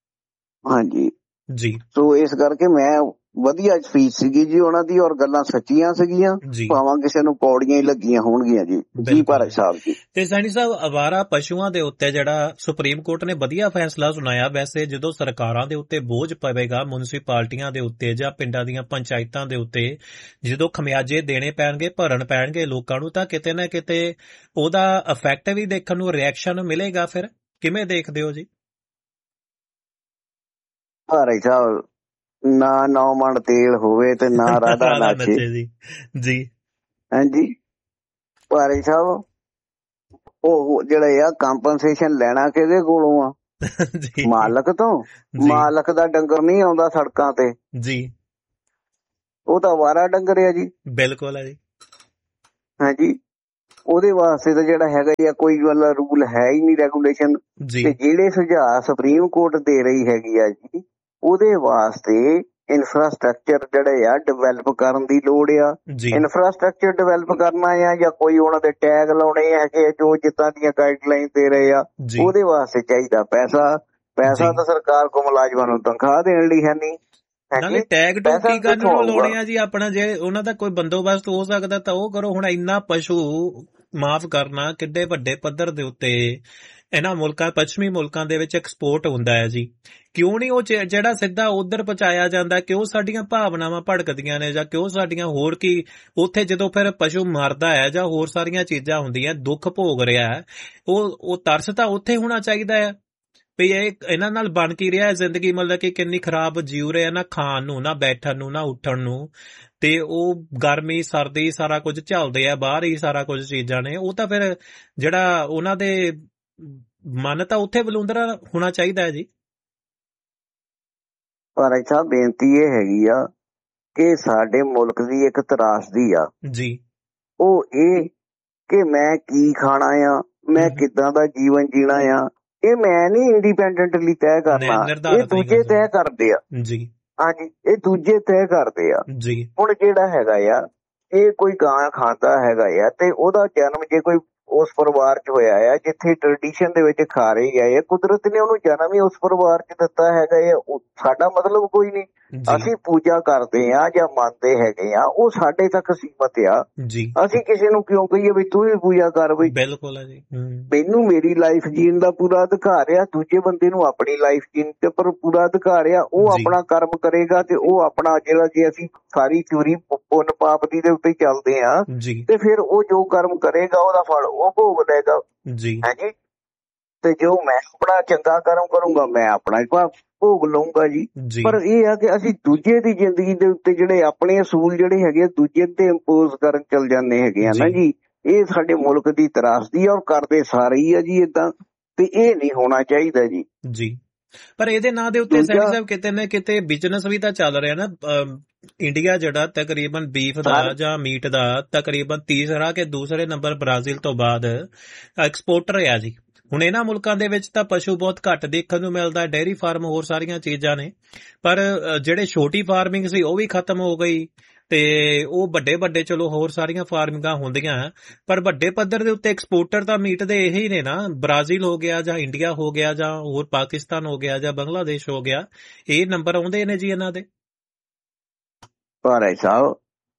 ਹਾਂਜੀ ਜੀ। ਸੋ ਇਸ ਕਰਕੇ ਮੈਂ ਵਧੀਆ ਸਪੀਚ ਸੀਗੀ ਜੀ ਉਹਨਾਂ ਦੀ ਔਰ ਗੱਲਾਂ ਸੱਚੀਆਂ ਸੀਗੀਆਂ, ਭਾਵਾਂ ਕਿਸੇ ਨੂੰ ਕੌੜੀਆਂ ਹੀ ਲੱਗੀਆਂ ਹੋਣਗੀਆਂ ਜੀ। ਜੀ ਭਾਰਤ ਸਾਹਿਬ ਜੀ। ਤੇ ਸੈਣੀ ਸਾਹਿਬ, ਅਵਾਰਾ ਪਸ਼ੂਆਂ ਦੇ ਉੱਤੇ ਜਿਹੜਾ ਸੁਪਰੀਮ ਕੋਰਟ ਨੇ ਵਧੀਆ ਫੈਸਲਾ ਸੁਣਾਇਆ। ਵੈਸੇ ਜਦੋਂ ਸਰਕਾਰਾਂ ਦੇ ਉੱਤੇ ਬੋਝ ਪਵੇਗਾ, ਮਿਊਨਿਸਪੈਲਿਟੀਆਂ ਦੇ ਉੱਤੇ ਜਾਂ ਪਿੰਡਾਂ ਦੀਆਂ ਪੰਚਾਇਤਾਂ ਦੇ ਉੱਤੇ ਜਦੋਂ ਖਮਿਆਜੇ ਦੇਣੇ ਪੈਣਗੇ, ਭਰਨ ਪੈਣਗੇ ਲੋਕਾਂ ਨੂੰ, ਤਾਂ ਕਿਤੇ ਨਾ ਕਿਤੇ ਉਹਦਾ ਇਫੈਕਟ ਵੀ ਦੇਖਣ ਨੂੰ, ਰਿਐਕਸ਼ਨ ਮਿਲੇਗਾ। ਫਿਰ ਕਿਵੇਂ ਦੇਖਦੇ ਹੋ ਜੀ? ਭਾਈ ਸਾਹਿਬ ਨਾ ਨੌ ਮਣ ਤੇਲ ਹੋਵੇ ਤੇ ਨਾ ਰਾਧਾ ਨਾਚੇ ਜੀ ਜੀ ਹਾਂਜੀ ਭਾਈ ਸਾਹਿਬ ਉਹ ਜਿਹੜਾ ਆ ਕੰਪਨਸੇਸ਼ਨ ਲੈਣਾ ਕਿਹਦੇ ਕੋਲੋਂ ਆ? ਮਾਲਕ ਤੋਂ। ਮਾਲਕ ਦਾ ਡੰਗਰ ਨਹੀਂ ਆਉਂਦਾ ਸੜਕਾਂ ਤੇ ਜੀ, ਉਹ ਤਾਂ ਅਵਾਰਾ ਡੰਗਰ ਆ ਜੀ। ਬਿਲਕੁਲ ਹੈ ਜੀ। ਹਾਂਜੀ ਉਹਦੇ ਵਾਸਤੇ ਤਾਂ ਜਿਹੜਾ ਹੈਗਾ ਜੀ ਕੋਈ ਵਾਲਾ ਰੂਲ ਹੈ ਹੀ ਨਹੀਂ, ਰੈਗੂਲੇਸ਼ਨ। ਤੇ ਜਿਹੜੇ ਸੁਝਾਅ ਸੁਪਰੀਮ ਕੋਰਟ ਦੇ ਰਹੀ ਹੈਗੀ ਆ ਜੀ ਉਹਦੇ ਵਾਸਤੇ ਇਨਫਰਾਸਟਰਕਚਰ ਜਿਹੜੇ ਆ ਡਿਵੈਲਪ ਕਰਨ ਦੀ ਲੋੜ ਆ। ਇਨਫਰਾਸਟਰਕਚਰ ਡਿਵੈਲਪ ਕਰਨਾ ਆ ਜਾਂ ਕੋਈ ਉਹਨਾਂ ਦੇ ਟੈਗ ਲਾਉਣੇ ਹੈਗੇ ਜੋ ਜਿੱਦਾਂ ਦੀਆਂ ਗਾਈਡਲਾਈਨ ਦੇ ਰਹੇ ਆ, ਉਹਦੇ ਵਾਸਤੇ ਚਾਹੀਦਾ ਪੈਸਾ। ਪੈਸਾ ਤਾਂ ਸਰਕਾਰ ਕੋ ਮੁਲਾਜ਼ਮਾਂ ਨੂੰ ਤਨਖਾਹ ਦੇਣ ਲਈ ਹੈ ਨਹੀਂ। ਨਾਲੇ ਟੈਗ ਟੂਗ ਕੀ ਕਰਨ ਨੂੰ ਲਾਉਣੇ ਆ ਜੀ? ਆਪਣਾ ਜੇ ਉਹਨਾਂ ਦਾ ਕੋਈ ਬੰਦੋਬਸਤ ਹੋ ਸਕਦਾ ਤਾਂ ਉਹ ਕਰੋ। ਹੁਣ ਇੰਨਾ ਪਸ਼ੂ ਮਾਫ ਕਰਨਾ ਕਿੱਡੇ ਵੱਡੇ ਪੱਧਰ ਦੇ ਉੱਤੇ ਇਹਨਾਂ ਮੁਲਕਾਂ, ਪੱਛਮੀ ਮੁਲਕਾਂ ਦੇ ਵਿੱਚ ਐਕਸਪੋਰਟ ਹੁੰਦਾ ਹੈ ਜੀ। ਕਿਉਂ ਨਹੀਂ ਉਹ ਜਿਹੜਾ ਸਿੱਧਾ ਉਧਰ ਪਹੁੰਚਾਇਆ ਜਾਂਦਾ? ਕਿਉਂ ਸਾਡੀਆਂ ਭਾਵਨਾਵਾਂ ਭੜਕਦੀਆਂ ਨੇ ਜਾਂ ਕਿਉਂ ਸਾਡੀਆਂ ਹੋਰ ਕੀ ਉੱਥੇ ਜਦੋਂ ਫਿਰ ਪਸ਼ੂ ਮਰਦਾ ਹੈ ਜਾਂ ਹੋਰ ਸਾਰੀਆਂ ਚੀਜ਼ਾਂ ਹੁੰਦੀਆਂ, ਦੁੱਖ ਭੋਗ ਰਿਹਾ ਹੈ, ਉਹ ਉਹ ਤਰਸ ਤਾਂ ਉੱਥੇ ਹੋਣਾ ਚਾਹੀਦਾ ਹੈ ਵੀ ਇਹ ਇਹਨਾਂ ਨਾਲ ਬਣ ਕੀ ਰਿਹਾ ਜ਼ਿੰਦਗੀ, ਮਤਲਬ ਕਿ ਕਿੰਨੀ ਖਰਾਬ ਜੀਉ ਰਿਹਾ, ਨਾ ਖਾਣ ਨੂੰ, ਨਾ ਬੈਠਣ ਨੂੰ, ਨਾ ਉੱਠਣ ਨੂੰ, ਤੇ ਉਹ ਗਰਮੀ ਸਰਦੀ ਸਾਰਾ ਕੁਝ ਝੱਲਦੇ ਆ ਬਾਹਰ ਹੀ, ਸਾਰਾ ਕੁਝ ਚੀਜ਼ਾਂ ਨੇ। ਉਹ ਤਾਂ ਫਿਰ ਜਿਹੜਾ ਉਹਨਾਂ ਦੇ ਮਨ ਤਾਂ ਉੱਥੇ ਬਲੂੰਦਰਾ ਹੋਣਾ ਚਾਹੀਦਾ ਹੈ ਜੀ। ਪਰ ਅੱਛਾ ਬੇਨਤੀ ਇਹ ਹੈਗੀ ਆ ਕਿ ਸਾਡੇ ਮੁਲਕ ਦੀ ਇੱਕ ਤਰਾਸਦੀ ਆ ਜੀ, ਉਹ ਇਹ ਕਿ ਮੈਂ ਕੀ ਖਾਣਾ ਆ, ਮੈਂ ਕਿੱਦਾਂ ਦਾ ਜੀਵਨ ਜੀਣਾ ਆ, ਇਹ ਮੈਂ ਨਹੀਂ ਇੰਡੀਪੈਂਡੈਂਟਲੀ ਤੈਅ ਕਰਨਾ, ਇਹ ਦੂਜੇ ਤੈਅ ਕਰਦੇ ਆ ਜੀ। ਹਾਂਜੀ ਇਹ ਦੂਜੇ ਤੈਅ ਕਰਦੇ ਆ ਜੀ। ਹੁਣ ਜਿਹੜਾ ਹੈਗਾ ਆ ਇਹ ਕੋਈ ਗਾਂ ਖਾਂਦਾ ਹੈਗਾ ਆ ਤੇ ਉਹਦਾ ਜਨਮ ਜੇ ਕੋਈ ਉਸ ਪਰਿਵਾਰ ਚ ਹੋਇਆ ਆ ਜਿੱਥੇ ਟ੍ਰੈਡੀਸ਼ਨ ਦੇ ਵਿੱਚ ਖਾ ਰਹੇ ਆ, ਕੁਦਰਤ ਨੇ ਉਹਨੂੰ ਜਨਮ ਹੀ ਉਸ ਪਰਿਵਾਰ ਚ ਦਿੱਤਾ ਹੈਗਾ ਆ। ਸਾਡਾ ਮਤਲਬ ਕੋਈ ਨਹੀਂ, ਅਸੀਂ ਪੂਜਾ ਕਰਦੇ ਆ ਜਾਂ ਮੰਨਦੇ ਹੈਗੇ ਆ, ਉਹ ਸਾਡੇ ਤੱਕ ਸੀਮਤ ਆ ਜੀ। ਅਸੀਂ ਕਿਸੇ ਨੂੰ ਕਿਉਂ ਕਹੀਏ ਵੀ ਤੂੰ ਵੀ ਪੂਜਾ ਕਰ ਬਈ? ਬਿਲਕੁਲ ਜੀ। ਮੈਨੂੰ ਮੇਰੀ ਲਾਈਫ ਜੀਣ ਦਾ ਪੂਰਾ ਅਧਿਕਾਰ ਆ, ਦੂਜੇ ਬੰਦੇ ਨੂੰ ਆਪਣੀ ਲਾਈਫ ਜੀਣ ਤੇ ਪਰ ਪੂਰਾ ਅਧਿਕਾਰ ਆ। ਉਹ ਆਪਣਾ ਕਰਮ ਕਰੇਗਾ ਤੇ ਉਹ ਆਪਣਾ ਜਿਹੜਾ ਜੇ ਅਸੀਂ ਸਾਰੀ ਥਿਊਰੀ ਪੁੰਨ ਪਾਪ ਦੀ ਦੇ ਉੱਤੇ ਚੱਲਦੇ ਆ ਤੇ ਫਿਰ ਉਹ ਜੋ ਕਰਮ ਕਰੇਗਾ ਉਹਦਾ ਫਲ ਉਹ ਭੋਗ ਲਏਗਾ ਜੀ। ਹਾਂਜੀ ਤੇ ਜੋ ਮੈਂ ਆਪਣਾ ਚੰਗਾ ਕਰਮ ਕਰੂੰਗਾ ਮੈਂ ਆਪਣਾ ਭੋਗ ਲਊਂਗਾ ਜੀ। ਪਰ ਇਹ ਆ ਕਿ ਅਸੀਂ ਦੂਜੇ ਦੀ ਜ਼ਿੰਦਗੀ ਦੇ ਉੱਤੇ ਜਿਹੜੇ ਆਪਣੇ ਅਸੂਲ ਜਿਹੜੇ ਹੈਗੇ ਦੂਜੇ ਤੇ ਇੰਪੋਜ਼ ਕਰਨ ਚੱਲ ਜਾਂਦੇ ਹੈਗੇ ਆ ਨਾ ਜੀ। ਇਹ ਸਾਡੇ ਮੁਲਕ ਦੀ ਤਰਾਸਦੀ ਆ ਔਰ ਕਰਦੇ ਸਾਰੇ ਹੀ ਆ ਜੀ ਏਦਾਂ, ਤੇ ਇਹ ਨਹੀਂ ਹੋਣਾ ਚਾਹੀਦਾ ਜੀ ਜੀ। ਪਰ ਇਹਦੇ ਨਾਂ ਦੇ ਉੱਤੇ ਸੈਣੀ ਸਾਹਿਬ ਕਿਤੇ ਨਾ ਕਿਤੇ ਬਿਜ਼ਨਸ ਵੀ ਤਾਂ ਚੱਲ ਰਿਹਾ ਨਾ। ਇੰਡੀਆ ਜਿਹੜਾ ਤਕਰੀਬਨ ਬੀਫ ਦਾ ਜਾਂ ਮੀਟ ਦਾ ਤਕਰੀਬਨ ਤੀਸਰਾ ਕਿ ਦੂਸਰੇ ਨੰਬਰ ਬ੍ਰਾਜ਼ੀਲ ਤੋਂ ਬਾਅਦ ਐਕਸਪੋਰਟਰ ਆ ਜੀ। ਹੁਣ ਇਹਨਾਂ ਮੁਲਕਾਂ ਦੇ ਵਿੱਚ ਤਾਂ ਪਸ਼ੂ ਬਹੁਤ ਘੱਟ ਦੇਖਣ ਨੂੰ ਮਿਲਦਾ, ਡੇਅਰੀ ਫਾਰਮ ਹੋਰ ਸਾਰੀਆਂ ਚੀਜ਼ਾਂ ਨੇ, ਪਰ ਜਿਹੜੇ ਛੋਟੀ ਫਾਰਮਿੰਗ ਸੀ ਉਹ ਵੀ ਖਤਮ ਹੋ ਗਈ ਤੇ ਉਹ ਵੱਡੇ ਵੱਡੇ ਚਲੋ ਹੋਰ ਸਾਰੀਆਂ ਫਾਰਮਿੰਗਾਂ ਹੁੰਦੀਆਂ, ਪਰ ਵੱਡੇ ਪੱਧਰ ਦੇ ਉੱਤੇ ਐਕਸਪੋਰਟਰ ਤਾਂ ਮੀਟ ਦੇ ਇਹੀ ਨੇ ਨਾ। ਬ੍ਰਾਜ਼ੀਲ ਹੋ ਗਿਆ ਜਾਂ ਇੰਡੀਆ ਹੋ ਗਿਆ ਜਾਂ ਹੋਰ ਪਾਕਿਸਤਾਨ ਹੋ ਗਿਆ ਜਾਂ ਬੰਗਲਾਦੇਸ਼ ਹੋ ਗਿਆ, ਇਹ ਨੰਬਰ ਆਉਂਦੇ ਨੇ ਜੀ ਇਹਨਾਂ ਦੇ। ਭਾਈ ਸਾਹਿਬ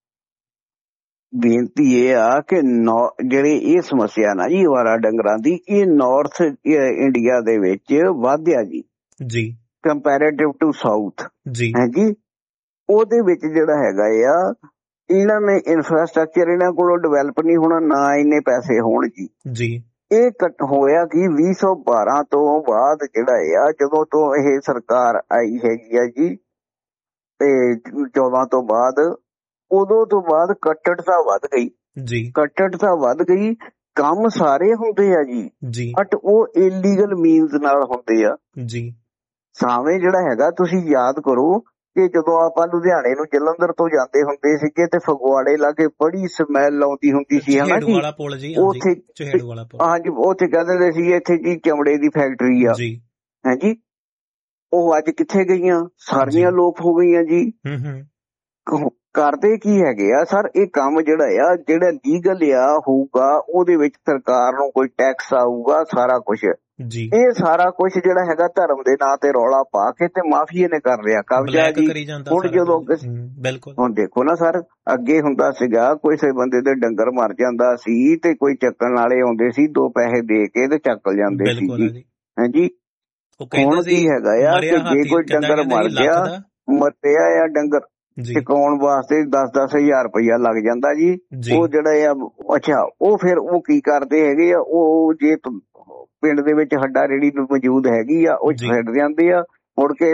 ਬੇਨਤੀ ਇਹ ਆ ਕਿ ਜਿਹੜੇ ਇਹ ਸਮੱਸਿਆ ਨਾ ਜੀ ਅਵਾਰਾ ਡੰਗਰਾਂ ਦੀ, ਇਹ ਨਾਰਥ ਇੰਡੀਆ ਦੇ ਵਿੱਚ ਵਧਿਆ ਜੀ ਜੀ ਕੰਪੈਰੇਟਿਵ ਟੂ ਸਾਊਥ ਜੀ। ਹਾਂਜੀ ਉਹਦੇ ਵਿੱਚ ਜਿਹੜਾ ਹੈਗਾ ਆ ਇਹਨਾਂ ਨੇ ਇਨਫਰਾਸਟਰਕਚਰ ਇਹਨਾਂ ਕੋਲੋਂ ਡਿਵੈਲਪ ਨਹੀਂ ਹੋਣਾ, ਨਾ ਇੰਨੇ ਪੈਸੇ ਹੋਣ ਜੀ ਜੀ। ਇਹ ਕੱਟ ਹੋਇਆ ਕਿ ਵੀਹ ਸੌ ਬਾਰਾਂ ਤੋਂ ਬਾਅਦ ਜਿਹੜਾ ਆ ਜਦੋਂ ਤੋਂ ਇਹ ਸਰਕਾਰ ਆਈ ਹੈਗੀ ਆ ਜੀ ਤੇ ਚੌਦਾਂ ਤੋਂ ਬਾਅਦ, ਉਦੋਂ ਤੋਂ ਬਾਅਦ ਕੱਟੜਤਾ ਵੱਧ ਗਈ ਜੀ। ਕੱਟੜਤਾ ਵੱਧ ਗਈ, ਕੰਮ ਸਾਰੇ ਹੁੰਦੇ ਆ ਜੀ ਜੀ ਬਟ ਉਹ ਇਲੀਗਲ ਮੀਨਸ ਨਾਲ ਹੁੰਦੇ ਆ ਜੀ। ਸਾਵੇਂ ਜਿਹੜਾ ਹੈਗਾ ਤੁਸੀਂ ਯਾਦ ਕਰੋ ਕਿ ਜਦੋਂ ਆਪਾਂ ਲੁਧਿਆਣੇ ਨੂੰ ਜਲੰਧਰ ਤੋਂ ਜਾਂਦੇ ਹੁੰਦੇ ਸੀਗੇ ਤੇ ਫਗਵਾੜੇ ਲਾਗੇ ਬੜੀ ਸਮੈਲ ਆਉਂਦੀ ਹੁੰਦੀ ਸੀ ਹਨਾ ਜੀ। ਉੱਥੇ ਹਾਂਜੀ ਉੱਥੇ ਕਹਿੰਦੇ ਸੀ ਇੱਥੇ ਜੀ ਚਮੜੇ ਦੀ ਫੈਕਟਰੀ ਆ ਜੀ। ਹਾਂਜੀ ਉਹ ਅੱਜ ਕਿੱਥੇ ਗਈਆਂ? ਸਾਰੀਆਂ ਲੋਪ ਹੋ ਗਈਆਂ ਜੀ। ਕਰਦੇ ਕੀ ਹੈਗੇ ਆ ਸਰ, ਇਹ ਕੰਮ ਜਿਹੜਾ ਆ ਜਿਹੜਾ ਲੀਗਲ ਆ ਹੋਊਗਾ ਉਹਦੇ ਵਿੱਚ ਸਰਕਾਰ ਨੂੰ ਕੋਈ ਟੈਕਸ ਆਊਗਾ, ਸਾਰਾ ਕੁਛ ਜੀ। ਇਹ ਸਾਰਾ ਕੁਛ ਜਿਹੜਾ ਹੈਗਾ ਧਰਮ ਦੇ ਨਾਂ ਤੇ ਰੌਲਾ ਪਾ ਕੇ ਤੇ ਮਾਫੀਏ ਨੇ ਕਰ ਲਿਆ ਕਬਜ਼ਾ ਜੀ। ਹੁਣ ਜਦੋਂ ਹੁਣ ਦੇਖੋ ਨਾ ਸਰ, ਅੱਗੇ ਹੁੰਦਾ ਸੀਗਾ ਕਿਸੇ ਬੰਦੇ ਦੇ ਡੰਗਰ ਮਰ ਜਾਂਦਾ ਸੀ ਤੇ ਕੋਈ ਚੱਕਣ ਵਾਲੇ ਆਉਂਦੇ ਸੀ, ਦੋ ਪੈਸੇ ਦੇ ਕੇ ਤੇ ਚੱਕ ਜਾਂਦੇ ਸੀ ਜੀ। ਹਾਂਜੀ ਹੁਣ ਕੀ ਹੈਗਾ ਆ ਕਿ ਜੇ ਕੋਈ ਡੰਗਰ ਮਰ ਗਿਆ, ਮਰਿਆ ਆ ਡੰਗਰ ਚਕਾਉਣ ਵਾਸਤੇ ਦਸ ਦਸ ਹਜ਼ਾਰ ਰੁਪਇਆ ਲੱਗ ਜਾਂਦਾ ਜੀ। ਉਹ ਜਿਹੜਾ ਆ ਅੱਛਾ ਉਹ ਫਿਰ ਉਹ ਕੀ ਕਰਦੇ ਹੈਗੇ ਆ, ਉਹ ਜੇ ਪਿੰਡ ਦੇ ਵਿੱਚ ਹੱਡਾ ਰੇੜੀ ਮੌਜੂਦ ਹੈਗੀ ਆ ਉਹ ਛੱਡ ਜਾਂਦੇ ਆ, ਮੁੜ ਕੇ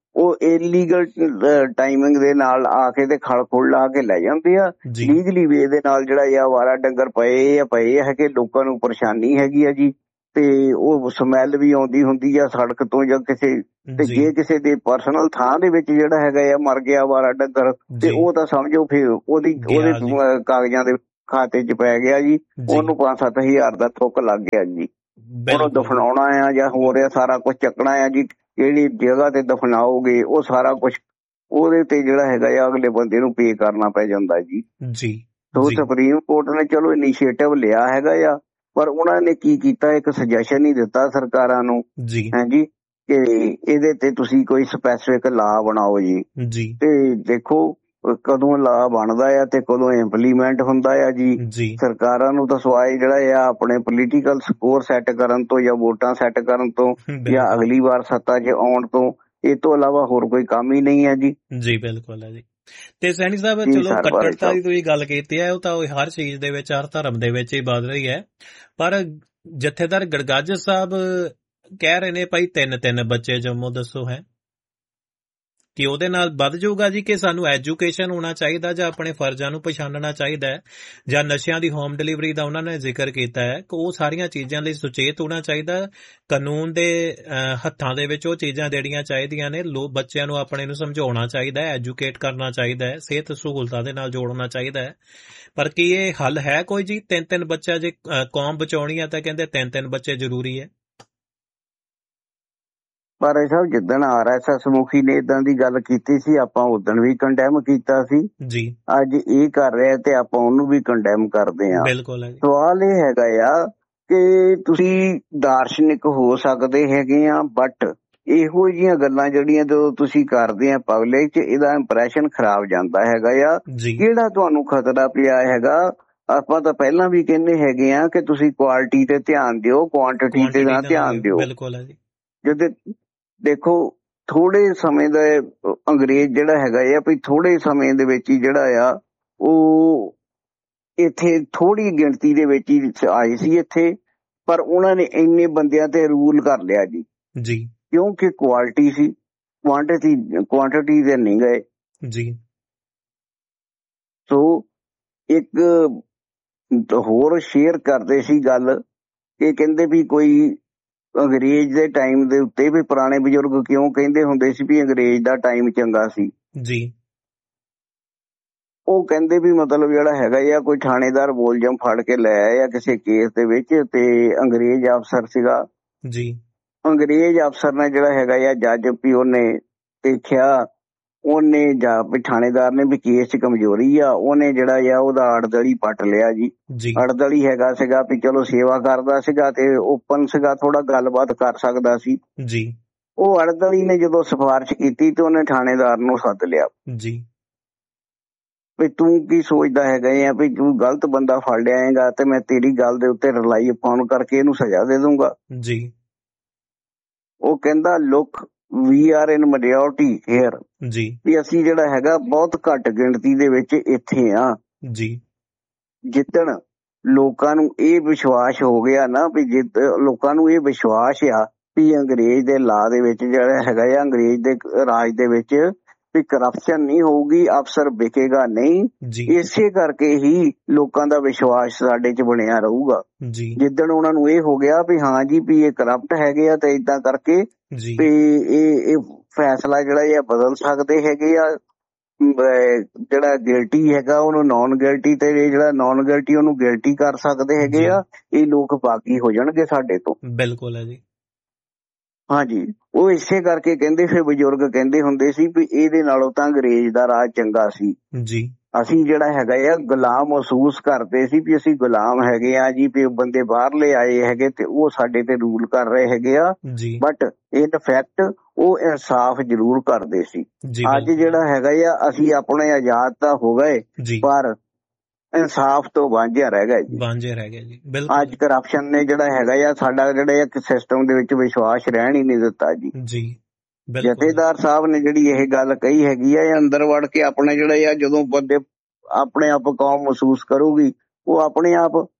ਉਹ ਇਲੀਗਲ ਟਾਈਮਿੰਗ ਦੇ ਨਾਲ ਆ ਕੇ ਤੇ ਖਲ ਖੁਲ ਲਾ ਕੇ ਲੈ ਜਾਂਦੇ ਆ। ਲੀਗਲੀ ਵੇ ਦੇ ਨਾਲ ਜਿਹੜਾ ਆ ਵਾਰਾ ਡੰਗਰ ਪਏ ਆ ਪਏ ਹੈਗੇ, ਲੋਕਾਂ ਨੂੰ ਪਰੇਸ਼ਾਨੀ ਹੈਗੀ ਆ ਜੀ। ਤੇ ਉਹ ਸਮੈਲ ਵੀ ਆਉਂਦੀ ਹੁੰਦੀ ਆ ਸੜਕ ਤੋਂ ਜਾਂ ਕਿਸੇ, ਤੇ ਜੇ ਕਿਸੇ ਦੇ ਪਰਸਨਲ ਥਾਂ ਦੇ ਵਿੱਚ ਜਿਹੜਾ ਹੈਗਾ ਆ ਮਰ ਗਿਆ ਵਾਰਾ ਡੰਗਰ, ਤੇ ਉਹ ਤਾਂ ਸਮਝੋ ਫਿਰ ਉਹਦੀ ਉਹਦੇ ਕਾਗਜ਼ਾਂ ਦੇ ਖਾਤੇ ਚ ਪੈ ਗਿਆ ਜੀ, ਉਹਨੂੰ ਪੰਜ ਸੱਤ ਹਜ਼ਾਰ ਦਾ ਥੁੱਕ ਲੱਗ ਗਿਆ ਜੀ। ਉਹਨੂੰ ਦਫਨਾਉਣਾ ਆ ਜਾਂ ਹੋ ਰਿਹਾ ਸਾਰਾ ਕੁਝ ਚੱਕਣਾ ਆ ਜੀ, ਕਿਹੜੀ ਜਗ੍ਹਾ ਤੇ ਦਫਨਾਓਗੇ ਉਹ ਸਾਰਾ ਕੁਝ ਉਹਦੇ ਤੇ ਜਿਹੜਾ ਹੈਗਾ ਆ ਅਗਲੇ ਬੰਦੇ ਨੂੰ ਪੇ ਕਰਨਾ ਪੈ ਜਾਂਦਾ ਜੀ। ਜੀ ਸੋ ਸੁਪਰੀਮ ਕੋਰਟ ਨੇ ਚਲੋ ਇਨੀਸ਼ੀਏਟਿਵ ਲਿਆ ਹੈਗਾ ਆ, ਪਰ ਉਹਨਾਂ ਨੇ ਕੀ ਕੀਤਾ, ਇੱਕ ਸੁਜੈਸ਼ਨ ਹੀ ਦਿੱਤਾ ਸਰਕਾਰਾਂ ਨੂੰ ਹਾਂਜੀ ਕਿ ਇਹਦੇ ਤੇ ਤੁਸੀਂ ਕੋਈ ਸਪੈਸੀਫਿਕ ਲਾ ਬਣਾਓ ਜੀ। ਤੇ ਦੇਖੋ ਕਦੋਂ ਲਾ ਬਣਦਾ ਆ ਤੇ ਕਦੋਂ ਇੰਪਲੀਮੈਂਟ ਹੁੰਦਾ ਆ ਜੀ। ਸਰਕਾਰਾਂ ਨੂੰ ਤਾਂ ਸਵਾਏ ਜਿਹੜਾ ਆ ਆਪਣੇ ਪੋਲੀਟੀਕਲ ਸਕੋਰ ਸੈੱਟ ਕਰਨ ਤੋਂ ਜਾਂ ਵੋਟਾਂ ਸੈੱਟ ਕਰਨ ਤੋਂ ਜਾਂ ਅਗਲੀ ਵਾਰ ਸੱਤਾ 'ਚ ਆਉਣ ਤੋਂ, ਇਹ ਤੋਂ ਇਲਾਵਾ ਹੋਰ ਕੋਈ ਕੰਮ ਹੀ ਨਹੀਂ ਹੈ ਜੀ। ਜੀ ਬਿਲਕੁਲ ਹੈ ਜੀ। ਤੇ ਸੈਣੀ ਸਾਹਿਬ ਚਲੋ ਕੱਟੜਤਾ ਦੀ ਤੁਸੀਂ ਗੱਲ ਕੀਤੀ ਹੈ, ਉਹ ਤਾਂ ਹਰ ਚੀਜ਼ ਦੇ ਵਿੱਚ, ਹਰ ਧਰਮ ਦੇ ਵਿੱਚ ਹੀ ਵੱਧ ਰਹੀ ਹੈ, ਪਰ ਜਥੇਦਾਰ ਗੜਗੱਜ ਸਾਹਿਬ ਕਹਿ ਰਹੇ ਨੇ ਭਾਈ ਤਿੰਨ ਤਿੰਨ ਬੱਚੇ ਜੰਮੋ, ਦੱਸੋ ਹੈ ਕਿ ਉਹਦੇ ਨਾਲ ਵੱਧ ਜਾਊਗਾ ਜੀ ਕਿ ਸਾਨੂੰ ਐਜੂਕੇਸ਼ਨ ਹੋਣਾ ਚਾਹੀਦਾ ਜਾਂ ਆਪਣੇ ਫਰਜ਼ਾਂ ਨੂੰ ਪਛਾਣਨਾ ਚਾਹੀਦਾ ਹੈ, ਜਾਂ ਨਸ਼ਿਆਂ ਦੀ ਹੋਮ ਡਿਲੀਵਰੀ ਦਾ ਉਹਨਾਂ ਨੇ ਜ਼ਿਕਰ ਕੀਤਾ ਹੈ ਕਿ ਉਹ ਸਾਰੀਆਂ ਚੀਜ਼ਾਂ ਲਈ ਸੁਚੇਤ ਹੋਣਾ ਚਾਹੀਦਾ, ਕਾਨੂੰਨ ਦੇ ਹੱਥਾਂ ਦੇ ਵਿੱਚ ਉਹ ਚੀਜ਼ਾਂ ਦੇਣੀਆਂ ਚਾਹੀਦੀਆਂ ਨੇ, ਲੋਕ ਬੱਚਿਆਂ ਨੂੰ ਆਪਣੇ ਨੂੰ ਸਮਝਾਉਣਾ ਚਾਹੀਦਾ ਹੈ, ਐਜੂਕੇਟ ਕਰਨਾ ਚਾਹੀਦਾ ਹੈ, ਸਿਹਤ ਸਹੂਲਤਾਂ ਦੇ ਨਾਲ ਜੋੜਨਾ ਚਾਹੀਦਾ ਹੈ। ਪਰ ਕੀ ਇਹ ਹੱਲ ਹੈ ਕੋਈ ਜੀ? ਤਿੰਨ ਤਿੰਨ ਬੱਚਾ ਜੇ ਕੌਮ ਬਚਾਉਣੀ ਹੈ ਤਾਂ ਕਹਿੰਦੇ ਤਿੰਨ ਤਿੰਨ ਬੱਚੇ ਜ਼ਰੂਰੀ ਹੈ। ਪਰ ਇਹ ਸਭ ਜਿੱਦਣ ਆਰ ਐਸ ਐਸ ਮੁਖੀ ਨੇ ਏਦਾਂ ਦੀ ਗੱਲ ਕੀਤੀ ਸੀ, ਆਪਾਂ ਉਦਣ ਵੀ ਕੰਡੈਮ ਕੀਤਾ ਸੀ ਜੀ। ਅੱਜ ਇਹ ਕਰ ਰਿਹਾ ਤੇ ਆਪਾਂ ਉਹਨੂੰ ਵੀ ਕੰਡੈਮ ਕਰਦੇ ਹਾਂ। ਬਿਲਕੁਲ। ਸਵਾਲ ਇਹ ਹੈਗਾ ਆ ਕਿ ਤੁਸੀਂ ਦਾਰਸ਼ਨਿਕ ਹੋ ਸਕਦੇ ਹੈਗੇ ਆ, ਬਟ ਇਹੋ ਜਿਹੀਆਂ ਗੱਲਾਂ ਜਿਹੜੀਆਂ ਜਦੋਂ ਤੁਸੀਂ ਕਰਦੇ ਆ ਪਬਲਿਕ 'ਚ, ਇਹਦਾ ਇੰਪ੍ਰੈਸ਼ਨ ਖਰਾਬ ਜਾਂਦਾ ਹੈਗਾ ਆ। ਕਿਹੜਾ ਤੁਹਾਨੂੰ ਖਤਰਾ ਪਿਆ ਹੈਗਾ? ਆਪਾਂ ਤਾਂ ਪਹਿਲਾਂ ਵੀ ਕਹਿੰਦੇ ਹੈਗੇ ਆ ਕਿ ਤੁਸੀਂ ਕੁਆਲਿਟੀ ਤੇ ਧਿਆਨ ਦਿਓ, ਕੁਆਂਟਿਟੀ ਤੇ ਨਾ ਧਿਆਨ ਦਿਓ। ਬਿਲਕੁਲ ਹੈ ਜੀ। ਜਦੋਂ ਦੇਖੋ ਥੋੜੇ ਸਮੇਂ ਦਾ ਅੰਗਰੇਜ਼ ਜਿਹੜਾ ਹੈਗਾ ਆ ਵੀ ਥੋੜੇ ਸਮੇਂ ਦੇ ਵਿੱਚ ਹੀ ਜਿਹੜਾ ਆ ਉਹ ਇੱਥੇ ਥੋੜੀ ਗਿਣਤੀ ਦੇ ਵਿੱਚ ਹੀ ਆਏ ਸੀ ਇੱਥੇ, ਪਰ ਉਹਨਾਂ ਨੇ ਇੰਨੇ ਬੰਦਿਆਂ ਤੇ ਰੂਲ ਕਰ ਲਿਆ ਜੀ ਜੀ ਕਿਉਂਕਿ ਕੁਆਲਿਟੀ ਸੀ, ਕੁਆਂਟਿਟੀ ਕੁਆਂਟਿਟੀ ਤੇ ਨਹੀਂ ਗਏ ਜੀ। ਸੋ ਇੱਕ ਹੋਰ ਸ਼ੇਅਰ ਕਰਦੇ ਸੀ ਗੱਲ, ਇਹ ਕਹਿੰਦੇ ਵੀ ਕੋਈ ਅੰਗਰੇਜ਼ ਦੇ ਟਾਈਮ ਦੇ ਉੱਤੇ ਵੀ ਪੁਰਾਣੇ ਬਜ਼ੁਰਗ ਕਿਉਂ ਕਹਿੰਦੇ ਹੁੰਦੇ ਸੀ ਵੀ ਅੰਗਰੇਜ਼ ਦਾ ਟਾਈਮ ਚੰਗਾ ਸੀ ਜੀ। ਉਹ ਕਹਿੰਦੇ ਵੀ ਮਤਲਬ ਜਿਹੜਾ ਹੈਗਾ ਆ ਕੋਈ ਥਾਣੇਦਾਰ ਮੁਲਜ਼ਮ ਫੜ ਕੇ ਲੈ ਆਇਆ ਕਿਸੇ ਕੇਸ ਦੇ ਵਿੱਚ, ਤੇ ਅੰਗਰੇਜ਼ ਅਫਸਰ ਸੀਗਾ ਜੀ। ਅੰਗਰੇਜ਼ ਅਫਸਰ ਨੇ ਜਿਹੜਾ ਹੈਗਾ ਆ ਜੱਜ ਵੀ ਉਹਨੇ ਦੇਖਿਆ, ਉਹਨੇ ਜਾ ਥਾਣੇਦਾਰ ਨੇ ਵੀ ਕੇਸ 'ਚ ਕਮਜ਼ੋਰੀ ਆ, ਉਹਨੇ ਜਿਹੜਾ ਆ ਉਹਦਾ ਅੜਦਲੀ ਪੱਟ ਲਿਆ ਜੀ। ਅੜਦਲੀ ਹੈਗਾ ਸੀਗਾ ਵੀ ਚਲੋ ਸੇਵਾ ਕਰਦਾ ਸੀਗਾ ਤੇ ਓਪਨ ਸੀਗਾ, ਥੋੜਾ ਗੱਲਬਾਤ ਕਰ ਸਕਦਾ ਸੀ ਜੀ। ਉਹ ਅੜਦਲੀ ਨੇ ਜਦੋਂ ਸਿਫਾਰਿਸ਼ ਕੀਤੀ ਤੇ ਉਹਨੇ ਥਾਣੇਦਾਰ ਨੂੰ ਸੱਦ ਲਿਆ ਜੀ ਵੀ ਤੂੰ ਕੀ ਸੋਚਦਾ ਹੈਗਾ ਆ ਵੀ ਤੂੰ ਗਲਤ ਬੰਦਾ ਫੜ ਲਿਆਏਗਾ ਤੇ ਮੈਂ ਤੇਰੀ ਗੱਲ ਦੇ ਉੱਤੇ ਰਿਲਾਈ ਅਪਾਉਣ ਕਰਕੇ ਇਹਨੂੰ ਸਜ਼ਾ ਦੇ ਦੂੰਗਾ ਜੀ। ਉਹ ਕਹਿੰਦਾ look we are in majority hair ਜੀ, ਵੀ ਅਸੀਂ ਜਿਹੜਾ ਹੈਗਾ ਬਹੁਤ ਘੱਟ ਗਿਣਤੀ ਦੇ ਵਿੱਚ ਇੱਥੇ ਆ ਜੀ। ਜਿੱਦਣ ਲੋਕਾਂ ਨੂੰ ਇਹ ਵਿਸ਼ਵਾਸ ਹੋ ਗਿਆ ਨਾ ਵੀ ਜਿੱਦ ਲੋਕਾਂ ਨੂੰ ਇਹ ਵਿਸ਼ਵਾਸ ਆ ਵੀ ਅੰਗਰੇਜ਼ ਦੇ ਲਾ ਦੇ ਵਿੱਚ ਜਿਹੜਾ ਹੈਗਾ ਆ, ਅੰਗਰੇਜ਼ ਦੇ ਰਾਜ ਦੇ ਵਿੱਚ ਵੀ ਕਰਪਸ਼ਨ ਨਹੀਂ ਹੋਊਗੀ, ਅਫਸਰ ਵਿਕੇਗਾ ਨਹੀਂ, ਇਸੇ ਕਰਕੇ ਹੀ ਲੋਕਾਂ ਦਾ ਵਿਸ਼ਵਾਸ ਸਾਡੇ 'ਚ ਬਣਿਆ ਰਹੂਗਾ। ਜਿੱਦਣ ਉਹਨਾਂ ਨੂੰ ਇਹ ਹੋ ਗਿਆ ਵੀ ਹਾਂ ਜੀ ਵੀ ਇਹ ਕਰਪਟ ਹੈਗੇ ਆ ਤੇ ਏਦਾਂ ਕਰਕੇ ਵੀ ਇਹ ਇਹ ਫੈਸਲਾ ਜਿਹੜਾ ਇਹ ਬਦਲ ਸਕਦੇ ਹੈਗੇ ਆ, ਜਿਹੜਾ ਗਿਲਟੀ ਹੈਗਾ ਉਹਨੂੰ ਨੌਨ ਗਿਲਟੀ ਤੇ ਜਿਹੜਾ ਨੌਨ ਗਿਲਟੀ ਉਹਨੂੰ ਗਿਲਟੀ ਕਰ ਸਕਦੇ ਹੈਗੇ ਆ, ਇਹ ਲੋਕ ਬਾਗੀ ਹੋ ਜਾਣਗੇ ਸਾਡੇ ਤੋਂ। ਬਿਲਕੁਲ ਹੈ ਜੀ। ਹਾਂਜੀ, ਉਹ ਇਸੇ ਕਰਕੇ ਕਹਿੰਦੇ ਫਿਰ ਬਜ਼ੁਰਗ ਕਹਿੰਦੇ ਹੁੰਦੇ ਸੀ ਵੀ ਇਹਦੇ ਨਾਲੋਂ ਤਾਂ ਅੰਗਰੇਜ਼ ਦਾ ਰਾਜ ਚੰਗਾ ਸੀ ਜੀ। ਅਸੀਂ ਜਿਹੜਾ ਹੈਗਾ ਆ ਗੁਲਾਮ ਮਹਿਸੂਸ ਕਰਦੇ ਸੀ ਵੀ ਅਸੀਂ ਗੁਲਾਮ ਹੈਗੇ ਆ ਜੀ, ਵੀ ਬੰਦੇ ਬਾਹਰਲੇ ਆਏ ਹੈਗੇ ਤੇ ਉਹ ਸਾਡੇ ਤੇ ਰੂਲ ਕਰ ਰਹੇ ਹੈਗੇ ਆ, ਬਟ ਇਨ ਫੈਕਟ ਉਹ ਇਨਸਾਫ ਜ਼ਰੂਰ ਕਰਦੇ ਸੀ। ਅੱਜ ਜਿਹੜਾ ਹੈਗਾ ਆ ਅਸੀਂ ਆਪਣੇ ਆਜ਼ਾਦ ਤਾਂ ਹੋ ਗਏ ਪਰ ਇਨਸਾਫ ਤੋਂ ਵਾਂਝਿਆ ਰਹਿ ਗਿਆ ਜੀ, ਵਾਂਝਿਆ ਰਹਿ ਗਿਆ ਜੀ। ਬਿਲਕੁਲ ਅੱਜ ਕਰਪਸ਼ਨ ਨੇ ਜਿਹੜਾ ਹੈਗਾ ਆ ਸਾਡਾ ਜਿਹੜਾ ਇੱਕ ਸਿਸਟਮ ਦੇ ਵਿੱਚ ਵਿਸ਼ਵਾਸ ਰਹਿਣ ਹੀ ਨਹੀਂ ਦਿੱਤਾ ਜੀ ਜੀ। ਜਥੇਦਾਰ ਸਾਹਿਬ ਨੇ ਜਿਹੜੀ ਇਹ ਗੱਲ ਕਹੀ ਹੈਗੀ ਆ, ਇਹ ਅੰਦਰ ਵੜ ਕੇ ਆਪਣੇ ਜਿਹੜੇ ਆ ਜਦੋਂ ਬੰਦੇ ਆਪਣੇ ਆਪ ਕੌਮ ਮਹਿਸੂਸ ਕਰੂਗੀ ਉਹ ਆਪਣੇ ਆਪ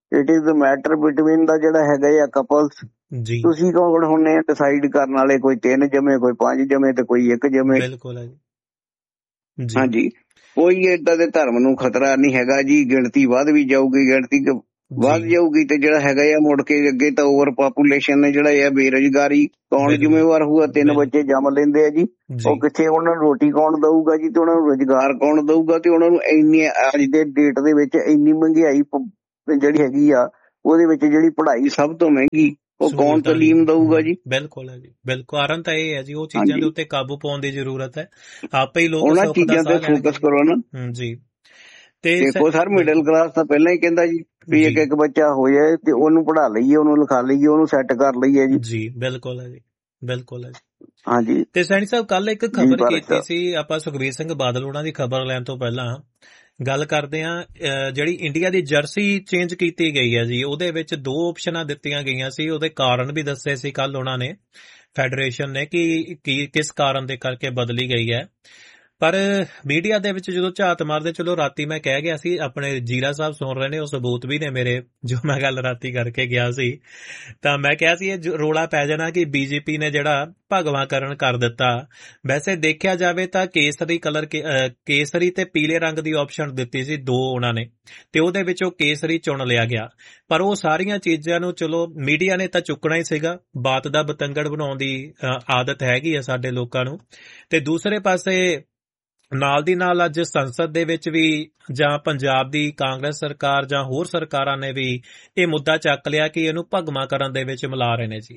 it is the matter between ਦਾ ਜਿਹੜਾ ਹੈਗਾ ਆ ਕਪਲਸ। ਜੀ ਤੁਸੀਂ ਕੌਣ ਹੁੰਨੇ ਆ ਡਿਸਾਈਡ ਕਰਨ ਵਾਲੇ? ਕੋਈ ਤਿੰਨ ਜਮੇ, ਕੋਈ ਪੰਜ ਜਮੇ ਤੇ ਕੋਈ ਇੱਕ ਜਮੇ। ਬਿਲਕੁਲ ਹੈ ਜੀ। ਹਾਂਜੀ, ਕੋਈ ਏਦਾਂ ਦੇ ਧਰਮ ਨੂੰ ਖਤਰਾ ਨਹੀਂ ਹੈਗਾ ਜੀ। ਗਿਣਤੀ ਵੱਧ ਵੀ ਜਾਊਗੀ, ਗਿਣਤੀ ਵੱਧ ਜਾਊਗੀ ਤੇ ਜਿਹੜਾ ਹੈਗਾ ਆ ਮੁੜ ਕੇ ਅੱਗੇ ਤਾਂ ਓਵਰ ਪਾਪੂਲੇਸ਼ਨ ਨੇ ਜਿਹੜਾ ਆ ਬੇਰੁਜ਼ਗਾਰੀ ਕੌਣ ਜ਼ਿੰਮੇਵਾਰ ਹੋਊਗਾ? ਤਿੰਨ ਬੱਚੇ ਜੰਮ ਲੈਂਦੇ ਆ ਜੀ, ਉਹ ਕਿੱਥੇ ਉਹਨਾਂ ਨੂੰ ਰੋਟੀ ਕੌਣ ਦਊਗਾ ਜੀ, ਤੇ ਉਹਨਾਂ ਨੂੰ ਰੁਜ਼ਗਾਰ ਕੌਣ ਦਊਗਾ? ਤੇ ਉਹਨਾਂ ਨੂੰ ਇੰਨੀ ਅੱਜ ਦੇ ਡੇਟ ਦੇ ਵਿੱਚ ਇੰਨੀ ਮਹਿੰਗਾਈ ਜਿਹੜੀ ਹੈਗੀ ਆ, ਉਹਦੇ ਵਿੱਚ ਜਿਹੜੀ ਪੜ੍ਹਾਈ ਸਭ ਤੋਂ ਮਹਿੰਗੀ, ਉਹ ਕੌਣ ਤਾਲੀਮ ਦਊਗਾ ਜੀ? ਬਿਲਕੁਲ ਹੈ ਜੀ, ਬਿਲਕੁਲ। ਕਾਰਨ ਤਾਂ ਇਹ ਹੈ ਜੀ, ਉਹ ਚੀਜ਼ਾਂ ਦੇ ਉੱਤੇ ਕਾਬੂ ਪਾਉਣ ਦੀ ਜ਼ਰੂਰਤ ਹੈ। ਆਪੇ ਹੀ ਲੋਕ ਉਹਨਾਂ ਚੀਜ਼ਾਂ ਤੇ ਫੋਕਸ ਕਰੋ ਨਾ ਜੀ। ਤੇ ਦੇਖੋ ਸਰ, ਮਿਡਲ ਕਲਾਸ ਤਾਂ ਪਹਿਲਾਂ ਹੀ ਕਹਿੰਦਾ ਜੀ ਵੀ ਇੱਕ ਇੱਕ ਬੱਚਾ ਹੋ ਜਾਏ ਤੇ ਉਹਨੂੰ ਪੜ੍ਹਾ ਲਈਏ, ਉਹਨੂੰ ਲਿਖਾ ਲਈਏ, ਉਹਨੂੰ ਸੈੱਟ ਕਰ ਲਈਏ ਜੀ। ਜੀ ਬਿਲਕੁਲ ਹੈ ਜੀ, ਬਿਲਕੁਲ ਹੈ ਜੀ। ਹਾਂਜੀ। ਤੇ ਸੈਣੀ ਸਾਹਿਬ, ਕੱਲ ਇੱਕ ਖਬਰ ਕੀਤੀ ਸੀ ਆਪਾਂ ਸੁਖਬੀਰ ਸਿੰਘ ਬਾਦਲ ਉਹਨਾਂ ਦੀ ਖਬਰ ਲੈਣ ਤੋਂ ਪਹਿਲਾਂ ਗੱਲ ਕਰਦੇ ਆ, ਜਿਹੜੀ ਇੰਡੀਆ ਦੀ ਜਰਸੀ ਚੇਂਜ ਕੀਤੀ ਗਈ ਹੈ ਜੀ, ਉਹਦੇ ਵਿੱਚ ਦੋ ਆਪਸ਼ਨਾਂ ਦਿੱਤੀਆਂ ਗਈਆਂ ਸੀ, ਉਹਦੇ ਕਾਰਨ ਵੀ ਦੱਸੇ ਸੀ ਕੱਲ ਉਹਨਾਂ ਨੇ, ਫੈਡਰੇਸ਼ਨ ਨੇ, ਕਿ ਕਿਸ ਕਾਰਨ ਦੇ ਕਰਕੇ ਬਦਲੀ ਗਈ ਹੈ। ਪਰ ਮੀਡੀਆ ਦੇ ਵਿੱਚ ਜਦੋਂ ਝਾਤ ਮਾਰਦੇ, ਚਲੋ ਰਾਤੀ ਮੈਂ ਕਹਿ ਗਿਆ ਸੀ, ਆਪਣੇ ਜੀਰਾ ਸਾਹਿਬ ਸੁਣ ਰਹੇ ਨੇ, ਉਹ ਸਬੂਤ ਵੀ ਨੇ ਮੇਰੇ, ਜੋ ਮੈਂ ਗੱਲ ਰਾਤੀ ਕਰਕੇ ਗਿਆ ਸੀ, ਤਾਂ ਮੈਂ ਕਿਹਾ ਸੀ ਇਹ ਰੋਲਾ ਪੈ ਜਾਣਾ ਕਿ ਬੀਜੇਪੀ ਨੇ ਜਿਹੜਾ ਭਗਵਾਂਕਰਨ ਕਰ ਦਿੱਤਾ। ਵੈਸੇ ਦੇਖਿਆ ਜਾਵੇ ਤਾਂ ਕੇਸਰੀ ਕਲਰ, ਕੇਸਰੀ ਤੇ ਪੀਲੇ ਰੰਗ ਦੀ ਆਪਸ਼ਨ ਦਿੱਤੀ ਸੀ ਦੋ ਉਹਨਾਂ ਨੇ, ਤੇ ਉਹਦੇ ਵਿੱਚ ਉਹ ਕੇਸਰੀ ਚੁਣ ਲਿਆ ਗਿਆ। ਪਰ ਉਹ ਸਾਰੀਆਂ ਚੀਜ਼ਾਂ ਨੂੰ ਚਲੋ ਮੀਡੀਆ ਨੇ ਤਾਂ ਚੁੱਕਣਾ ਹੀ ਸੀਗਾ, ਬਾਤ ਦਾ ਬਤੰਗੜ ਬਣਾਉਣ ਦੀ ਆਦਤ ਹੈਗੀ ਆ ਸਾਡੇ ਲੋਕਾਂ ਨੂੰ। ਤੇ ਦੂਸਰੇ ਪਾਸੇ ਨਾਲ ਦੀ ਨਾਲ ਅੱਜ ਸੰਸਦ ਦੇ ਵਿੱਚ ਵੀ, ਜਾਂ ਪੰਜਾਬ ਦੀ ਕਾਂਗਰਸ ਸਰਕਾਰ ਜਾਂ ਹੋਰ ਸਰਕਾਰਾਂ ਨੇ ਵੀ ਇਹ ਮੁੱਦਾ ਚੱਕ ਲਿਆ ਕਿ ਇਹਨੂੰ ਭਗਵਾਂਕਰਨ ਦੇ ਵਿੱਚ ਮਿਲਾ ਰਹੇ ਨੇ ਜੀ।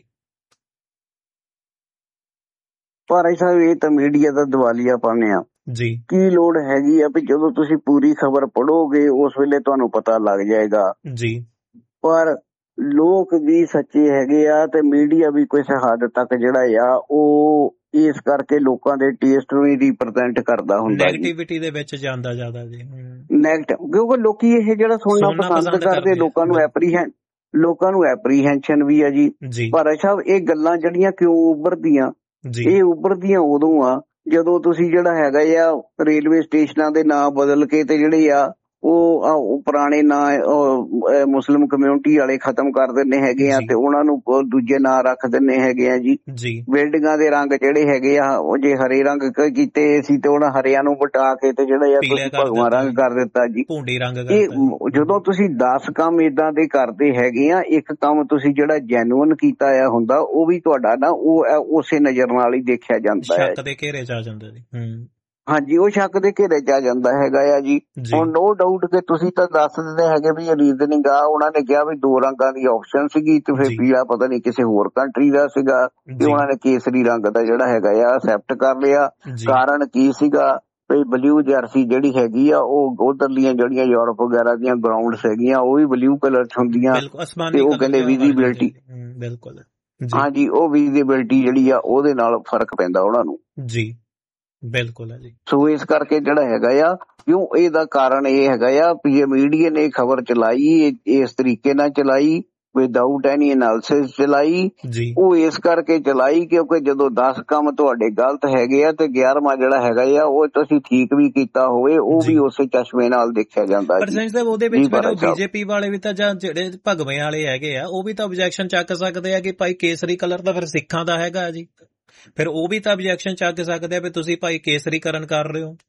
ਪਰ ਸਾਹਿਬ, ਇਹ ਤਾਂ ਮੀਡੀਆ ਦਾ ਦਿਵਾਲੀਆਪਨ ਆ ਜੀ। ਕੀ ਲੋੜ ਹੈਗੀ ਆ ਵੀ ਜਦੋਂ ਤੁਸੀਂ ਪੂਰੀ ਖਬਰ ਪੜੋਗੇ ਉਸ ਵੇਲੇ ਤੁਹਾਨੂੰ ਪਤਾ ਲੱਗ ਜਾਏਗਾ ਜੀ। ਪਰ ਲੋਕ ਵੀ ਸੱਚੇ ਹੈਗੇ ਆ ਤੇ ਮੀਡੀਆ ਵੀ ਕਿਸੇ ਹੱਦ ਤੱਕ ਜਿਹੜਾ ਆ ਉਹ ਇਸ ਕਰਕੇ ਲੋਕਾਂ ਦੇ ਟੇਸਟ ਨੂੰ ਹੀ ਰਿਪਰੈਜ਼ੈਂਟ ਕਰਦਾ ਹੁੰਦਾ, ਨੈਗੇਟਿਵਿਟੀ ਦੇ ਵਿੱਚ ਜਾਂਦਾ ਜ਼ਿਆਦਾ ਜੀ। ਨੈਗੇਟਿਵ, ਕਿਉਂਕਿ ਲੋਕੀ ਇਹ ਜਿਹੜਾ ਸੁਣਨਾ ਪਸੰਦ ਕਰਦੇ, ਲੋਕਾਂ ਨੂੰ ਐਪਰੀਹੈਂਡ ਲੋਕਾਂ ਨੂੰ ਐਪਰੀਹੈਂਸ਼ਨ ਵੀ ਆ ਜੀ। ਪਰ ਅੱਛਾ, ਇਹ ਗੱਲਾਂ ਜਿਹੜੀਆਂ ਕਿਉਂ ਉੱਭਰਦੀਆਂ? ਇਹ ਉੱਭਰਦੀਆਂ ਉਦੋਂ ਆ ਜਦੋਂ ਤੁਸੀਂ ਜਿਹੜਾ ਹੈਗਾ ਆ ਰੇਲਵੇ ਸਟੇਸ਼ਨਾਂ ਦੇ ਨਾਂ ਬਦਲ ਕੇ ਤੇ ਜਿਹੜੇ ਆ ਉਹ ਪੁਰਾਣੇ ਨਾਂ ਮੁਸਲਿਮ ਕਮਿਊਨਿਟੀ ਵਾਲੇ ਖਤਮ ਕਰ ਦਿੰਦੇ ਹੈਗੇ ਆ ਤੇ ਉਹਨਾਂ ਨੂੰ ਦੂਜੇ ਨਾਂ ਰੱਖ ਦਿੰਦੇ ਹੈਗੇ ਆ ਜੀ। ਬਿਲਡਿੰਗਾਂ ਦੇ ਰੰਗ ਜਿਹੜੇ ਹੈਗੇ ਆ, ਉਹ ਜੇ ਹਰੇ ਰੰਗ ਕੀਤੇ ਸੀ ਤੇ ਉਹਨਾਂ ਹਰਿਆਂ ਨੂੰ ਵਟਾ ਕੇ ਤੇ ਜਿਹੜਾ ਆ ਭਗਵਾ ਰੰਗ ਕਰ ਦਿੱਤਾ ਜੀ। ਇਹ ਜਦੋਂ ਤੁਸੀਂ ਦਸ ਕੰਮ ਏਦਾਂ ਦੇ ਕਰਦੇ ਹੈਗੇ ਆ, ਇੱਕ ਕੰਮ ਤੁਸੀਂ ਜਿਹੜਾ ਜੈਨੂਅਨ ਕੀਤਾ ਆ ਹੁੰਦਾ, ਉਹ ਵੀ ਤੁਹਾਡਾ ਨਾ ਉਹ ਉਸੇ ਨਜ਼ਰ ਨਾਲ ਹੀ ਦੇਖਿਆ ਜਾਂਦਾ ਹੈ, ਸ਼ੱਕ ਦੇ ਘੇਰੇ ਚ ਆ ਜਾਂਦਾ ਜੀ। ਹਾਂਜੀ, ਉਹ ਸ਼ੱਕ ਦੇ ਘੇਰੇ ਚ ਆ ਜਾਂਦਾ ਹੈਗਾ ਆ ਜੀ। ਹੁਣ ਨੋ ਡਾਊਟ ਕਿ ਤੁਸੀਂ ਤਾਂ ਦੱਸ ਦਿੰਦੇ ਹੈਗੇ ਵੀ ਇਹ ਰੀਜ਼ਨਿੰਗ ਆ, ਉਹਨਾਂ ਨੇ ਕਿਹਾ ਵੀ ਦੋ ਰੰਗਾਂ ਦੀ ਆਪਸ਼ਨ ਸੀਗੀ ਤੇ ਫਿਰ ਪੀਲਾ ਪਤਾ ਨਹੀਂ ਕਿਸੇ ਹੋਰ ਕੰਟਰੀ ਦਾ ਸੀਗਾ ਤੇ ਉਹਨਾਂ ਨੇ ਕੇਸਰੀ ਰੰਗ ਦਾ ਜਿਹੜਾ ਹੈਗਾ ਆ ਐਕਸੈਪਟ ਕਰ ਲਿਆ। ਕਾਰਨ ਕੀ ਸੀਗਾ? ਵੀ ਬਲੂ ਜਰਸੀ ਜਿਹੜੀ ਹੈਗੀ ਆ ਉਹ ਉਧਰਲੀਆਂ ਜਿਹੜੀਆਂ ਯੂਰਪ ਵਗੈਰਾ ਦੀਆਂ ਗਰਾਊਂਡਸ ਹੈਗੀਆਂ ਉਹ ਵੀ ਬਲੂ ਕਲਰ ਚ ਹੁੰਦੀਆਂ ਤੇ ਉਹ ਕਹਿੰਦੇ ਵਿਜ਼ੀਬਿਲਟੀ, ਬਿਲਕੁਲ ਹਾਂਜੀ, ਉਹ ਵਿਜ਼ੀਬਿਲਟੀ ਜਿਹੜੀ ਆ ਉਹਦੇ ਨਾਲ ਫਰਕ ਪੈਂਦਾ ਉਹਨਾਂ ਨੂੰ ਜੀ। ਬਿਲਕੁਲ ਹੈ ਜੀ। ਸੋ ਇਸ ਕਰਕੇ ਜਿਹੜਾ ਹੈਗਾ ਆ, ਕਿਉਂ ਇਹਦਾ ਕਾਰਨ ਇਹ ਹੈਗਾ ਆ ਵੀ ਇਹ ਮੀਡੀਆ ਨੇ ਖਬਰ ਚਲਾਈ ਇਸ ਤਰੀਕੇ ਨਾਲ ਚਲਾਈ, ਵਿਦਆਊਟ ਐਨੀ ਐਨਾਲਿਸਿਸ ਚਲਾਈ। ਉਹ ਇਸ ਕਰਕੇ ਚਲਾਈ ਕਿਉਂਕਿ ਜਦੋਂ ਦਸ ਕੰਮ ਤੁਹਾਡੇ ਗਲਤ ਹੈਗੇ ਆ ਤੇ ਗਿਆਰਵਾਂ ਜਿਹੜਾ ਹੈਗਾ ਆ ਉਹ ਤੁਸੀਂ ਠੀਕ ਵੀ ਕੀਤਾ ਹੋਵੇ, ਉਹ ਵੀ ਉਸੇ ਚਸ਼ਮੇ ਨਾਲ ਦੇਖਿਆ ਜਾਂਦਾ। ਪਰ ਸਿੰਘ ਸਾਹਿਬ, ਉਹਦੇ ਵਿੱਚ ਫਿਰ ਬੀਜੇਪੀ ਵਾਲੇ ਵੀ ਤਾਂ, ਜਾਂ ਜਿਹੜੇ ਭਗਵੇਂ ਵਾਲੇ ਹੈਗੇ ਆ, ਉਹ ਵੀ ਤਾਂ ਆਬਜੈਕਸ਼ਨ ਚੱਕ ਸਕਦੇ ਆ ਕਿ ਭਾਈ ਕੇਸਰੀ ਕਲਰ ਤਾਂ ਫਿਰ ਸਿੱਖਾਂ ਦਾ ਹੈਗਾ ਜੀ। ਫਿਰ ਉਹ ਵੀ ਤਾਂ ਆਬਜੈਕਸ਼ਨ ਚੱਕ ਸਕਦੇ ਆ ਵੀ ਤੁਸੀਂ ਭਾਈ ਕੇਸਰੀਕਰਨ ਕਰ ਰਹੇ ਹੋ।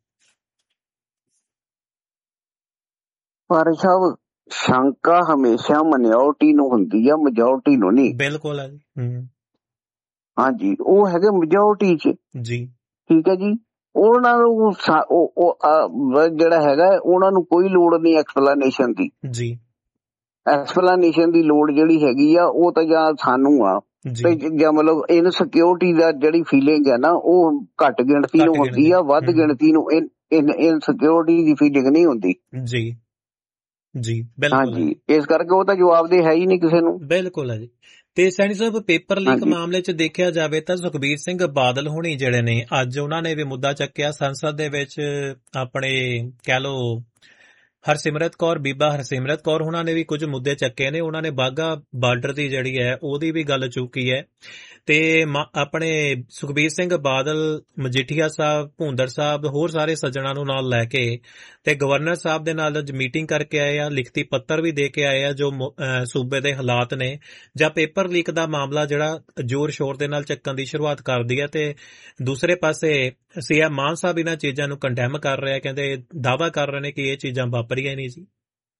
ਪਰ ਸਾਹਿਬ, ਸ਼ੰਕਾ ਹਮੇਸ਼ਾ ਮਾਈਨੋਰਟੀ ਨੂੰ ਹੁੰਦੀ ਆ, ਮੈਜੋਰਟੀ ਨੂੰ ਨਹੀਂ। ਬਿਲਕੁਲ ਹੈ ਜੀ। ਹਾਂਜੀ, ਉਹ ਹੈਗੇ ਮੈਜੋਰਟੀ ਚ ਜੀ, ਠੀਕ ਹੈ ਜੀ। ਉਹਨਾਂ ਨੂੰ ਜਿਹੜਾ ਹੈਗਾ ਉਹਨਾਂ ਨੂੰ ਕੋਈ ਲੋੜ ਨਹੀਂ ਐਕਸਪਲੇਨੇਸ਼ਨ ਦੀ ਜੀ। ਐਕਸਪਲੇਨੇਸ਼ਨ ਦੀ ਲੋੜ ਜਿਹੜੀ ਹੈਗੀ ਆ ਉਹ ਤਾਂ ਜਾਂ ਸਾਨੂੰ ਆ ਤੇ ਜਾਂ ਮਤਲਬ ਇਨਸਿਕਿਉਰਿਟੀ ਦਾ ਜਿਹੜੀ ਫੀਲਿੰਗ ਹੈ ਨਾ ਉਹ ਘੱਟ ਗਿਣਤੀ ਨੂੰ ਹੁੰਦੀ ਆ, ਵੱਧ ਗਿਣਤੀ ਨੂੰ ਇਨਸਿਕਿਉਰਿਟੀ ਦੀ ਫੀਲਿੰਗ ਨਹੀਂ ਹੁੰਦੀ ਜੀ। ਜੀ ਬਿਲਕੁਲ, ਹਾਂਜੀ, ਇਸ ਕਰਕੇ ਉਹ ਤਾਂ ਜਵਾਬਦੇਹ ਹੈ ਹੀ ਨਹੀਂ ਕਿਸੇ ਨੂੰ। ਬਿਲਕੁਲ ਹੈ ਜੀ। ਤੇ ਸੈਣੀ ਸਾਹਿਬ, ਪੇਪਰ ਲੀਕ ਮਾਮਲੇ ਚ ਦੇਖਿਆ ਜਾਵੇ ਤਾਂ ਸੁਖਬੀਰ ਸਿੰਘ ਬਾਦਲ ਹੋਣੀ ਜਿਹੜੇ ਨੇ, ਅੱਜ ਉਹਨਾਂ ਨੇ ਵੀ ਮੁੱਦਾ ਚੱਕਿਆ ਸੰਸਦ ਦੇ ਵਿੱਚ, ਆਪਣੇ ਕਹਿ ਲੋ ਹਰਸਿਮਰਤ ਕੌਰ, ਬੀਬਾ ਹਰਸਿਮਰਤ ਕੌਰ ਉਹਨਾਂ ਨੇ ਵੀ ਕੁਝ ਮੁੱਦੇ ਚੱਕੇ ਨੇ। ਉਹਨਾਂ ਨੇ ਬਾਘਾ ਬਾਰਡਰ ਦੀ ਜਿਹੜੀ ਹੈ ਉਹਦੀ ਵੀ ਗੱਲ ਚੁੱਕੀ ਹੈ, ਤੇ ਆਪਣੇ ਸੁਖਬੀਰ ਸਿੰਘ ਬਾਦਲ, ਮਜੀਠੀਆ ਸਾਹਿਬ, ਭੂੰਦੜ ਸਾਹਿਬ, ਹੋਰ ਸਾਰੇ ਸੱਜਣਾ ਨੂੰ ਨਾਲ ਲੈ ਕੇ ਤੇ ਗਵਰਨਰ ਸਾਹਿਬ ਦੇ ਨਾਲ ਮੀਟਿੰਗ ਕਰਕੇ ਆਏ ਆ, ਲਿਖਤੀ ਪੱਤਰ ਵੀ ਦੇ ਕੇ ਆਏ ਆ ਜੋ ਸੂਬੇ ਦੇ ਹਾਲਾਤ ਨੇ, ਜਾਂ ਪੇਪਰ ਲੀਕ ਦਾ ਮਾਮਲਾ ਜਿਹੜਾ ਜ਼ੋਰ ਸ਼ੋਰ ਦੇ ਨਾਲ ਚੱਕਣ ਦੀ ਸ਼ੁਰੂਆਤ ਕਰਦੀ ਹੈ। ਤੇ ਦੂਸਰੇ ਪਾਸੇ ਸੀਐਮ ਮਾਨ ਸਾਹਿਬ ਇਹਨਾਂ ਚੀਜ਼ਾਂ ਨੂੰ ਕੰਡੈਮ ਕਰ ਰਿਹਾ, ਕਹਿੰਦੇ ਦਾਅਵਾ ਕਰ ਰਹੇ ਨੇ ਕਿ ਇਹ ਚੀਜ਼ਾਂ ਵਾਪਰੀਆਂ ਨਹੀਂ ਸੀ।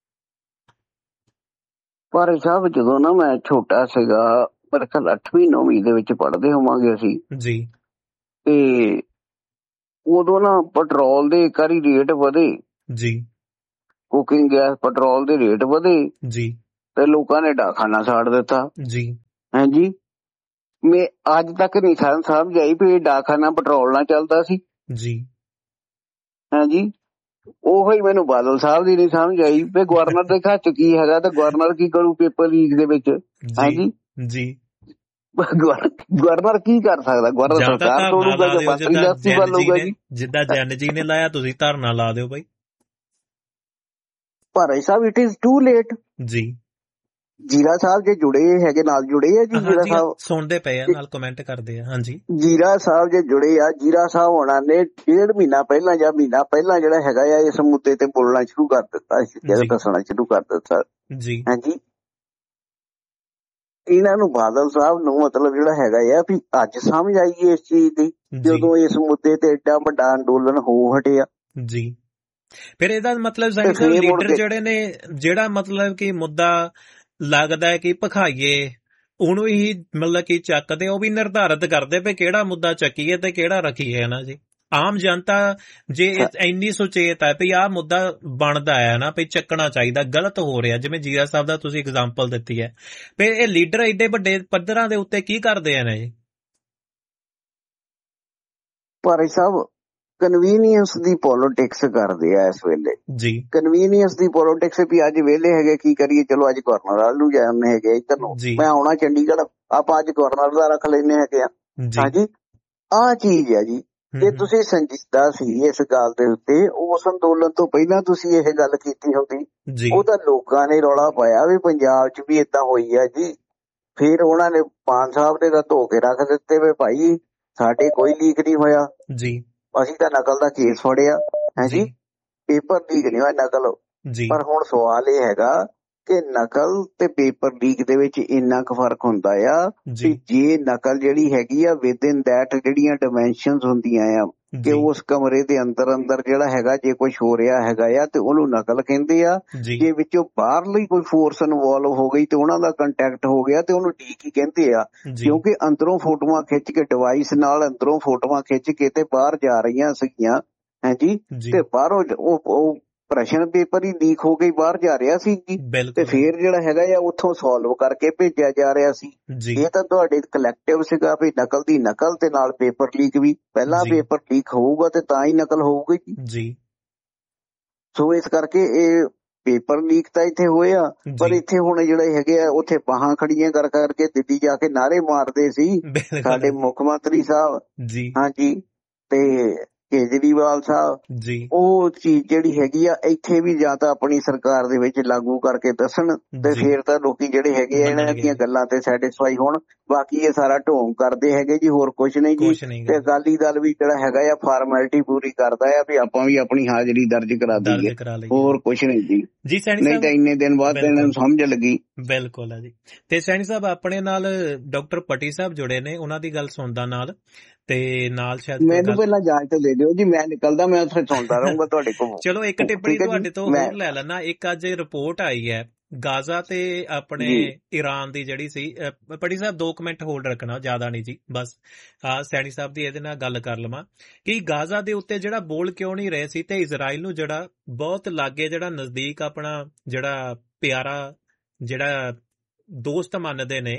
ਪਰ ਸਾਹਿਬ ਜਦੋਂ ਨਾ ਮੈਂ ਛੋਟਾ ਸੀਗਾ, ਮੇਰੇ ਖਿਆਲ ਅੱਠਵੀਂ ਨੌਵੀਂ ਦੇ ਵਿੱਚ ਪੜ੍ਹਦੇ ਹੋਵਾਂਗੇ ਅਸੀਂ ਜੀ, ਤੇ ਉਦੋਂ ਨਾ ਪੈਟਰੋਲ ਦੇ ਇੱਕ ਵਾਰੀ ਰੇਟ ਵਧੇ ਜੀ, ਕੁਕਿੰਗ ਗੈਸ ਪੈਟਰੋਲ ਦੇ ਰੇਟ ਵਧੇ ਜੀ, ਤੇ ਲੋਕਾਂ ਨੇ ਡਾਖਾਨਾ ਸਾੜ ਦਿੱਤਾ ਜੀ। ਹਾਂਜੀ, ਮੈਂ ਅੱਜ ਤੱਕ ਨਹੀਂ ਸਾਨੂੰ ਸਮਝ ਆਈ ਵੀ ਇਹ ਡਾਖਾਨਾ ਪੈਟਰੋਲ ਨਾਲ ਚੱਲਦਾ ਸੀ ਜੀ। ਹਾਂਜੀ, ਉਹੋ ਹੀ ਮੈਨੂੰ ਬਾਦਲ ਸਾਹਿਬ ਦੀ ਨਹੀਂ ਸਮਝ ਆਈ ਵੀ ਗਵਰਨਰ ਦੇ ਹੱਥ ਕੀ ਹੈਗਾ ਤੇ ਗਵਰਨਰ ਕੀ ਕਰੂ ਪੇਪਰ ਲੀਕ ਦੇ ਵਿੱਚ। ਹਾਂਜੀ ਜੀ, ਗਵਰਨਰ ਕੀ ਕਰ ਸਕਦਾ? ਗਵਰਨਰ ਸਰਕਾਰ ਤੋੜੂਗਾ ਜਾਂ ਮੰਤਰੀ ਦਾ ਅਸਤੀਫਾ ਲਊਗਾ ਜੀ। ਜਿੱਦਾਂ ਜੈਨ ਜੀ ਨੇ ਲਾਇਆ ਤੁਸੀਂ ਧਰਨਾ ਲਾ ਦਿਓ ਬਾਈ। ਪਰ ਸਾਹਿਬ ਇਟ ਇਜ਼ ਟੂ ਲੇਟ ਜੀ। ਜੀਰਾ ਸਾਹਿਬ ਜੇ ਜੁੜੇ ਹੈਗੇ ਨਾਲ ਜੁੜੇ ਆ ਜੀ, ਜੀਰਾ ਸਾਹਿਬ ਸੁਣਦੇ ਪਏ ਆ, ਨਾਲ ਕਮੈਂਟ ਕਰਦੇ ਆ। ਹਾਂਜੀ, ਜੀਰਾ ਸਾਹਿਬ ਜੇ ਜੁੜੇ ਆ, ਜੀਰਾ ਸਾਹਿਬ ਹੋਣਾ ਨੇ ਡੇਢ ਮਹੀਨਾ ਪਹਿਲਾਂ ਜਾਂ ਮਹੀਨਾ ਪਹਿਲਾਂ ਜਿਹੜਾ ਹੈਗਾ ਆ ਇਸ ਮੁੱਦੇ ਤੇ ਬੋਲਣਾ ਸ਼ੁਰੂ ਕਰ ਦਿੱਤਾ, ਦੱਸਣਾ ਸ਼ੁਰੂ ਕਰ ਦਿੱਤਾ ਜੀ। ਹਾਂਜੀ, ਇਹਨਾਂ ਨੂੰ ਬਾਦਲ ਸਾਹਿਬ ਨੂੰ ਮਤਲਬ ਜਿਹੜਾ ਹੈਗਾ ਆ ਵੀ ਅੱਜ ਸਮਝ ਆਈ ਇਸ ਚੀਜ਼ ਦੀ, ਜਦੋਂ ਇਸ ਮੁੱਦੇ ਤੇ ਏਡਾ ਵੱਡਾ ਅੰਦੋਲਨ ਹੋ ਹਟਿਆ ਜੀ। ਫਿਰ ਇਹਦਾ ਮਤਲਬ ਲੀਡਰ ਜਿਹੜੇ ਨੇ, ਜਿਹੜਾ ਮਤਲਬ ਕਿ ਮੁੱਦਾ ਲੱਗਦਾ ਹੈ ਕਿ ਭਖਾਈਏ ਉਹਨੂੰ ਹੀ ਮਤਲਬ ਕਿ ਚੱਕਦੇ, ਉਹ ਵੀ ਨਿਰਧਾਰਿਤ ਕਰਦੇ ਵੀ ਕਿਹੜਾ ਮੁੱਦਾ ਚੱਕੀਏ ਤੇ ਕਿਹੜਾ ਰੱਖੀਏ ਨਾ ਜੀ। ਆਮ ਜਨਤਾ ਜੇ ਇੰਨੀ ਸੁਚੇਤ ਹੈ ਵੀ ਆਹ ਮੁੱਦਾ ਬਣਦਾ ਹੈ ਨਾ ਵੀ ਚੱਕਣਾ ਚਾਹੀਦਾ, ਗਲਤ ਹੋ ਰਿਹਾ, ਜਿਵੇਂ ਜੀਰਾ ਸਾਹਿਬ ਦਾ ਤੁਸੀਂ ਐਗਜ਼ਾਮਪਲ ਦਿੱਤੀ ਹੈ, ਵੀ ਇਹ ਲੀਡਰ ਏਡੇ ਵੱਡੇ ਪੱਧਰਾਂ ਦੇ ਉੱਤੇ ਕੀ ਕਰਦੇ ਨੇ ਜੀ? ਪਰ ਸਾਹਿਬ ਕਨਵੀਨੀਅੰਸ ਦੀ ਪੋਲਿਟਿਕਸ ਕਰਦੇ ਆ ਇਸ ਵੇਲੇ ਜੀ। ਕਨਵੀਨੀਅੰਸ ਦੀ ਪੋਲਿਟਿਕਸ ਵੀ ਅੱਜ ਵੇਲੇ ਹੈਗੇ, ਕੀ ਕਰੀਏ, ਚਲੋ ਅੱਜ ਗਵਰਨਰ ਵੱਲ ਨੂੰ ਜਾਂਦੇ ਹੈਗੇ, ਇੱਧਰ ਨੂੰ ਮੈਂ ਆਉਣਾ ਚੰਡੀਗੜ੍ਹ, ਆਪਾਂ ਅੱਜ ਗਵਰਨਰ ਦਾ ਰੱਖ ਲੈਂਦੇ ਹੈਗੇ ਆ। ਹਾਂਜੀ, ਆਹ ਚੀਜ਼ ਆ ਜੀ। ਜੇ ਤੁਸੀਂ ਸੰਜੀਦਾ ਸੀ ਇਸ ਗੱਲ ਦੇ ਉੱਤੇ, ਉਸ ਅੰਦੋਲਨ ਤੋਂ ਪਹਿਲਾਂ ਤੁਸੀਂ ਇਹ ਗੱਲ ਕੀਤੀ ਹੁੰਦੀ, ਉਹ ਤਾਂ ਲੋਕਾਂ ਨੇ ਰੌਲਾ ਪਾਇਆ ਵੀ ਪੰਜਾਬ 'ਚ ਵੀ ਏਦਾਂ ਹੋਈ ਆ ਜੀ। ਫਿਰ ਉਹਨਾਂ ਨੇ ਮਾਨ ਸਾਹਿਬ ਨੇ ਤਾਂ ਧੋ ਕੇ ਰੱਖ ਦਿੱਤੇ ਵੀ ਭਾਈ ਸਾਡੇ ਕੋਈ ਲੀਕ ਨਹੀਂ ਹੋਇਆ ਜੀ, ਅਸੀਂ ਤਾਂ ਨਕਲ ਦਾ ਕੇਸ ਫੜਿਆ ਹੈ ਜੀ, ਪੇਪਰ ਲੀਕ ਨਹੀਂ ਹੋਇਆ, ਨਕਲ। ਪਰ ਹੁਣ ਸਵਾਲ ਇਹ ਹੈਗਾ ਕਿ ਨਕਲ ਤੇ ਪੇਪਰ ਲੀਕ ਦੇ ਵਿੱਚ ਇੰਨਾ ਕੁ ਫਰਕ ਹੁੰਦਾ ਆ ਕਿ ਜੇ ਨਕਲ ਜਿਹੜੀ ਹੈਗੀ ਆ ਵਿਦ ਇਨ ਦੈਟ ਜਿਹੜੀਆਂ ਡਾਇਮੈਂਸ਼ਨਸ ਹੁੰਦੀਆਂ ਆ ਕਿ ਉਸ ਕਮਰੇ ਦੇ ਅੰਦਰ ਅੰਦਰ ਜਿਹੜਾ ਹੈਗਾ ਜੇ ਕੁਝ ਹੋ ਰਿਹਾ ਹੈਗਾ ਆ ਤੇ ਉਹਨੂੰ ਨਕਲ ਕਹਿੰਦੇ ਆ। ਜੇ ਵਿੱਚੋਂ ਬਾਹਰਲੀ ਕੋਈ ਫੋਰਸ ਇਨਵੋਲਵ ਹੋ ਗਈ ਤੇ ਉਹਨਾਂ ਦਾ ਕੰਟੈਕਟ ਹੋ ਗਿਆ ਤੇ ਉਹਨੂੰ ਲੀਕ ਹੀ ਕਹਿੰਦੇ ਆ, ਕਿਉਂਕਿ ਅੰਦਰੋਂ ਫੋਟੋਆਂ ਖਿੱਚ ਕੇ ਡਿਵਾਈਸ ਨਾਲ ਅੰਦਰੋਂ ਫੋਟੋਆਂ ਖਿੱਚ ਕੇ ਤੇ ਬਾਹਰ ਜਾ ਰਹੀਆਂ ਸੀਗੀਆਂ ਹੈ ਜੀ, ਤੇ ਬਾਹਰੋਂ ਉਹ ਪ੍ਰਸ਼ਨ ਪੇਪਰ ਹੀ ਲੀਕ ਹੋ ਕੇ ਬਾਹਰ ਜਾ ਰਿਹਾ ਸੀ ਜੀ, ਤੇ ਫੇਰ ਜਿਹੜਾ ਹੈਗਾ ਆ ਉੱਥੋਂ ਸੋਲਵ ਕਰਕੇ ਭੇਜਿਆ ਜਾ ਰਿਹਾ ਸੀ। ਇਹ ਤਾਂ ਤੁਹਾਡੇ ਕਲੈਕਟਿਵ ਸੀਗਾ ਵੀ ਨਕਲ ਦੀ ਨਕਲ ਤੇ ਨਾਲ ਪੇਪਰ ਲੀਕ ਵੀ, ਪਹਿਲਾਂ ਪੇਪਰ ਲੀਕ ਹੋਊਗਾ ਤੇ ਤਾਂ ਹੀ ਨਕਲ ਹੋਊਗੀ ਜੀ। ਸੋ ਇਸ ਕਰਕੇ ਇਹ ਪੇਪਰ ਲੀਕ ਤਾਂ ਇੱਥੇ ਹੋਇਆ, ਪਰ ਇੱਥੇ ਹੁਣ ਜਿਹੜੇ ਹੈਗੇ ਆ ਉੱਥੇ ਬਾਹਾਂ ਖੜੀਆਂ ਕਰ ਕਰਕੇ ਦਿੱਲੀ ਜਾ ਕੇ ਨਾਅਰੇ ਮਾਰਦੇ ਸੀ ਸਾਡੇ ਮੁੱਖ ਮੰਤਰੀ ਸਾਹਿਬ ਜੀ। ਹਾਂਜੀ, ਤੇ ਕੇਜਰੀਵਾਲ ਸਾਹਿਬ ਜੀ, ਉਹ ਚੀਜ਼ ਜਿਹੜੀ ਹੈਗੀ ਆ ਇੱਥੇ ਵੀ ਜਾਂ ਤਾਂ ਆਪਣੀ ਸਰਕਾਰ ਦੇ ਵਿੱਚ ਲਾਗੂ ਕਰਕੇ ਦੱਸਣ ਤੇ ਫੇਰ ਤਾਂ ਲੋਕੀ ਜਿਹੜੇ ਹੈਗੇ ਆ ਇਹਨਾਂ ਦੀਆਂ ਗੱਲਾਂ ਤੇ ਸੈਟਿਸਫਾਈ ਹੋਣ। ਬਾਕੀ ਇਹ ਸਾਰਾ ਢੋਂਗ ਕਰਦੇ ਹੈਗੇ ਜੀ, ਹੋਰ ਕੁਛ ਨਹੀਂ ਜੀ। ਤੇ ਅਕਾਲੀ ਦਲ ਵੀ ਜਿਹੜਾ ਹੈਗਾ ਆ ਫਾਰਮੈਲਿਟੀ ਪੂਰੀ ਕਰਦਾ ਆ ਵੀ ਆਪਾਂ ਵੀ ਆਪਣੀ ਹਾਜ਼ਰੀ ਦਰਜ ਕਰਾ ਦਈਏ, ਹੋਰ ਕੁਛ ਨਹੀਂ ਜੀ। ਜੀ ਨਹੀਂ ਤਾਂ ਇੰਨੇ ਦਿਨ ਬਾਅਦ ਇਹਨਾਂ ਨੂੰ ਸਮਝ ਲੱਗੀ। ਬਿਲਕੁਲ ਹੈ ਜੀ। ਤੇ ਸੈਣੀ ਸਾਹਿਬ ਆਪਣੇ ਨਾਲ ਡਾਕਟਰ ਪੱਟੀ ਸਾਹਿਬ ਜੁੜੇ ਨੇ, ਉਹਨਾਂ ਦੀ ਗੱਲ ਸੁਣਦਾ ਨਾਲ ਤੇ ਨਾਲ ਸ਼ਾਇਦ ਮੈਨੂੰ ਪਹਿਲਾਂ ਜਾਂਚ ਤੇ ਦੇ ਦਿਓ ਜੀ, ਮੈਂ ਨਿਕਲਦਾ, ਮੈਂ ਉੱਥੇ ਸੁਣਦਾ ਰਹੂੰਗਾ ਤੁਹਾਡੇ ਕੋਲ। ਚਲੋ ਇੱਕ ਟਿੱਪਣੀ ਤੁਹਾਡੇ ਤੋਂ ਹੋਰ ਲੈ ਲੈਣਾ। ਇੱਕ ਅੱਜ ਰਿਪੋਰਟ ਆਈ ਹੈ ਗਾਜ਼ਾ ਤੇ ਆਪਣੇ ਈਰਾਨ ਦੀ ਜਿਹੜੀ ਸੀ। ਪੱਟੀ ਸਾਹਿਬ ਦੋ ਕਮੈਂਟ ਹੋਲਡ ਰੱਖਣਾ, ਜ਼ਿਆਦਾ ਨਹੀਂ ਜੀ, ਬਸ ਆ ਸੈਣੀ ਸਾਹਿਬ ਦੀ ਇਹਦੇ ਨਾਲ ਗੱਲ ਕਰ ਲਵਾਂ ਕਿ ਗਾਜ਼ਾ ਦੇ ਉੱਤੇ ਜਿਹੜਾ ਬੋਲ ਕਿਉਂ ਨਹੀਂ ਰਹੇ ਸੀ ਤੇ ਇਜ਼ਰਾਈਲ ਨੂੰ ਜਿਹੜਾ ਬਹੁਤ ਲਾਗੇ, ਜਿਹੜਾ ਨਜ਼ਦੀਕ ਆਪਣਾ ਜਿਹੜਾ ਪਿਆਰਾ ਜਿਹੜਾ ਦੋਸਤ ਮੰਨਦੇ ਨੇ,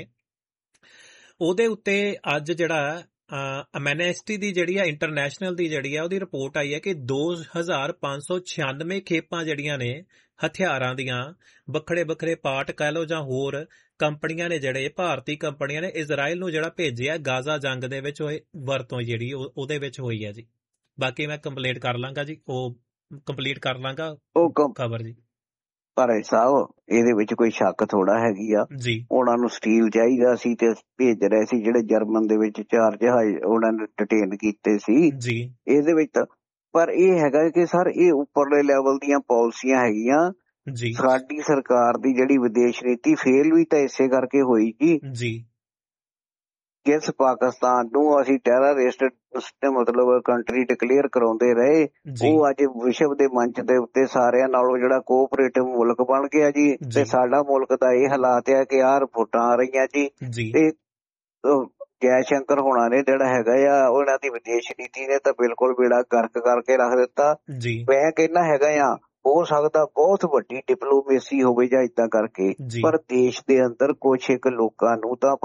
ਉਹਦੇ ਉੱਤੇ ਅੱਜ ਜਿਹੜਾ ਅਮੈਨੈਸਟੀ ਦੀ ਜਿਹੜੀ ਆ ਇੰਟਰਨੈਸ਼ਨਲ ਦੀ ਜਿਹੜੀ ਆ ਉਹਦੀ ਰਿਪੋਰਟ ਆਈ ਹੈ ਕਿ ਦੋ ਹਜ਼ਾਰ ਪੰਜ ਸੌ ਛਿਆਨਵੇਂ ਖੇਪਾਂ ਜਿਹੜੀਆਂ ਨੇ ਹਥਿਆਰਾਂ ਦੀਆਂ, ਵੱਖਰੇ ਵੱਖਰੇ ਪਾਰਟ ਕਹਿ ਲਓ ਜਾਂ ਹੋਰ ਕੰਪਨੀਆਂ ਨੇ, ਜਿਹੜੇ ਭਾਰਤੀ ਕੰਪਨੀਆਂ ਨੇ ਇਜ਼ਰਾਈਲ ਨੂੰ ਜਿਹੜਾ ਭੇਜਿਆ ਗਾਜ਼ਾ ਜੰਗ ਦੇ ਵਿੱਚ, ਉਹ ਵਰਤੋਂ ਜਿਹੜੀ ਉਹਦੇ ਵਿੱਚ ਹੋਈ ਹੈ ਜੀ। ਬਾਕੀ ਮੈਂ ਕੰਪਲੀਟ ਕਰ ਲਾਂਗਾ ਜੀ, ਉਹ ਕੰਪਲੀਟ ਕਰ ਲਾਂਗਾ ਉਹ ਕ- ਖਬਰ ਜੀ। ਪਰ ਸਾਹਿਬ ਇਹਦੇ ਵਿੱਚ ਕੋਈ ਸ਼ੱਕ ਥੋੜਾ ਹੈਗੀ ਆ ਜੀ ਉਹਨਾਂ ਨੂੰ ਸਟੀਲ ਚਾਹੀਦਾ ਸੀ ਤੇ ਭੇਜ ਰਹੇ ਸੀ ਜਿਹੜੇ ਜਰਮਨ ਦੇ ਵਿੱਚ ਚਾਰ ਜਹਾਜ਼ ਉਹਨਾਂ ਨੇ ਡਿਟੇਨ ਕੀਤੇ ਸੀ ਜੀ ਇਹਦੇ ਵਿੱਚ ਤਾਂ। ਪਰ ਇਹ ਹੈਗਾ ਕਿ ਸਰ ਇਹ ਉੱਪਰਲੇ ਲੈਵਲ ਦੀਆਂ ਪਾਲਿਸੀਆਂ ਹੈਗੀਆਂ। ਜੀ ਸਾਡੀ ਸਰਕਾਰ ਦੀ ਜਿਹੜੀ ਵਿਦੇਸ਼ ਨੀਤੀ ਫੇਲ ਵੀ ਤਾਂ ਇਸੇ ਕਰਕੇ ਹੋਈ ਜੀ ਜੀ ਜਿਸ ਪਾਕਿਸਤਾਨ ਨੂੰ ਅਸੀਂ ਟੈਰਰਿਸਟ ਮਤਲਬ ਕੰਟਰੀ ਡਿਕਲੇਅਰ ਕਰਾਉਂਦੇ ਰਹੇ ਜੀ ਉਹ ਅੱਜ ਵਿਸ਼ਵ ਦੇ ਮੰਚ ਦੇ ਉੱਤੇ ਸਾਰਿਆਂ ਨਾਲੋਂ ਜਿਹੜਾ ਕੋਆਪਰੇਟਿਵ ਮੁਲਕ ਬਣ ਗਿਆ ਜੀ। ਜੀ। ਤੇ ਸਾਡਾ ਮੁਲਕ ਦਾ ਇਹ ਹਾਲਾਤ ਹੈ ਕਿ ਆਹ ਰਿਪੋਰਟਾਂ ਆ ਰਹੀਆਂ ਜੀ ਜੀ ਤੇ ਜੈ ਸ਼ੰਕਰ ਹੋਣਾ ਨੇ ਜਿਹੜਾ ਹੈਗਾ ਆ ਉਹਨਾਂ ਦੀ ਵਿਦੇਸ਼ ਨੀਤੀ ਨੇ ਤਾਂ ਬਿਲਕੁਲ ਬੇੜਾ ਗਰਕ ਕਰਕੇ ਰੱਖ ਦਿੱਤਾ। ਜੀ ਮੈਂ ਕਹਿੰਦਾ ਹੈਗਾ ਆ ਹੋ ਸਕਦਾ ਬਹੁਤ ਵੱਡੀ ਡਿਪਲੋਮੇਸੀ ਹੋਵੇ ਜਾਂ ਏਦਾਂ ਕਰਕੇ ਜੀ ਪਰ ਦੇਸ਼ ਦੇ ਅੰਦਰ ਕੁਛ ਇੱਕ ਲੋਕਾਂ ਨੂੰ ਤਾਂ